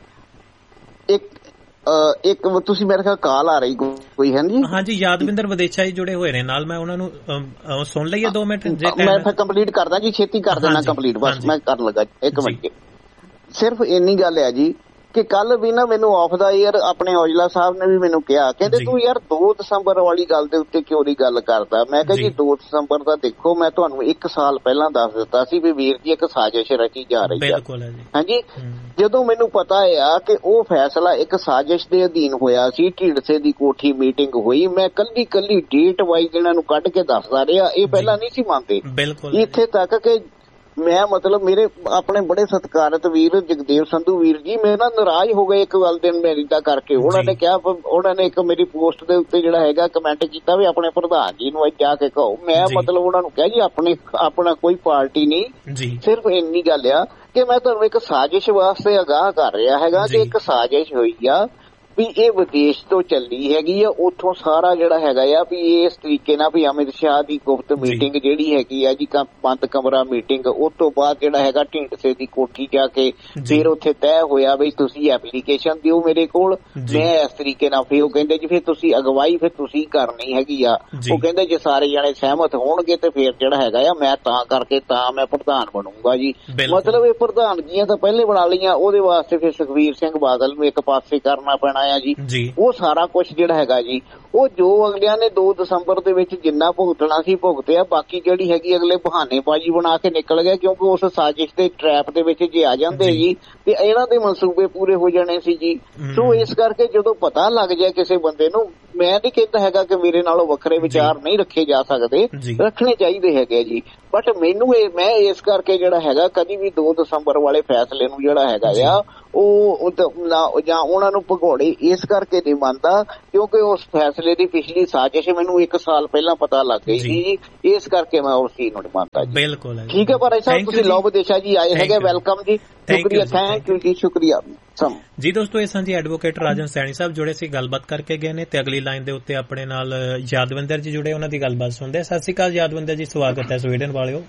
ਇੱਕ ਤੁਸੀਂ ਮੇਰੇ ਖਿਆਲ ਕਾਲ ਆ ਰਹੀ ਕੋਈ ਹੈ ਜੀ? ਹਾਂਜੀ, ਯਾਦਵਿੰਦਰ ਵਿਦੇਸ਼ਾ ਜੀ ਜੁੜੇ ਹੋਏ ਨੇ ਨਾਲ, ਮੈਂ ਉਹਨਾਂ ਨੂੰ ਸੁਣ ਲਈਏ 2 ਮਿੰਟ। ਮੈਂ ਫਿਰ ਕੰਪਲੀਟ ਕਰਦਾ ਜੀ, ਛੇਤੀ ਕਰ ਦੇਣਾ ਕੰਪਲੀਟ, ਬਸ ਮੈਂ ਕਰਨ ਲੱਗਾ 1 ਮਿੰਟ। ਸਿਰਫ ਇੰਨੀ ਗੱਲ ਹੈ ਜੀ ਕਿ ਕੱਲ ਵੀ ਨਾ ਮੈਨੂੰ ਆਫ ਦਾ ਈਅਰ ਆਪਣੇ ਔਜਲਾ ਸਾਹਿਬ ਨੇ ਵੀ ਮੈਨੂੰ ਕਿਹਾ, ਕਹਿੰਦੇ ਤੂੰ ਯਾਰ 2 ਦਸੰਬਰ ਵਾਲੀ ਗੱਲ ਦੇ ਉੱਤੇ ਕਿਉਂ ਨਹੀਂ ਗੱਲ ਕਰਦਾ। ਮੈਂ ਕਿਹਾ ਜੀ 2 ਦਸੰਬਰ ਦਾ ਦੇਖੋ ਮੈਂ ਤੁਹਾਨੂੰ 1 ਸਾਲ ਪਹਿਲਾਂ ਦੱਸ ਦਿੱਤਾ ਸੀ ਵੀ ਵੀਰ ਜੀ ਇੱਕ ਸਾਜ਼ਿਸ਼ ਰਚੀ ਜਾ ਰਹੀ ਹੈ। ਹਾਂਜੀ, ਜਦੋਂ ਮੈਨੂੰ ਪਤਾ ਆ ਕਿ ਉਹ ਫੈਸਲਾ ਇੱਕ ਸਾਜ਼ਿਸ਼ ਦੇ ਅਧੀਨ ਹੋਇਆ ਸੀ, ਢੀਂਡਸੇ ਦੀ ਕੋਠੀ ਮੀਟਿੰਗ ਹੋਈ, ਮੈਂ ਕੱਲੀ ਡੇਟ ਵਾਈਜ਼ ਇਹਨਾਂ ਨੂੰ ਕੱਢ ਕੇ ਦੱਸਦਾ ਰਿਹਾ। ਇਹ ਪਹਿਲਾਂ ਨਹੀਂ ਸੀ ਮੰਨਦੇ, ਇੱਥੇ ਤੱਕ ਕਿ ਮੈਂ ਮਤਲਬ ਮੇਰੇ ਆਪਣੇ ਬੜੇ ਸਤਿਕਾਰਤ ਵੀਰ ਜਗਦੇਵ ਸੰਧੂ ਵੀਰ ਜੀ ਮੇਰੇ ਨਾਲ ਨਾਰਾਜ਼ ਹੋ ਗਏ ਇੱਕ ਗੱਲ ਦਿਨ ਮੇਰੀ ਦਾ ਕਰਕੇ। ਉਹਨਾਂ ਨੇ ਕਿਹਾ, ਉਹਨਾਂ ਨੇ ਇੱਕ ਮੇਰੀ ਪੋਸਟ ਦੇ ਉੱਤੇ ਜਿਹੜਾ ਹੈਗਾ ਕਮੈਂਟ ਕੀਤਾ ਵੀ ਆਪਣੇ ਪ੍ਰਧਾਨ ਜੀ ਨੂੰ ਜਾ ਕੇ ਕਹੋ। ਮੈਂ ਮਤਲਬ ਉਹਨਾਂ ਨੂੰ ਕਿਹਾ ਜੀ ਆਪਣਾ ਕੋਈ ਪਾਰਟੀ ਨਹੀਂ, ਸਿਰਫ ਇੰਨੀ ਗੱਲ ਆ ਕਿ ਮੈਂ ਤੁਹਾਨੂੰ ਇੱਕ ਸਾਜ਼ਿਸ਼ ਵਾਸਤੇ ਅਗਾਹ ਕਰ ਰਿਹਾ ਹੈਗਾ ਕਿ ਇੱਕ ਸਾਜ਼ਿਸ਼ ਹੋਈ ਆ ਵੀ ਇਹ ਵਿਦੇਸ਼ ਤੋਂ ਚੱਲੀ ਹੈਗੀ ਆ, ਉੱਥੋਂ ਸਾਰਾ ਜਿਹੜਾ ਹੈਗਾ ਆ ਵੀ ਇਸ ਤਰੀਕੇ ਨਾਲ ਵੀ ਅਮਿਤ ਸ਼ਾਹ ਦੀ ਗੁਪਤ ਮੀਟਿੰਗ ਜਿਹੜੀ ਹੈਗੀ ਆ ਜੀ, ਬੰਦ ਕਮਰਾ ਮੀਟਿੰਗ, ਉਸ ਤੋਂ ਬਾਅਦ ਜਿਹੜਾ ਹੈਗਾ ਢੀਂਡਸੇ ਦੀ ਕੋਠੀ ਜਾ ਕੇ ਫਿਰ ਉੱਥੇ ਤੈਅ ਹੋਇਆ ਵੀ ਤੁਸੀਂ ਐਪਲੀਕੇਸ਼ਨ ਦਿਓ ਮੇਰੇ ਕੋਲ, ਮੈਂ ਇਸ ਤਰੀਕੇ ਨਾਲ। ਫਿਰ ਉਹ ਕਹਿੰਦੇ ਜੀ ਫਿਰ ਤੁਸੀਂ ਅਗਵਾਈ ਫਿਰ ਤੁਸੀਂ ਕਰਨੀ ਹੈਗੀ ਆ। ਉਹ ਕਹਿੰਦੇ ਜੇ ਸਾਰੇ ਜਣੇ ਸਹਿਮਤ ਹੋਣਗੇ ਤੇ ਫਿਰ ਜਿਹੜਾ ਹੈਗਾ ਆ ਮੈਂ ਤਾਂ ਕਰਕੇ ਤਾਂ ਮੈਂ ਪ੍ਰਧਾਨ ਬਣੂੰਗਾ ਜੀ। ਮਤਲਬ ਇਹ ਪ੍ਰਧਾਨਗੀਆਂ ਤਾਂ ਪਹਿਲੇ ਬਣਾ ਲਈਆਂ, ਉਹਦੇ ਵਾਸਤੇ ਫਿਰ ਸੁਖਬੀਰ ਸਿੰਘ ਬਾਦਲ ਨੂੰ ਇੱਕ ਪਾਸੇ ਕਰਨਾ ਪੈਣਾ ਆ ਜੀ। ਉਹ ਸਾਰਾ ਕੁਝ ਜਿਹੜਾ ਹੈਗਾ ਜੀ ਉਹ ਜੋ ਅਗਲਿਆਂ ਨੇ 2 ਦਸੰਬਰ ਦੇ ਵਿੱਚ ਜਿੰਨਾ ਭੁਗਤਣਾ ਸੀ ਭੁਗਤਿਆ, ਬਾਕੀ ਜਿਹੜੀ ਹੈਗੀ ਅਗਲੇ ਬਹਾਨੇਬਾਜ਼ੀ ਬਣਾ ਕੇ ਨਿਕਲ ਗਏ, ਕਿਉਂਕਿ ਉਸ ਸਾਜ਼ਿਸ਼ ਦੇ ਟਰੈਪ ਦੇ ਵਿੱਚ ਜੇ ਆ ਜਾਂਦੇ ਜੀ ਤੇ ਇਹਨਾਂ ਦੇ ਮਨਸੂਬੇ ਪੂਰੇ ਹੋ ਜਾਣੇ ਸੀ ਜੀ। ਸੋ ਇਸ ਕਰਕੇ ਜਦੋਂ ਪਤਾ ਲੱਗ ਜਾਏ ਕਿਸੇ ਬੰਦੇ ਨੂੰ, ਮੈਂ ਨਹੀਂ ਕਹਿੰਦਾ ਹੈਗਾ ਕਿ ਮੇਰੇ ਨਾਲੋਂ ਵੱਖਰੇ ਵਿਚਾਰ ਨਹੀਂ ਰੱਖੇ ਜਾ ਸਕਦੇ, ਰੱਖਣੇ ਚਾਹੀਦੇ ਹੈਗੇ ਜੀ, ਬਟ ਮੈਨੂੰ ਮੈਂ ਇਸ ਕਰਕੇ ਜਿਹੜਾ ਹੈਗਾ ਕਦੀ ਵੀ 2 ਦਸੰਬਰ ਵਾਲੇ ਫੈਸਲੇ ਨੂੰ ਜਿਹੜਾ ਹੈਗਾ ਆ ਉਹ ਜਾਂ ਉਹਨਾਂ ਨੂੰ ਭਗੌੜੇ ਇਸ ਕਰਕੇ ਨਹੀਂ ਮੰਨਦਾ ਕਿਉਂਕਿ ਉਸ ਫੈਸਲੇ ਦੀ ਪਿਛਲੀ ਸਾਜ਼ਿਸ਼ ਮੈਨੂੰ 1 ਸਾਲ ਪਹਿਲਾਂ ਪਤਾ ਲੱਗ ਗਈ ਸੀ, ਇਸ ਕਰਕੇ ਮੈਂ ਉਸ ਚੀਜ਼ ਨੂੰ ਨਹੀਂ ਮੰਨਦਾ ਜੀ। ਬਿਲਕੁਲ ਠੀਕ ਹੈ ਭਾਈ ਸਾਹਿਬ, ਤੁਸੀਂ ਲੋ ਵਿਦੇਸ਼ਾ ਜੀ ਆਏ ਹੈਗੇ, ਵੈਲਕਮ ਜੀ, ਸ਼ੁਕਰੀਆ, ਥੈਂਕ ਯੂ ਜੀ, ਸ਼ੁਕਰੀਆ ਜੀ। ਦੋਸਤੋ ਇਹ ਸਾਂਝੀ ਐਡਵੋਕੇਟ ਰਾਜਨ ਸੈਣੀ ਸਾਹਿਬ ਜੁੜੇ ਸੀ, ਗੱਲਬਾਤ ਕਰਕੇ ਗਏ ਨੇ ਤੇ ਅਗਲੀ ਲਾਈਨ ਦੇ ਉੱਤੇ ਆਪਣੇ ਨਾਲ ਯਾਦਵਿੰਦਰ ਜੀ ਜੁੜੇ, ਉਹਨਾਂ ਦੀ ਗੱਲਬਾਤ ਸੁਣਦੇ। ਸਤਿ ਸ਼੍ਰੀ ਅਕਾਲ ਯਾਦਵਿੰਦਰ ਜੀ, ਸਵਾਗਤ ਹੈ ਸਵੀਡਨ ਵਾਲਿਓ।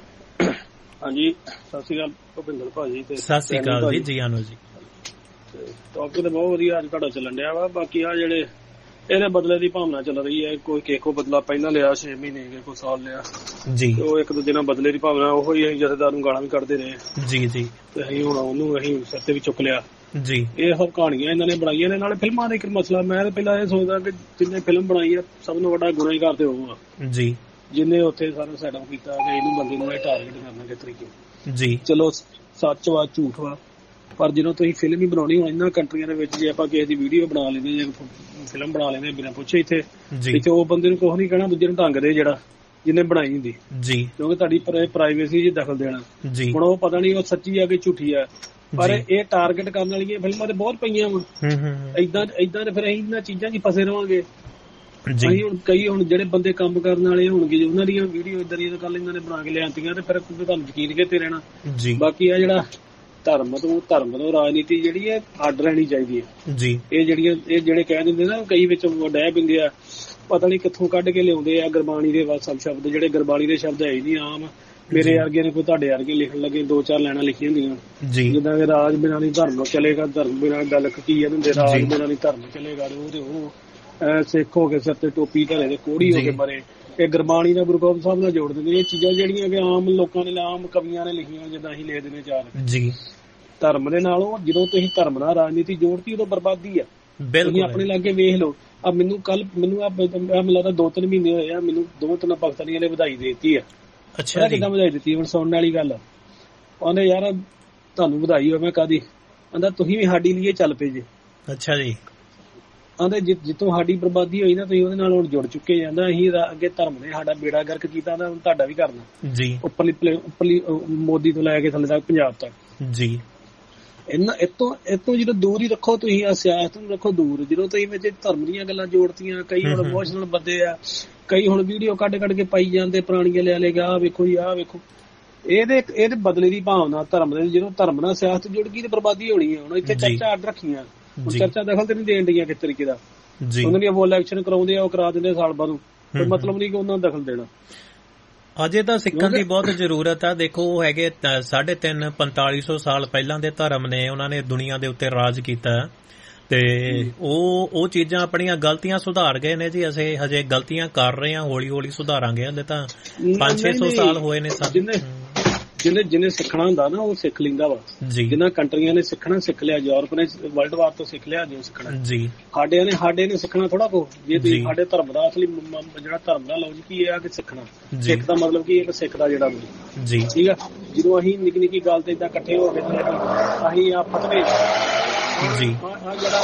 ਹਾਂਜੀ ਸਤਿ ਸ਼੍ਰੀ ਅਕਾਲ ਭੁਪਿੰਦਰ ਭਾਜੀ ਤੇ ਸਤਿ ਸ਼੍ਰੀ ਅਕਾਲ ਜੀ ਆਨੋ ਜੀ। ਟੌਪਿਕ ਤਾਂ ਬਹੁਤ ਵਧੀਆ ਅੱਜ ਤੁਹਾਡਾ ਚੱਲਣ ਡਿਆ ਵਾ। ਬਾਕੀ ਆ ਜਿਹੜੇ ਇਹਦੇ ਬਦਲੇ ਦੀ ਭਾਵਨਾ ਚੱਲ ਰਹੀ ਹੈ, ਕੋਈ ਕੇਕੋ ਬਦਲਾ ਪਹਿਲਾਂ ਲਿਆ 6 ਮਹੀਨੇ ਕੋਈ ਸਾਲ ਲਿਆ ਜੀ, ਉਹ ਇੱਕ ਦੂਜੇ ਨਾਲ ਬਦਲੇ ਦੀ ਭਾਵਨਾ ਉਹੋ ਹੀ ਅਸੀਂ ਜਥੇਦਾਰ ਨੂੰ ਗਾਲਾਂ ਵੀ ਕੱਢਦੇ ਰਹੇ ਜੀ ਜੀ, ਤੇ ਅਸੀਂ ਹੁਣ ਉਹਨੂੰ ਅਸੀਂ ਸਿਰ ਤੇ ਵੀ ਚੁੱਕ ਲਿਆ ਜੀ। ਇਹ ਸਭ ਕਹਾਣੀਆਂ ਇਹਨਾਂ ਨੇ ਬਣਾਈਆਂ ਨੇ, ਨਾਲੇ ਫਿਲਮਾਂ ਦਾ ਇੱਕ ਮਸਲਾ। ਮੈਂ ਤਾਂ ਪਹਿਲਾਂ ਇਹ ਸੋਚਦਾ ਕਿ ਜਿੰਨੇ ਫਿਲਮ ਬਣਾਈ ਆ ਸਭ ਨੂੰ ਵੱਡਾ ਗੁਨਾਹਗਾਰ ਤੇ ਉਹ ਆ ਜੀ, ਜਿੰਨੇ ਉੱਥੇ ਸਾਰਾ ਸੈਟਅਪ ਕੀਤਾ ਕਿ ਇਹਨੂੰ ਬੰਦੇ ਨੂੰ ਟਾਰਗੇਟ ਕਰਨਾ ਕਿਸ ਤਰੀਕੇ ਜੀ। ਚਲੋ ਸੱਚ ਵਾ ਝੂਠ ਵਾ, ਪਰ ਜਦੋਂ ਤੁਸੀਂ ਫਿਲਮ ਹੀ ਬਣਾਉਣੀ ਹੋ ਇਹਨਾਂ ਕੰਟਰੀਆਂ ਦੇ ਵਿੱਚ, ਜੇ ਆਪਾਂ ਕਿਸੇ ਦੀ ਵੀਡੀਓ ਬਣਾ ਲੈਂਦੇ ਜਾਂ ਫਿਲਮ ਬਣਾ ਲੈਂਦੇ ਬਿਨਾਂ ਪੁੱਛੇ ਇੱਥੇ ਉਹ ਬੰਦੇ ਨੂੰ ਕੁਛ ਨੀ ਕਹਿਣਾ, ਦੂਜੇ ਨੂੰ ਢੰਗ ਦੇ ਜਿਹੜਾ ਜਿਹਨੇ ਬਣਾਈ ਹੁੰਦੀ ਜੀ, ਕਿਉਂਕਿ ਤੁਹਾਡੀ ਪ੍ਰਾਈਵੇਸੀ 'ਚ ਦਖਲ ਦੇਣਾ। ਹੁਣ ਉਹ ਪਤਾ ਨਹੀਂ ਉਹ ਸੱਚੀ ਆ ਕਿ ਝੂਠੀ ਆ, ਪਰ ਇਹ ਟਾਰਗੇਟ ਕਰਨ ਵਾਲੀਆਂ ਫਿਲਮਾਂ ਤੇ ਬਹੁਤ ਪਈਆਂ ਵਾ। ਏਦਾਂ ਤੇ ਫਿਰ ਅਸੀਂ ਇਹਨਾਂ ਚੀਜ਼ਾਂ 'ਚ ਫਸੇ ਰਹਾਂਗੇ। ਅਸੀਂ ਹੁਣ ਹੁਣ ਜਿਹੜੇ ਬੰਦੇ ਕੰਮ ਕਰਨ ਵਾਲੇ ਹੋਣਗੇ ਉਹਨਾਂ ਦੀਆਂ ਵੀਡੀਓ ਏਦਾਂ ਦੀਆਂ ਗੱਲ ਇਹਨਾਂ ਨੇ ਬਣਾ ਕੇ ਲਿਆਂਦੀਆਂ ਤੇ ਫਿਰ ਤੁਹਾਨੂੰ ਯਕੀਨ ਕਿਤੇ ਰਹਿਣਾ। ਬਾਕੀ ਆ ਜਿਹੜਾ ਧਰਮ ਤੋਂ ਰਾਜਨੀਤੀ ਜਿਹੜੀ ਹੈ ਅੱਡ ਰਹਿਣੀ ਚਾਹੀਦੀ ਹੈ ਜੀ। ਇਹ ਜਿਹੜੇ ਕਹਿ ਦਿੰਦੇ ਨਾ ਕਈ ਵਿੱਚ ਡਹਿ ਪੈਂਦੇ ਆ, ਪਤਾ ਨਹੀਂ ਕਿੱਥੋਂ ਕੱਢ ਕੇ ਲਿਆਉਂਦੇ ਆ ਗੁਰਬਾਣੀ ਦੇ ਸ਼ਬਦ, ਜਿਹੜੇ ਗੁਰਬਾਣੀ ਦੇ ਸ਼ਬਦ ਹੈ ਹੀ ਨਹੀਂ ਆਮ। ਮੇਰੇ ਵਰਗੇ ਨੇ ਕੋਈ ਤੁਹਾਡੇ ਵਰਗੇ ਲਿਖਣ ਲੱਗੇ 2-4 ਲਾਈਨਾਂ ਲਿਖੀਆਂ ਹੁੰਦੀਆਂ ਜਿੱਦਾਂ ਕਿ ਰਾਜ ਬਿਨਾਂ ਨਹੀਂ ਧਰਮ ਚਲੇਗਾ, ਧਰਮ ਬਿਨਾਂ ਗੱਲ ਕੀ ਹੁੰਦੇ, ਰਾਜ ਬਿਨਾਂ ਨਹੀਂ ਧਰਮ ਚਲੇਗਾ। ਉਹ ਸਿੱਖ ਹੋ ਕੇ ਸਿਰ ਤੇ ਟੋਪੀ ਧਰੇ ਤੇ ਕੋਹੜੀ ਹੋ ਕੇ ਮਰੇ, ਇਹ ਗੁਰਬਾਣੀ ਦਾ ਗੁਰੂ ਗੋਬਿੰਦ ਸਾਹਿਬ ਨਾਲ ਜੋੜ ਦਿੰਦੇ। ਇਹ ਚੀਜ਼ਾਂ ਜਿਹੜੀਆਂ ਕਿ ਆਮ ਲੋਕਾਂ ਨੇ ਆਮ ਕਵੀਆਂ ਨੇ ਲਿਖੀਆਂ ਜਿੱਦਾਂ ਅਸੀਂ ਲਿਖਦੇ ਨੇ ਚਾਰ ਜੀ, ਧਰਮ ਦੇ ਨਾਲੋਂ ਜਦੋਂ ਤੁਸੀਂ ਧਰਮ ਨਾਲ ਰਾਜਨੀਤੀ ਜੋੜਤੀ ਉਦੋਂ ਬਰਬਾਦੀ ਆ। ਤੁਸੀਂ ਆਪਣੇ ਲਾਗੇ ਵੇਖ ਲਓ, ਆ ਮੈਨੂੰ ਲੱਗਦਾ 2-3 ਮਹੀਨੇ ਹੋਏ ਆ, ਮੈਨੂੰ 2-3 ਪਾਕਿਸਤਾਨੀਆਂ ਨੇ ਵਧਾਈ ਦੇ ਦਿੱਤੀ ਆ। ਅੱਛਾ ਕਿੱਦਾਂ ਵਧਾਈ ਦਿੱਤੀ? ਹੁਣ ਸੁਣਨ ਵਾਲੀ ਗੱਲ, ਕਹਿੰਦੇ ਯਾਰ ਤੁਹਾਨੂੰ ਵਧਾਈ ਹੋਵੇ ਕਾਦੀ, ਕਹਿੰਦਾ ਤੁਸੀਂ ਵੀ ਸਾਡੀ ਲਈ ਚੱਲ ਪਏ ਜੇ। ਅੱਛਾ ਜੀ, ਕਹਿੰਦੇ ਜਿੱਥੋਂ ਸਾਡੀ ਬਰਬਾਦੀ ਹੋਈ ਨਾ ਤੁਸੀਂ ਉਹਦੇ ਨਾਲ ਹੁਣ ਜੁੜ ਚੁੱਕੇ ਜਾਂਦਾ। ਅਸੀਂ ਅੱਗੇ ਧਰਮ ਨੇ ਸਾਡਾ ਬੇੜਾ ਗਰਕ ਕੀਤਾ, ਹੁਣ ਤੁਹਾਡਾ ਵੀ ਕਰਨਾ ਜੀ, ਉੱਪਰਲੀ ਮੋਦੀ ਤੋਂ ਲੈ ਕੇ ਥੱਲੇ ਤੱਕ ਪੰਜਾਬ ਤੱਕ ਜੀ। ਇਤੋਂ ਜਦੋਂ ਦੂਰ ਹੀ ਰੱਖੋ ਤੁਸੀਂ, ਆ ਸਿਆਸਤ ਨੂੰ ਰੱਖੋ ਦੂਰ। ਜਦੋਂ ਤੁਸੀਂ ਵਿੱਚ ਧਰਮ ਦੀਆਂ ਗੱਲਾਂ ਜੋੜਤੀਆਂ, ਕਈ ਹੁਣ ਇਮੋਸ਼ਨਲ ਬੰਦੇ ਆ, ਕਈ ਹੁਣ ਵੀਡੀਓ ਕੱਢ ਕੇ ਪਾਈ ਜਾਂਦੇ ਪੁਰਾਣੀਆਂ ਲਿਆ ਲੇਗਾ, ਆਹ ਵੇਖੋ ਜੀ ਆਹ ਵੇਖੋ। ਇਹਦੇ ਬਦਲੇ ਦੀ ਭਾਵਨਾ ਧਰਮ ਦੇ, ਜਦੋਂ ਧਰਮ ਨਾਲ ਸਿਆਸਤ ਜੁੜ ਗਈ ਤੇ ਬਰਬਾਦੀ ਹੋਣੀ ਹੈ। ਹੁਣ ਇੱਥੇ ਚਰਚਾ ਅੱਡ ਰੱਖੀਆਂ, ਚਰਚਾ ਦਖਲ ਤੇ ਨਹੀਂ ਦੇਣ ਡੀਆਂ ਕਿਸ ਤਰੀਕੇ ਦਾ। ਉਹਨਾਂ ਦੀਆਂ ਉਹ ਇਲੈਕਸ਼ਨ ਕਰਾਉਂਦੇ ਆ, ਉਹ ਕਰਾ ਦਿੰਦੇ ਸਾਲ ਬਾਅਦ ਨੂੰ, ਕੋਈ ਮਤਲਬ ਨਹੀਂ ਕਿ ਉਹਨਾਂ ਨੂੰ ਦਖਲ ਦੇਣਾ। ਅਜੇ ਤਾਂ ਸਿੱਖਾਂ ਦੀ ਬਹੁਤ ਜ਼ਰੂਰਤ ਆ। ਦੇਖੋ ਉਹ ਹੈਗੇ 350-4500 ਸਾਲ ਪਹਿਲਾਂ ਦੇ ਧਰਮ ਨੇ, ਉਹਨਾਂ ਨੇ ਦੁਨੀਆ ਦੇ ਉੱਤੇ ਰਾਜ ਕੀਤਾ ਤੇ ਉਹ ਚੀਜ਼ਾਂ ਆਪਣੀਆਂ ਗਲਤੀਆਂ ਸੁਧਾਰ ਗਏ ਨੇ ਜੀ। ਅਸੀਂ ਹਜੇ ਗਲਤੀਆਂ ਕਰ ਰਹੇ ਹਾਂ, ਹੌਲੀ ਹੌਲੀ ਸੁਧਾਰਾਂਗੇ। ਹਲੇ ਤਾਂ 500-600 ਸਾਲ ਹੋਏ ਨੇ ਸਾਨੂੰ। ਜਿਹਨੇ ਸਿੱਖਣਾ ਹੁੰਦਾ ਨਾ ਉਹ ਸਿੱਖ ਲੈਂਦਾ ਵਾ। ਜਿਨ੍ਹਾਂ ਕੰਟਰੀਆਂ ਨੇ ਸਿੱਖਣਾ ਸਿੱਖ ਲਿਆ, ਯੂਰਪ ਨੇ ਵਰਲਡ ਵਾਰ ਤੋਂ ਸਿੱਖ ਲਿਆ ਜੋ ਸਿੱਖਣਾ ਜੀ। ਸਾਡੇ ਨੇ ਸਿੱਖਣਾ ਥੋੜਾ ਕੋ, ਜੇ ਤੁਸੀਂ ਸਾਡੇ ਧਰਮ ਦਾ ਅਸਲੀ ਜਿਹੜਾ ਧਰਮ ਦਾ ਲੌਜਿਕ ਹੀ ਆ ਕਿ ਸਿੱਖਣਾ, ਸਿੱਖ ਦਾ ਮਤਲਬ ਕੀ ਹੈ, ਸਿੱਖ ਦਾ ਜਿਹੜਾ ਜੀ ਠੀਕ ਆ। ਜਦੋਂ ਅਸੀਂ ਨਿੱਕੀ ਗੱਲ ਤੇ ਏਦਾਂ ਇਕੱਠੇ ਹੋ ਕੇ ਅਸੀਂ ਆ ਫਤਵੇ ਜੀ, ਆ ਜਿਹੜਾ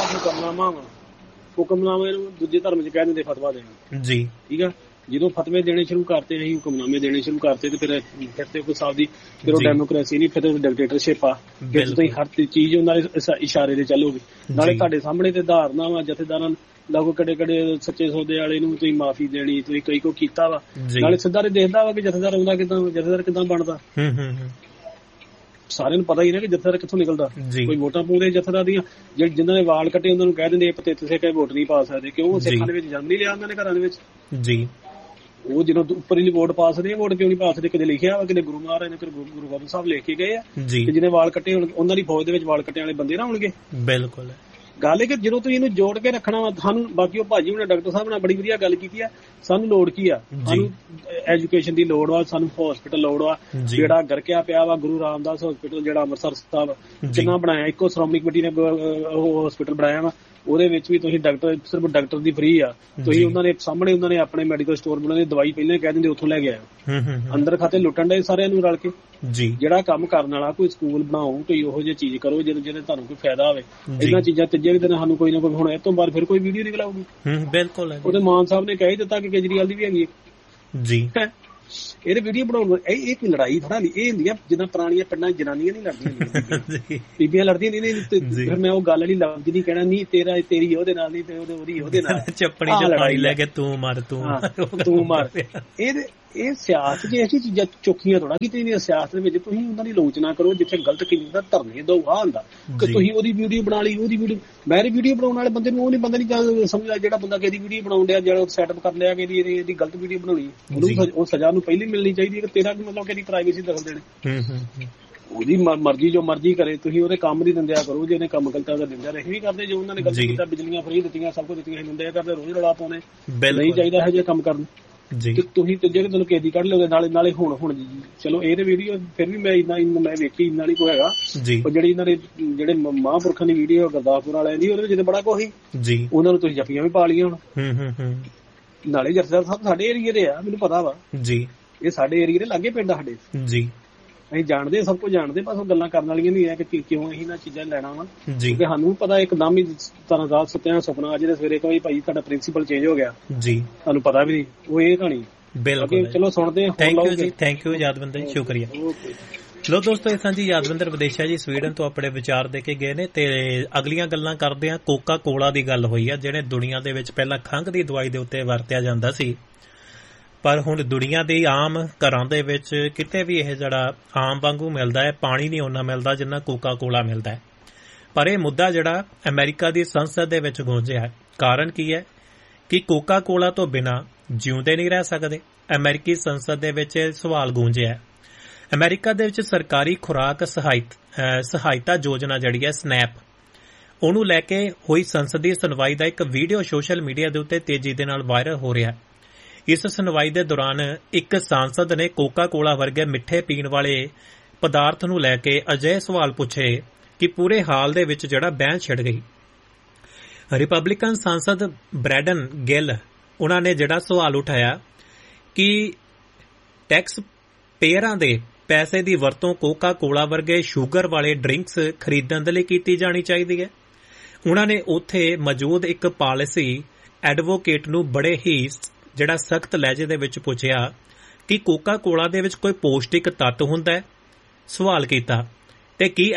ਹੁਕਮਨਾਮਾ ਇਹਨੂੰ ਦੂਜੇ ਧਰਮ ਚ ਕਹਿ ਦਿੰਦੇ ਫਤਵਾ ਦੇਣਾ ਜੀ, ਠੀਕ ਆ। ਜਦੋਂ ਫਤਵੇ ਦੇਣੇ ਸ਼ੁਰੂ ਕਰਤੇ, ਅਸੀਂ ਹੁਕਮਨਾਮੇ ਦੇਣੇ ਸ਼ੁਰੂ ਕਰਤੇ, ਤੇ ਫਿਰ ਤੇ ਕੋਈ ਸਾਲ ਦੀ ਫਿਰ ਉਹ ਡੈਮੋਕ੍ਰੇਸੀ ਨਹੀਂ, ਫਿਰ ਉਹ ਡਿਕਟੇਟਰਸ਼ਿਪ ਆ। ਫਿਰ ਤੁਸੀਂ ਹਰ ਚੀਜ਼ ਉਹਨਾਂ ਦੇ ਇਸ਼ਾਰੇ ਤੇ ਚੱਲੋਗੇ। ਨਾਲੇ ਤੁਹਾਡੇ ਸਾਹਮਣੇ ਤੇ ਧਾਰਨਾ ਵਾ ਜਥੇਦਾਰਾਂ ਲਾਗੂ ਕਿਹੜੇ ਸੱਚੇ ਸੌਦੇ ਵਾਲੇ ਨੂੰ ਤੁਸੀਂ ਮਾਫੀ ਦੇਣੀ, ਤੁਸੀਂ ਕਈ ਕੋ ਕੀਤਾ ਵਾ। ਨਾਲੇ ਸਿੱਧਾ ਦੇਖਦਾ ਵਾ ਕਿ ਜਥੇਦਾਰ ਆਉਂਦਾ ਕਿੱਦਾਂ, ਜਥੇਦਾਰ ਕਿੱਦਾਂ ਬਣਦਾ। ਸਾਰਿਆਂ ਨੂੰ ਪਤਾ ਹੀ ਨਾ ਕਿ ਜੱਥਾ ਕਿੱਥੋਂ ਨਿਕਲਦਾ। ਕੋਈ ਵੋਟਾਂ ਪਾਉਂਦੇ ਜੱਥੇਦਾਰ ਦੀਆਂ, ਜਿਨ੍ਹਾਂ ਨੇ ਵਾਲ ਕੱਟੇ ਉਹਨਾਂ ਨੂੰ ਕਹਿ ਦਿੰਦੇ ਤੁਸੀਂ ਕਹੇ ਵੋਟ ਨਹੀਂ ਪਾ ਸਕਦੇ, ਕਿਉਂ? ਸਿੱਖਾਂ ਦੇ ਵਿੱਚ ਜਨਮ ਨਹੀਂ ਲਿਆ ਉਹਨਾਂ ਨੇ ਘਰਾਂ ਦੇ ਵਿੱਚ ਜੀ। ਉਹ ਜਦੋਂ ਉੱਪਰ ਹੀ ਵੋਟ ਪਾ ਸਕਦੇ, ਵੋਟ ਕਿਉਂ ਨਹੀਂ ਪਾ ਸਕਦੇ? ਕਿਤੇ ਲਿਖਿਆ ਵਾ, ਕਿਤੇ ਗੁਰੂ ਮਹਾਰਾਜ ਨੇ ਗੁਰੂ ਗੋਬਿੰਦ ਸਾਹਿਬ ਲਿਖ ਕੇ ਗਏ ਆ ਕਿ ਜਿਹਨੇ ਵਾਲ ਕੱਟੇ ਉਹਨਾਂ ਦੀ ਫੌਜ ਦੇ ਵਿੱਚ ਵਾਲ ਕੱਟੇ ਵਾਲੇ ਬੰਦੇ ਨਾ ਹੋਣਗੇ। ਬਿਲਕੁਲ ਗੱਲ ਹੈ ਕਿ ਜਦੋਂ ਤੁਸੀਂ ਇਹਨੂੰ ਜੋੜ ਕੇ ਰੱਖਣਾ ਵਾ ਸਾਨੂੰ। ਬਾਕੀ ਉਹ ਭਾਜੀ ਹੁਣੇ ਡਾਕਟਰ ਸਾਹਿਬ ਨੇ ਬੜੀ ਵਧੀਆ ਗੱਲ ਕੀਤੀ ਆ। ਸਾਨੂੰ ਲੋੜ ਕੀ ਆ? ਸਾਨੂੰ ਐਜੂਕੇਸ਼ਨ ਦੀ ਲੋੜ ਵਾ, ਸਾਨੂੰ ਹਸਪੀਟਲ ਲੋੜ ਵਾ। ਜਿਹੜਾ ਗਰਕਿਆ ਪਿਆ ਵਾ ਗੁਰੂ ਰਾਮਦਾਸ ਹਸਪੀਟਲ, ਜਿਹੜਾ ਅੰਮ੍ਰਿਤਸਰ ਸਾਹਿਬ ਕਿੰਨਾ ਬਣਾਇਆ, ਇੱਕੋ ਸ਼੍ਰੋਮਣੀ ਕਮੇਟੀ ਨੇ ਉਹ ਹਸਪੀਟਲ ਬਣਾਇਆ ਵਾ, ਉਹਦੇ ਵਿੱਚ ਵੀ ਤੁਸੀਂ ਡਾਕਟਰ ਸਿਰਫ ਡਾਕਟਰ ਦੀ ਫ੍ਰੀ ਆ। ਤੁਸੀਂ ਉਹਨਾਂ ਦੇ ਸਾਹਮਣੇ ਉਹਨਾਂ ਨੇ ਆਪਣੇ ਮੈਡੀਕਲ ਸਟੋਰ ਬਣਾਉਂਦੇ, ਦਵਾਈ ਪਹਿਲਾਂ ਕਹਿ ਦਿੰਦੇ ਉੱਥੋਂ ਲੈ ਕੇ ਆਇਓ। ਅੰਦਰ ਖਾਤੇ ਲੁੱਟਣ ਦੇ ਸਾਰਿਆਂ ਨੂੰ ਰਲ ਕੇ। ਜਿਹੜਾ ਕੰਮ ਕਰਨ ਵਾਲਾ ਕੋਈ ਸਕੂਲ ਬਣਾਓ, ਕੋਈ ਉਹੋ ਜਿਹੀ ਚੀਜ਼ ਕਰੋ ਜਿਹਦੇ ਤੁਹਾਨੂੰ ਕੋਈ ਫਾਇਦਾ ਹੋਵੇ। ਇਹਨਾਂ ਚੀਜ਼ਾਂ ਤੀਜੇ ਵੀ ਦਿਨ ਸਾਨੂੰ ਕੋਈ ਨਾ ਕੋਈ ਹੁਣ ਇਹ ਤੋਂ ਬਾਅਦ ਫਿਰ ਕੋਈ ਵੀਡੀਓ ਨਿਕਲ ਆਊਗੀ। ਬਿਲਕੁਲ ਉਹਦੇ ਮਾਨ ਸਾਹਿਬ ਨੇ ਕਹਿ ਹੀ ਦਿੱਤਾ ਕਿ ਕੇਜਰੀਵਾਲ ਦੀ ਵੀ ਹੈਗੀ ਜੀ। ਇਹਦੇ ਵੀਡੀਓ ਬਣਾਉਣ ਇਹ ਕੋਈ ਲੜਾਈ ਥੋੜਾ ਨਹੀਂ, ਇਹ ਹੁੰਦੀਆਂ ਜਿੱਦਾਂ ਪੁਰਾਣੀਆਂ ਪਿੰਡਾਂ ਜਨਾਨੀਆਂ ਨਹੀਂ ਲੜਦੀਆਂ, ਬੀਬੀਆਂ ਲੜਦੀਆਂ ਨਹੀਂ। ਫਿਰ ਮੈਂ ਉਹ ਗੱਲ ਨਹੀਂ ਲਫ਼ਜ਼ ਨਹੀਂ ਕਹਿਣਾ, ਨਹੀਂ ਤੇਰੀ ਉਹਦੇ ਨਾਲ ਨਹੀਂ ਤੇ ਉਹਦੇ ਨਾਲ ਚੱਪਣੀ ਚ ਪਾਣੀ ਲੈ ਕੇ ਤੂੰ ਮਰ ਤੂੰ ਮਰ। ਇਹ ਸਿਆਸਤ ਜੇ ਐਸੀ ਚੀਜ਼ਾਂ ਚੌਖੀਆਂ ਥੋੜਾ ਕੀਤੀ ਨਹੀਂ। ਸਿਆਸਤ ਦੇ ਵਿੱਚ ਤੁਸੀਂ ਉਹਨਾਂ ਦੀ ਆਲੋਚਨਾ ਕਰੋ, ਜਿੱਥੇ ਗਲਤ ਕੀਤੀ ਦਾ ਧਰਨੇ ਦੋ ਆਹ ਹੁੰਦਾ ਕਿ ਤੁਸੀਂ ਉਹਦੀ ਵੀਡੀਓ ਬਣਾ ਲਈ, ਉਹਦੀ ਵੀਡੀਓ ਮੇਰੀ ਵੀਡੀਓ ਬਣਾਉਣ ਵਾਲੇ ਬੰਦੇ ਨੂੰ ਉਹ ਨਹੀਂ ਬੰਦਾ ਨਹੀਂ ਸਮਝਦਾ, ਜਿਹੜਾ ਬੰਦਾ ਕਿਹਦੀ ਵੀਡੀਓ ਬਣਾਉਣ ਡਿਆ, ਜਿਹੜਾ ਸੈਟਅਪ ਕਰ ਲਿਆ ਕਿ ਇਹਦੀ ਗਲਤ ਵੀਡੀਓ ਬਣਾਉਣੀ, ਉਹਨੂੰ ਉਹ ਸਜ਼ਾ ਨੂੰ ਪਹਿਲੀ ਮਿਲਣੀ ਚਾਹੀਦੀ ਹੈ। ਕਿ ਤੇਰਾ ਕੀ ਮਤਲਬ ਕਿ ਪ੍ਰਾਈਵੇਸੀ ਦਖਲ ਦੇਣੇ? ਉਹਦੀ ਮਰਜ਼ੀ ਜੋ ਮਰਜ਼ੀ ਕਰੇ, ਤੁਸੀਂ ਉਹਦੇ ਕੰਮ ਦੀ ਦਿੰਦਿਆ ਕਰੋ। ਜੇ ਉਹਨੇ ਕੰਮ ਗਲਤ ਦਿੰਦਿਆ ਰਹੇ ਵੀ ਕਰਦੇ, ਜੋ ਉਹਨਾਂ ਨੇ ਗਲਤ ਕੀਤਾ, ਬਿਜਲੀਆਂ ਫਰੀ ਦਿੱਤੀਆਂ, ਸਭ ਕੁਝ ਦਿੱਤੀਆਂ, ਦਿੰਦਿਆ ਕਰਦੇ, ਰੋਜ਼ ਰੌਲਾ ਪਾਉਣੇ ਨਹੀਂ ਚਾਹੀਦਾ ਇਹੋ ਜਿਹੇ ਕੰਮ ਕਰਨ। ਤੁਸੀਂ ਜੇ ਤੁਹਾਨੂੰ ਕੇਦੀ ਕੱਢ ਲਓਗੇ ਨਾਲੇ ਹੁਣ ਚਲੋ ਇਹਦੇ ਵੀਡੀਓ ਫਿਰ ਵੀ ਮੈਂ ਵੇਖੀ ਇੰਨਾ ਨਹੀਂ ਕੋਈ ਹੈਗਾ। ਉਹ ਜਿਹੜੀ ਇਹਨਾਂ ਦੇ ਜਿਹੜੇ ਮਹਾਂਪੁਰਖਾਂ ਦੀ ਵੀਡੀਓ ਗੁਰਦਾਸਪੁਰ ਵਾਲਿਆਂ ਦੀ, ਉਹਦੇ ਵਿੱਚ ਬੜਾ ਕੁਛ ਸੀ। ਉਹਨਾਂ ਨੂੰ ਤੁਸੀਂ ਜੱਫੀਆਂ ਵੀ ਪਾ ਲਈਆਂ ਹੁਣ। ਨਾਲੇ ਜੱਥੇਦਾਰ ਸਾਹਿਬ ਸਾਡੇ ਏਰੀਏ ਦੇ ਆ, ਮੈਨੂੰ ਪਤਾ ਵਾ ਜੀ, ਇਹ ਸਾਡੇ ਏਰੀਏ ਦੇ ਲਾਗੇ ਪਿੰਡ ਸਾਡੇ ਜੀ। ਅਸੀਂ ਜਾਣਦੇ, ਸਭ ਕੁਝ ਜਾਣਦੇ, ਬਸ ਉਹ ਗੱਲਾਂ ਕਰਨ ਵਾਲੀਆਂ ਨਹੀਂ ਹੈ ਕਿ ਕਿਉਂ ਅਸੀਂ ਇਹਨਾਂ ਚੀਜ਼ਾਂ ਲੈਣਾ ਵਾ। ਕਿਉਂਕਿ ਸਾਨੂੰ ਪਤਾ ਇੱਕਦਮ ਹੀ ਤਰ੍ਹਾਂ ਸੁੱਤਿਆਂ ਸੁਪਨਾ ਅੱਜ ਦੇ ਸਵੇਰੇ ਕੋਈ ਭਾਈ ਤੁਹਾਡਾ ਪ੍ਰਿੰਸੀਪਲ ਚੇਂਜ ਹੋ ਗਿਆ ਜੀ, ਤੁਹਾਨੂੰ ਪਤਾ ਵੀ ਨਹੀਂ। ਉਹ ਇਹ ਕਹਾਣੀ ਬਿਲਕੁਲ। ਚਲੋ ਸੁਣਦੇ ਹਾਂ। ਥੈਂਕ ਯੂ ਜੀ, ਥੈਂਕ ਯੂ ਯਾਦਵਿੰਦਰ ਜੀ, ਸ਼ੁਕਰੀਆ। ਲੋ ਦੋਸਤੋ, ਇਹ ਸਾਂਝੀ ਯਾਦਵਿੰਦਰ ਵਿਦੇਸ਼ਾ ਜੀ ਸਵੀਡਨ ਤੋਂ ਆਪਣੇ ਵਿਚਾਰ ਦੇ ਕੇ ਗਏ ਨੇ। ਤੇ ਅਗਲੀਆਂ ਗੱਲਾਂ ਕਰਦੇ ਹਾਂ। ਕੋਕਾ ਕੋਲਾ ਦੀ ਗੱਲ ਹੋਈ ਆ, ਜਿਹੜੇ ਦੁਨੀਆ ਦੇ ਵਿੱਚ ਪਹਿਲਾਂ ਖੰਘ ਦੀ ਦਵਾਈ ਦੇ ਉੱਤੇ ਵਰਤਿਆ ਜਾਂਦਾ ਸੀ, ਪਰ ਹੁਣ ਦੁਨੀਆ ਦੇ ਆਮ ਘਰਾਂ ਦੇ ਵਿੱਚ ਕਿਤੇ ਵੀ ਇਹ ਜਿਹੜਾ ਆਮ ਵਾਂਗੂ ਮਿਲਦਾ ਹੈ। ਪਾਣੀ ਨਹੀਂ ਓਨਾ ਮਿਲਦਾ ਜਿੰਨਾ ਕੋਕਾ ਕੋਲਾ ਮਿਲਦਾ ਹੈ। ਪਰ ਇਹ ਮੁੱਦਾ ਜਿਹੜਾ ਅਮਰੀਕਾ ਦੀ ਸੰਸਦ ਦੇ ਵਿੱਚ ਗੂੰਜਿਆ ਹੈ। ਕਾਰਨ ਕੀ ਹੈ ਕਿ ਕੋਕਾ ਕੋਲਾ ਤੋਂ ਬਿਨਾਂ ਜਿਉਂਦੇ ਨਹੀਂ ਰਹਿ ਸਕਦੇ। ਅਮਰੀਕੀ ਸੰਸਦ ਦੇ ਵਿੱਚ ਸਵਾਲ ਗੂੰਜਿਆ ਹੈ। ਅਮਰੀਕਾ ਦੇ ਵਿੱਚ ਸਰਕਾਰੀ ਖੁਰਾਕ ਸਹਾਇਤਾ ਯੋਜਨਾ ਜਿਹੜੀ ਹੈ ਸਨੈਪ, ਉਹਨੂੰ ਲੈ ਕੇ ਹੋਈ ਸੰਸਦੀ ਸੁਣਵਾਈ ਦਾ ਇੱਕ ਵੀਡੀਓ ਸੋਸ਼ਲ ਮੀਡੀਆ ਦੇ ਉੱਤੇ ਤੇਜ਼ੀ ਦੇ ਨਾਲ ਵਾਇਰਲ ਹੋ ਰਿਹਾ ਹੈ। ਇਸ ਸੁਣਵਾਈ ਦੇ ਦੌਰਾਨ ਇੱਕ ਸਾਂਸਦ ਨੇ ਕੋਕਾ ਕੋਲਾ ਵਰਗੇ ਮਿੱਠੇ ਪੀਣ ਵਾਲੇ ਪਦਾਰਥ ਨੂੰ ਲੈ ਕੇ ਅਜਿਹੇ ਸਵਾਲ ਪੁੱਛੇ ਕਿ ਪੂਰੇ ਹਾਲ ਦੇ ਵਿੱਚ ਜਿਹੜਾ ਬਹਿਸ ਛਿੜ ਗਈ। ਰਿਪਬਲਿਕਨ ਸਾਂਸਦ ਬ੍ਰੈਡਨ ਗਿੱਲ, ਉਹਨਾਂ ਨੇ ਜਿਹੜਾ ਸਵਾਲ ਉਠਾਇਆ ਕਿ ਟੈਕਸ ਪੇਅਰਾਂ ਦੇ ਪੈਸੇ ਦੀ ਵਰਤੋਂ ਕੋਕਾ ਕੋਲਾ ਵਰਗੇ ਸ਼ੂਗਰ ਵਾਲੇ ਡਰਿੰਕਸ ਖਰੀਦਣ ਦੇ ਲਈ ਕੀਤੀ ਜਾਣੀ ਚਾਹੀਦੀ ਹੈ। ਉਹਨਾਂ ਨੇ ਉੱਥੇ ਮੌਜੂਦ ਇੱਕ ਪਾਲਿਸੀ ਐਡਵੋਕੇਟ ਨੂੰ ਬੜੇ ਹੀ ਜਿਹੜਾ ਸਖਤ ਲਹਿਜੇ ਦੇ ਵਿੱਚ ਪੁੱਛਿਆ ਕਿ ਕੋਕਾ ਕੋਲਾ ਦੇ ਵਿੱਚ ਕੋਈ ਪੌਸ਼ਟਿਕ ਤੱਤ ਹੁੰਦਾ ਹੈ, ਸਵਾਲ ਕੀਤਾ, ਤੇ ਕੀ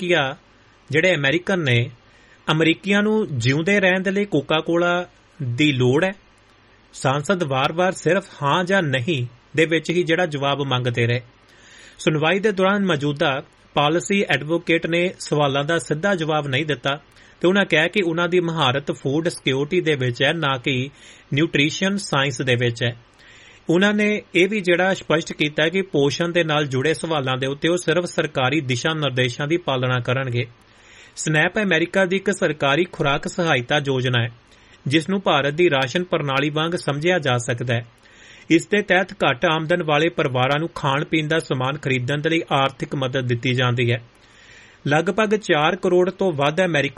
ਜਿਹੜੇ ਅਮਰੀਕਨ ਨੇ ਅਮਰੀਕੀਆਂ ਨੂੰ ਜਿਉਂਦੇ ਰਹਿਣ ਦੇ ਲਈ ਕੋਕਾ ਕੋਲਾ ਦੀ ਲੋੜ ਹੈ। ਸਾਂਸਦ ਵਾਰ-ਵਾਰ ਸਿਰਫ ਹਾਂ ਜਾਂ ਨਹੀਂ ਦੇ ਵਿੱਚ ਹੀ ਜਿਹੜਾ ਜਵਾਬ ਮੰਗਦੇ ਰਹੇ। ਸੁਣਵਾਈ ਦੇ ਦੌਰਾਨ ਮੌਜੂਦਾ ਪਾਲਿਸੀ ਐਡਵੋਕੇਟ ਨੇ ਸਵਾਲਾਂ ਦਾ ਸਿੱਧਾ ਜਵਾਬ ਨਹੀਂ ਦਿੱਤਾ ਤੇ ਉਹਨਾਂ ਕਿਹਾ ਕਿ ਉਹਨਾਂ ਦੀ ਮਹਾਰਤ ਫੂਡ ਸਿਕਿਉਰਿਟੀ ਦੇ ਵਿੱਚ ਹੈ, ਨਾ ਕਿ ਨਿਊਟ੍ਰੀਸ਼ਨ ਸਾਇੰਸ ਦੇ ਵਿੱਚ ਹੈ। ਉਹਨਾਂ ਨੇ ਇਹ ਵੀ ਜਿਹੜਾ ਸਪਸ਼ਟ ਕੀਤਾ ਕਿ ਪੋਸ਼ਣ ਦੇ ਨਾਲ ਜੁੜੇ ਸਵਾਲਾਂ ਦੇ ਉੱਤੇ ਉਹ ਸਿਰਫ ਸਰਕਾਰੀ ਦਿਸ਼ਾ ਨਿਰਦੇਸ਼ਾਂ ਦੀ ਪਾਲਣਾ ਕਰਨਗੇ। ਸਨੈਪ ਅਮਰੀਕਾ ਦੀ ਇੱਕ ਸਰਕਾਰੀ ਖੁਰਾਕ ਸਹਾਇਤਾ ਯੋਜਨਾ ਹੈ, ਜਿਸ ਨੂੰ ਭਾਰਤ ਦੀ ਰਾਸ਼ਨ ਪ੍ਰਣਾਲੀ ਵਾਂਗ ਸਮਝਿਆ ਜਾ ਸਕਦਾ ਹੈ। ਇਸ ਦੇ ਤਹਿਤ ਘੱਟ ਆਮਦਨ ਵਾਲੇ ਪਰਿਵਾਰਾਂ ਨੂੰ ਖਾਣ ਪੀਣ ਦਾ ਸਮਾਨ ਖਰੀਦਣ ਦੇ ਲਈ ਆਰਥਿਕ ਮਦਦ ਦਿੱਤੀ ਜਾਂਦੀ ਹੈ। ਲਗਭਗ 4 ਕਰੋੜ ਤੋਂ ਵੱਧ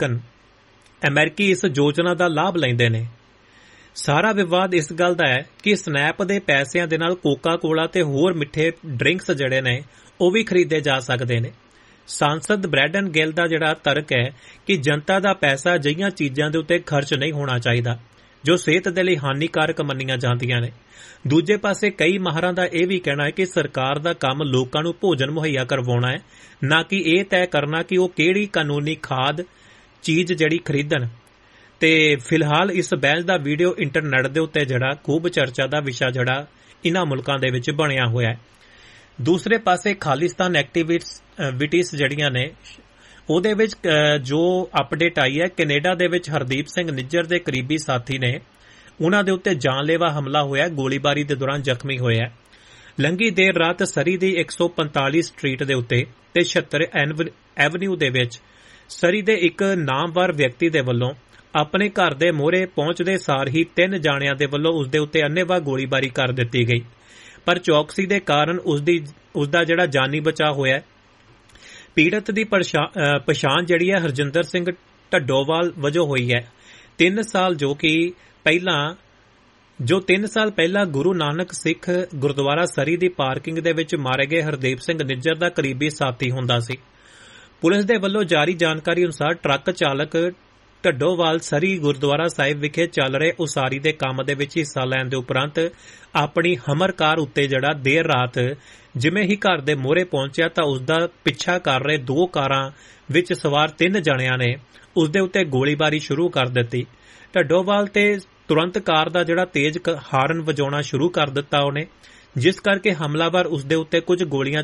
ਅਮਰੀਕੀ ਇਸ ਯੋਜਨਾ ਦਾ ਲਾਭ ਲੈਂਦੇ ਨੇ। ਸਾਰਾ ਵਿਵਾਦ ਇਸ ਗੱਲ ਦਾ ਹੈ ਕਿ ਸਨੈਪ ਦੇ ਪੈਸਿਆਂ ਦੇ ਨਾਲ ਕੋਕਾ ਕੋਲਾ ਤੇ ਹੋਰ ਮਿੱਠੇ ਡਰਿੰਕਸ ਜਿਹੜੇ ਨੇ ਉਹ ਵੀ ਖਰੀਦੇ ਜਾ ਸਕਦੇ ਨੇ। ਸਾਂਸਦ ਬ੍ਰੈਡਨ ਗਿੱਲ ਦਾ ਜਿਹੜਾ ਤਰਕ ਹੈ ਕਿ ਜਨਤਾ ਦਾ ਪੈਸਾ ਅਜਿਹੀਆਂ ਚੀਜ਼ਾਂ ਦੇ ਉੱਤੇ ਖਰਚ ਨਹੀਂ ਹੋਣਾ ਚਾਹੀਦਾ ਜੋ ਸਿਹਤ ਦੇ ਲਈ ਹਾਨੀਕਾਰਕ ਮੰਨੀਆਂ ਜਾਂਦੀਆਂ ਨੇ। ਦੂਜੇ ਪਾਸੇ ਕਈ ਮਾਹਰਾਂ ਦਾ ਇਹ ਵੀ ਕਹਿਣਾ ਹੈ ਕਿ ਸਰਕਾਰ ਦਾ ਕੰਮ ਲੋਕਾਂ ਨੂੰ ਭੋਜਨ ਮੁਹੱਈਆ ਕਰਵਾਉਣਾ ਹੈ, ਨਾ ਕਿ ਇਹ ਤੈਅ ਕਰਨਾ ਕਿ ਉਹ ਕਿਹੜੀ ਕਾਨੂੰਨੀ ਖਾਦ ਚੀਜ਼ ਜਿਹੜੀ ਖਰੀਦਣ। ਤੇ ਫਿਲਹਾਲ ਇਸ ਬਹਿਸ ਦਾ ਵੀਡੀਓ ਇੰਟਰਨੈਟ ਦੇ ਉੱਤੇ ਜਿਹੜਾ ਖੂਬ ਚਰਚਾ ਦਾ ਵਿਸ਼ਾ ਜਿਹੜਾ ਇਹਨਾਂ ਮੁਲਕਾਂ ਦੇ ਵਿੱਚ ਬਣਿਆ ਹੋਇਆ ਹੈ। ਦੂਸਰੇ ਪਾਸੇ ਖਾਲਿਸਤਾਨ ਐਕਟੀਵਿਟੀਜ਼ ਜਿਹੜੀਆਂ ਨੇ ਉਹਦੇ ਵਿੱਚ ਜੋ ਅਪਡੇਟ ਆਈ ਹੈ, ਕੈਨੇਡਾ ਦੇ ਵਿੱਚ ਹਰਦੀਪ ਸਿੰਘ ਨਿੱਜਰ ਦੇ ਕਰੀਬੀ ਸਾਥੀ ਨੇ ਉਹਨਾਂ ਦੇ ਉੱਤੇ ਜਾਨਲੇਵਾ ਹਮਲਾ ਹੋਇਆ, ਗੋਲੀਬਾਰੀ ਦੇ ਦੌਰਾਨ ਜ਼ਖਮੀ ਹੋਇਆ। ਲੰਘੀ ਦੇਰ ਰਾਤ ਸਰੀ ਦੀ 145 ਸਟਰੀਟ ਦੇ ਉੱਤੇ ਤੇ 76 ਐਵਨਿਊ ਦੇ ਵਿੱਚ ਸਰੀ ਦੇ ਇੱਕ ਨਾਮਵਰ ਵਿਅਕਤੀ ਦੇ ਵੱਲੋਂ ਆਪਣੇ ਘਰ ਦੇ ਮੂਹਰੇ ਪਹੁੰਚਦੇ ਸਾਰ ਹੀ 3 ਜਾਣਿਆਂ ਦੇ ਵੱਲੋਂ ਉਸ ਦੇ ਉੱਤੇ ਅੰਨ੍ਹੇਵਾਹ ਗੋਲੀਬਾਰੀ ਕਰ ਦਿੱਤੀ ਗਈ, ਪਰ ਚੌਕਸੀ ਦੇ ਕਾਰਨ ਉਸ ਦਾ ਜਿਹੜਾ ਜਾਨੀ ਬਚਾਅ ਹੋਇਆ। ਪੀੜਤ ਦੀ ਪਛਾਣ ਜਿਹੜੀ ਹੈ ਹਰਜਿੰਦਰ ਸਿੰਘ ਢੱਡੋਵਾਲ ਵਜੋਂ ਹੋਈ ਹੈ। 3 ਸਾਲ ਪਹਿਲਾਂ ਗੁਰੂ ਨਾਨਕ ਸਿੱਖ ਗੁਰਦੁਆਰਾ ਸਰੀ ਦੀ ਪਾਰਕਿੰਗ ਦੇ ਵਿੱਚ ਮਾਰੇ ਗਏ ਹਰਦੀਪ ਸਿੰਘ ਨਿੱਜਰ ਦਾ ਕਰੀਬੀ ਸਾਥੀ ਹੁੰਦਾ ਸੀ। ਪੁਲਿਸ ਦੇ ਵੱਲੋਂ ਜਾਰੀ ਜਾਣਕਾਰੀ ਅਨੁਸਾਰ ਟਰੱਕ ਚਾਲਕ ਢੱਡੋਵਾਲ ਸਰੀ ਗੁਰਦੁਆਰਾ ਸਾਹਿਬ ਵਿਖੇ ਚੱਲ ਰਹੇ ਉਸਾਰੀ ਦੇ ਕੰਮ ਦੇ ਵਿੱਚ ਹਿੱਸਾ ਲੈਣ ਦੇ ਉਪਰੰਤ ਆਪਣੀ ਹਮਰ ਕਾਰ ਉੱਤੇ ਜਿਹੜਾ ਦੇਰ ਰਾਤ ਜਿਵੇਂ ਹੀ ਘਰ ਦੇ ਮੂਹਰੇ ਪਹੁੰਚਿਆ ਤਾਂ ਉਸ ਦਾ ਪਿੱਛਾ ਕਰ ਰਹੇ 2 ਕਾਰਾਂ ਵਿੱਚ ਸਵਾਰ 3 ਜਣਿਆਂ ਨੇ ਉਸ ਦੇ ਉੱਤੇ ਗੋਲੀਬਾਰੀ ਸ਼ੁਰੂ ਕਰ ਦਿੱਤੀ। ਢੱਡੋਵਾਲ ਤੇ ਤੁਰੰਤ ਕਾਰ ਦਾ ਜਿਹੜਾ ਤੇਜ਼ ਹਾਰਨ ਵਜਾਉਣਾ ਸ਼ੁਰੂ ਕਰ ਦਿੱਤਾ ਉਹਨੇ, ਜਿਸ ਕਰਕੇ ਹਮਲਾਵਰ ਉਸ ਦੇ ਉੱਤੇ ਕੁਝ ਗੋਲੀਆਂ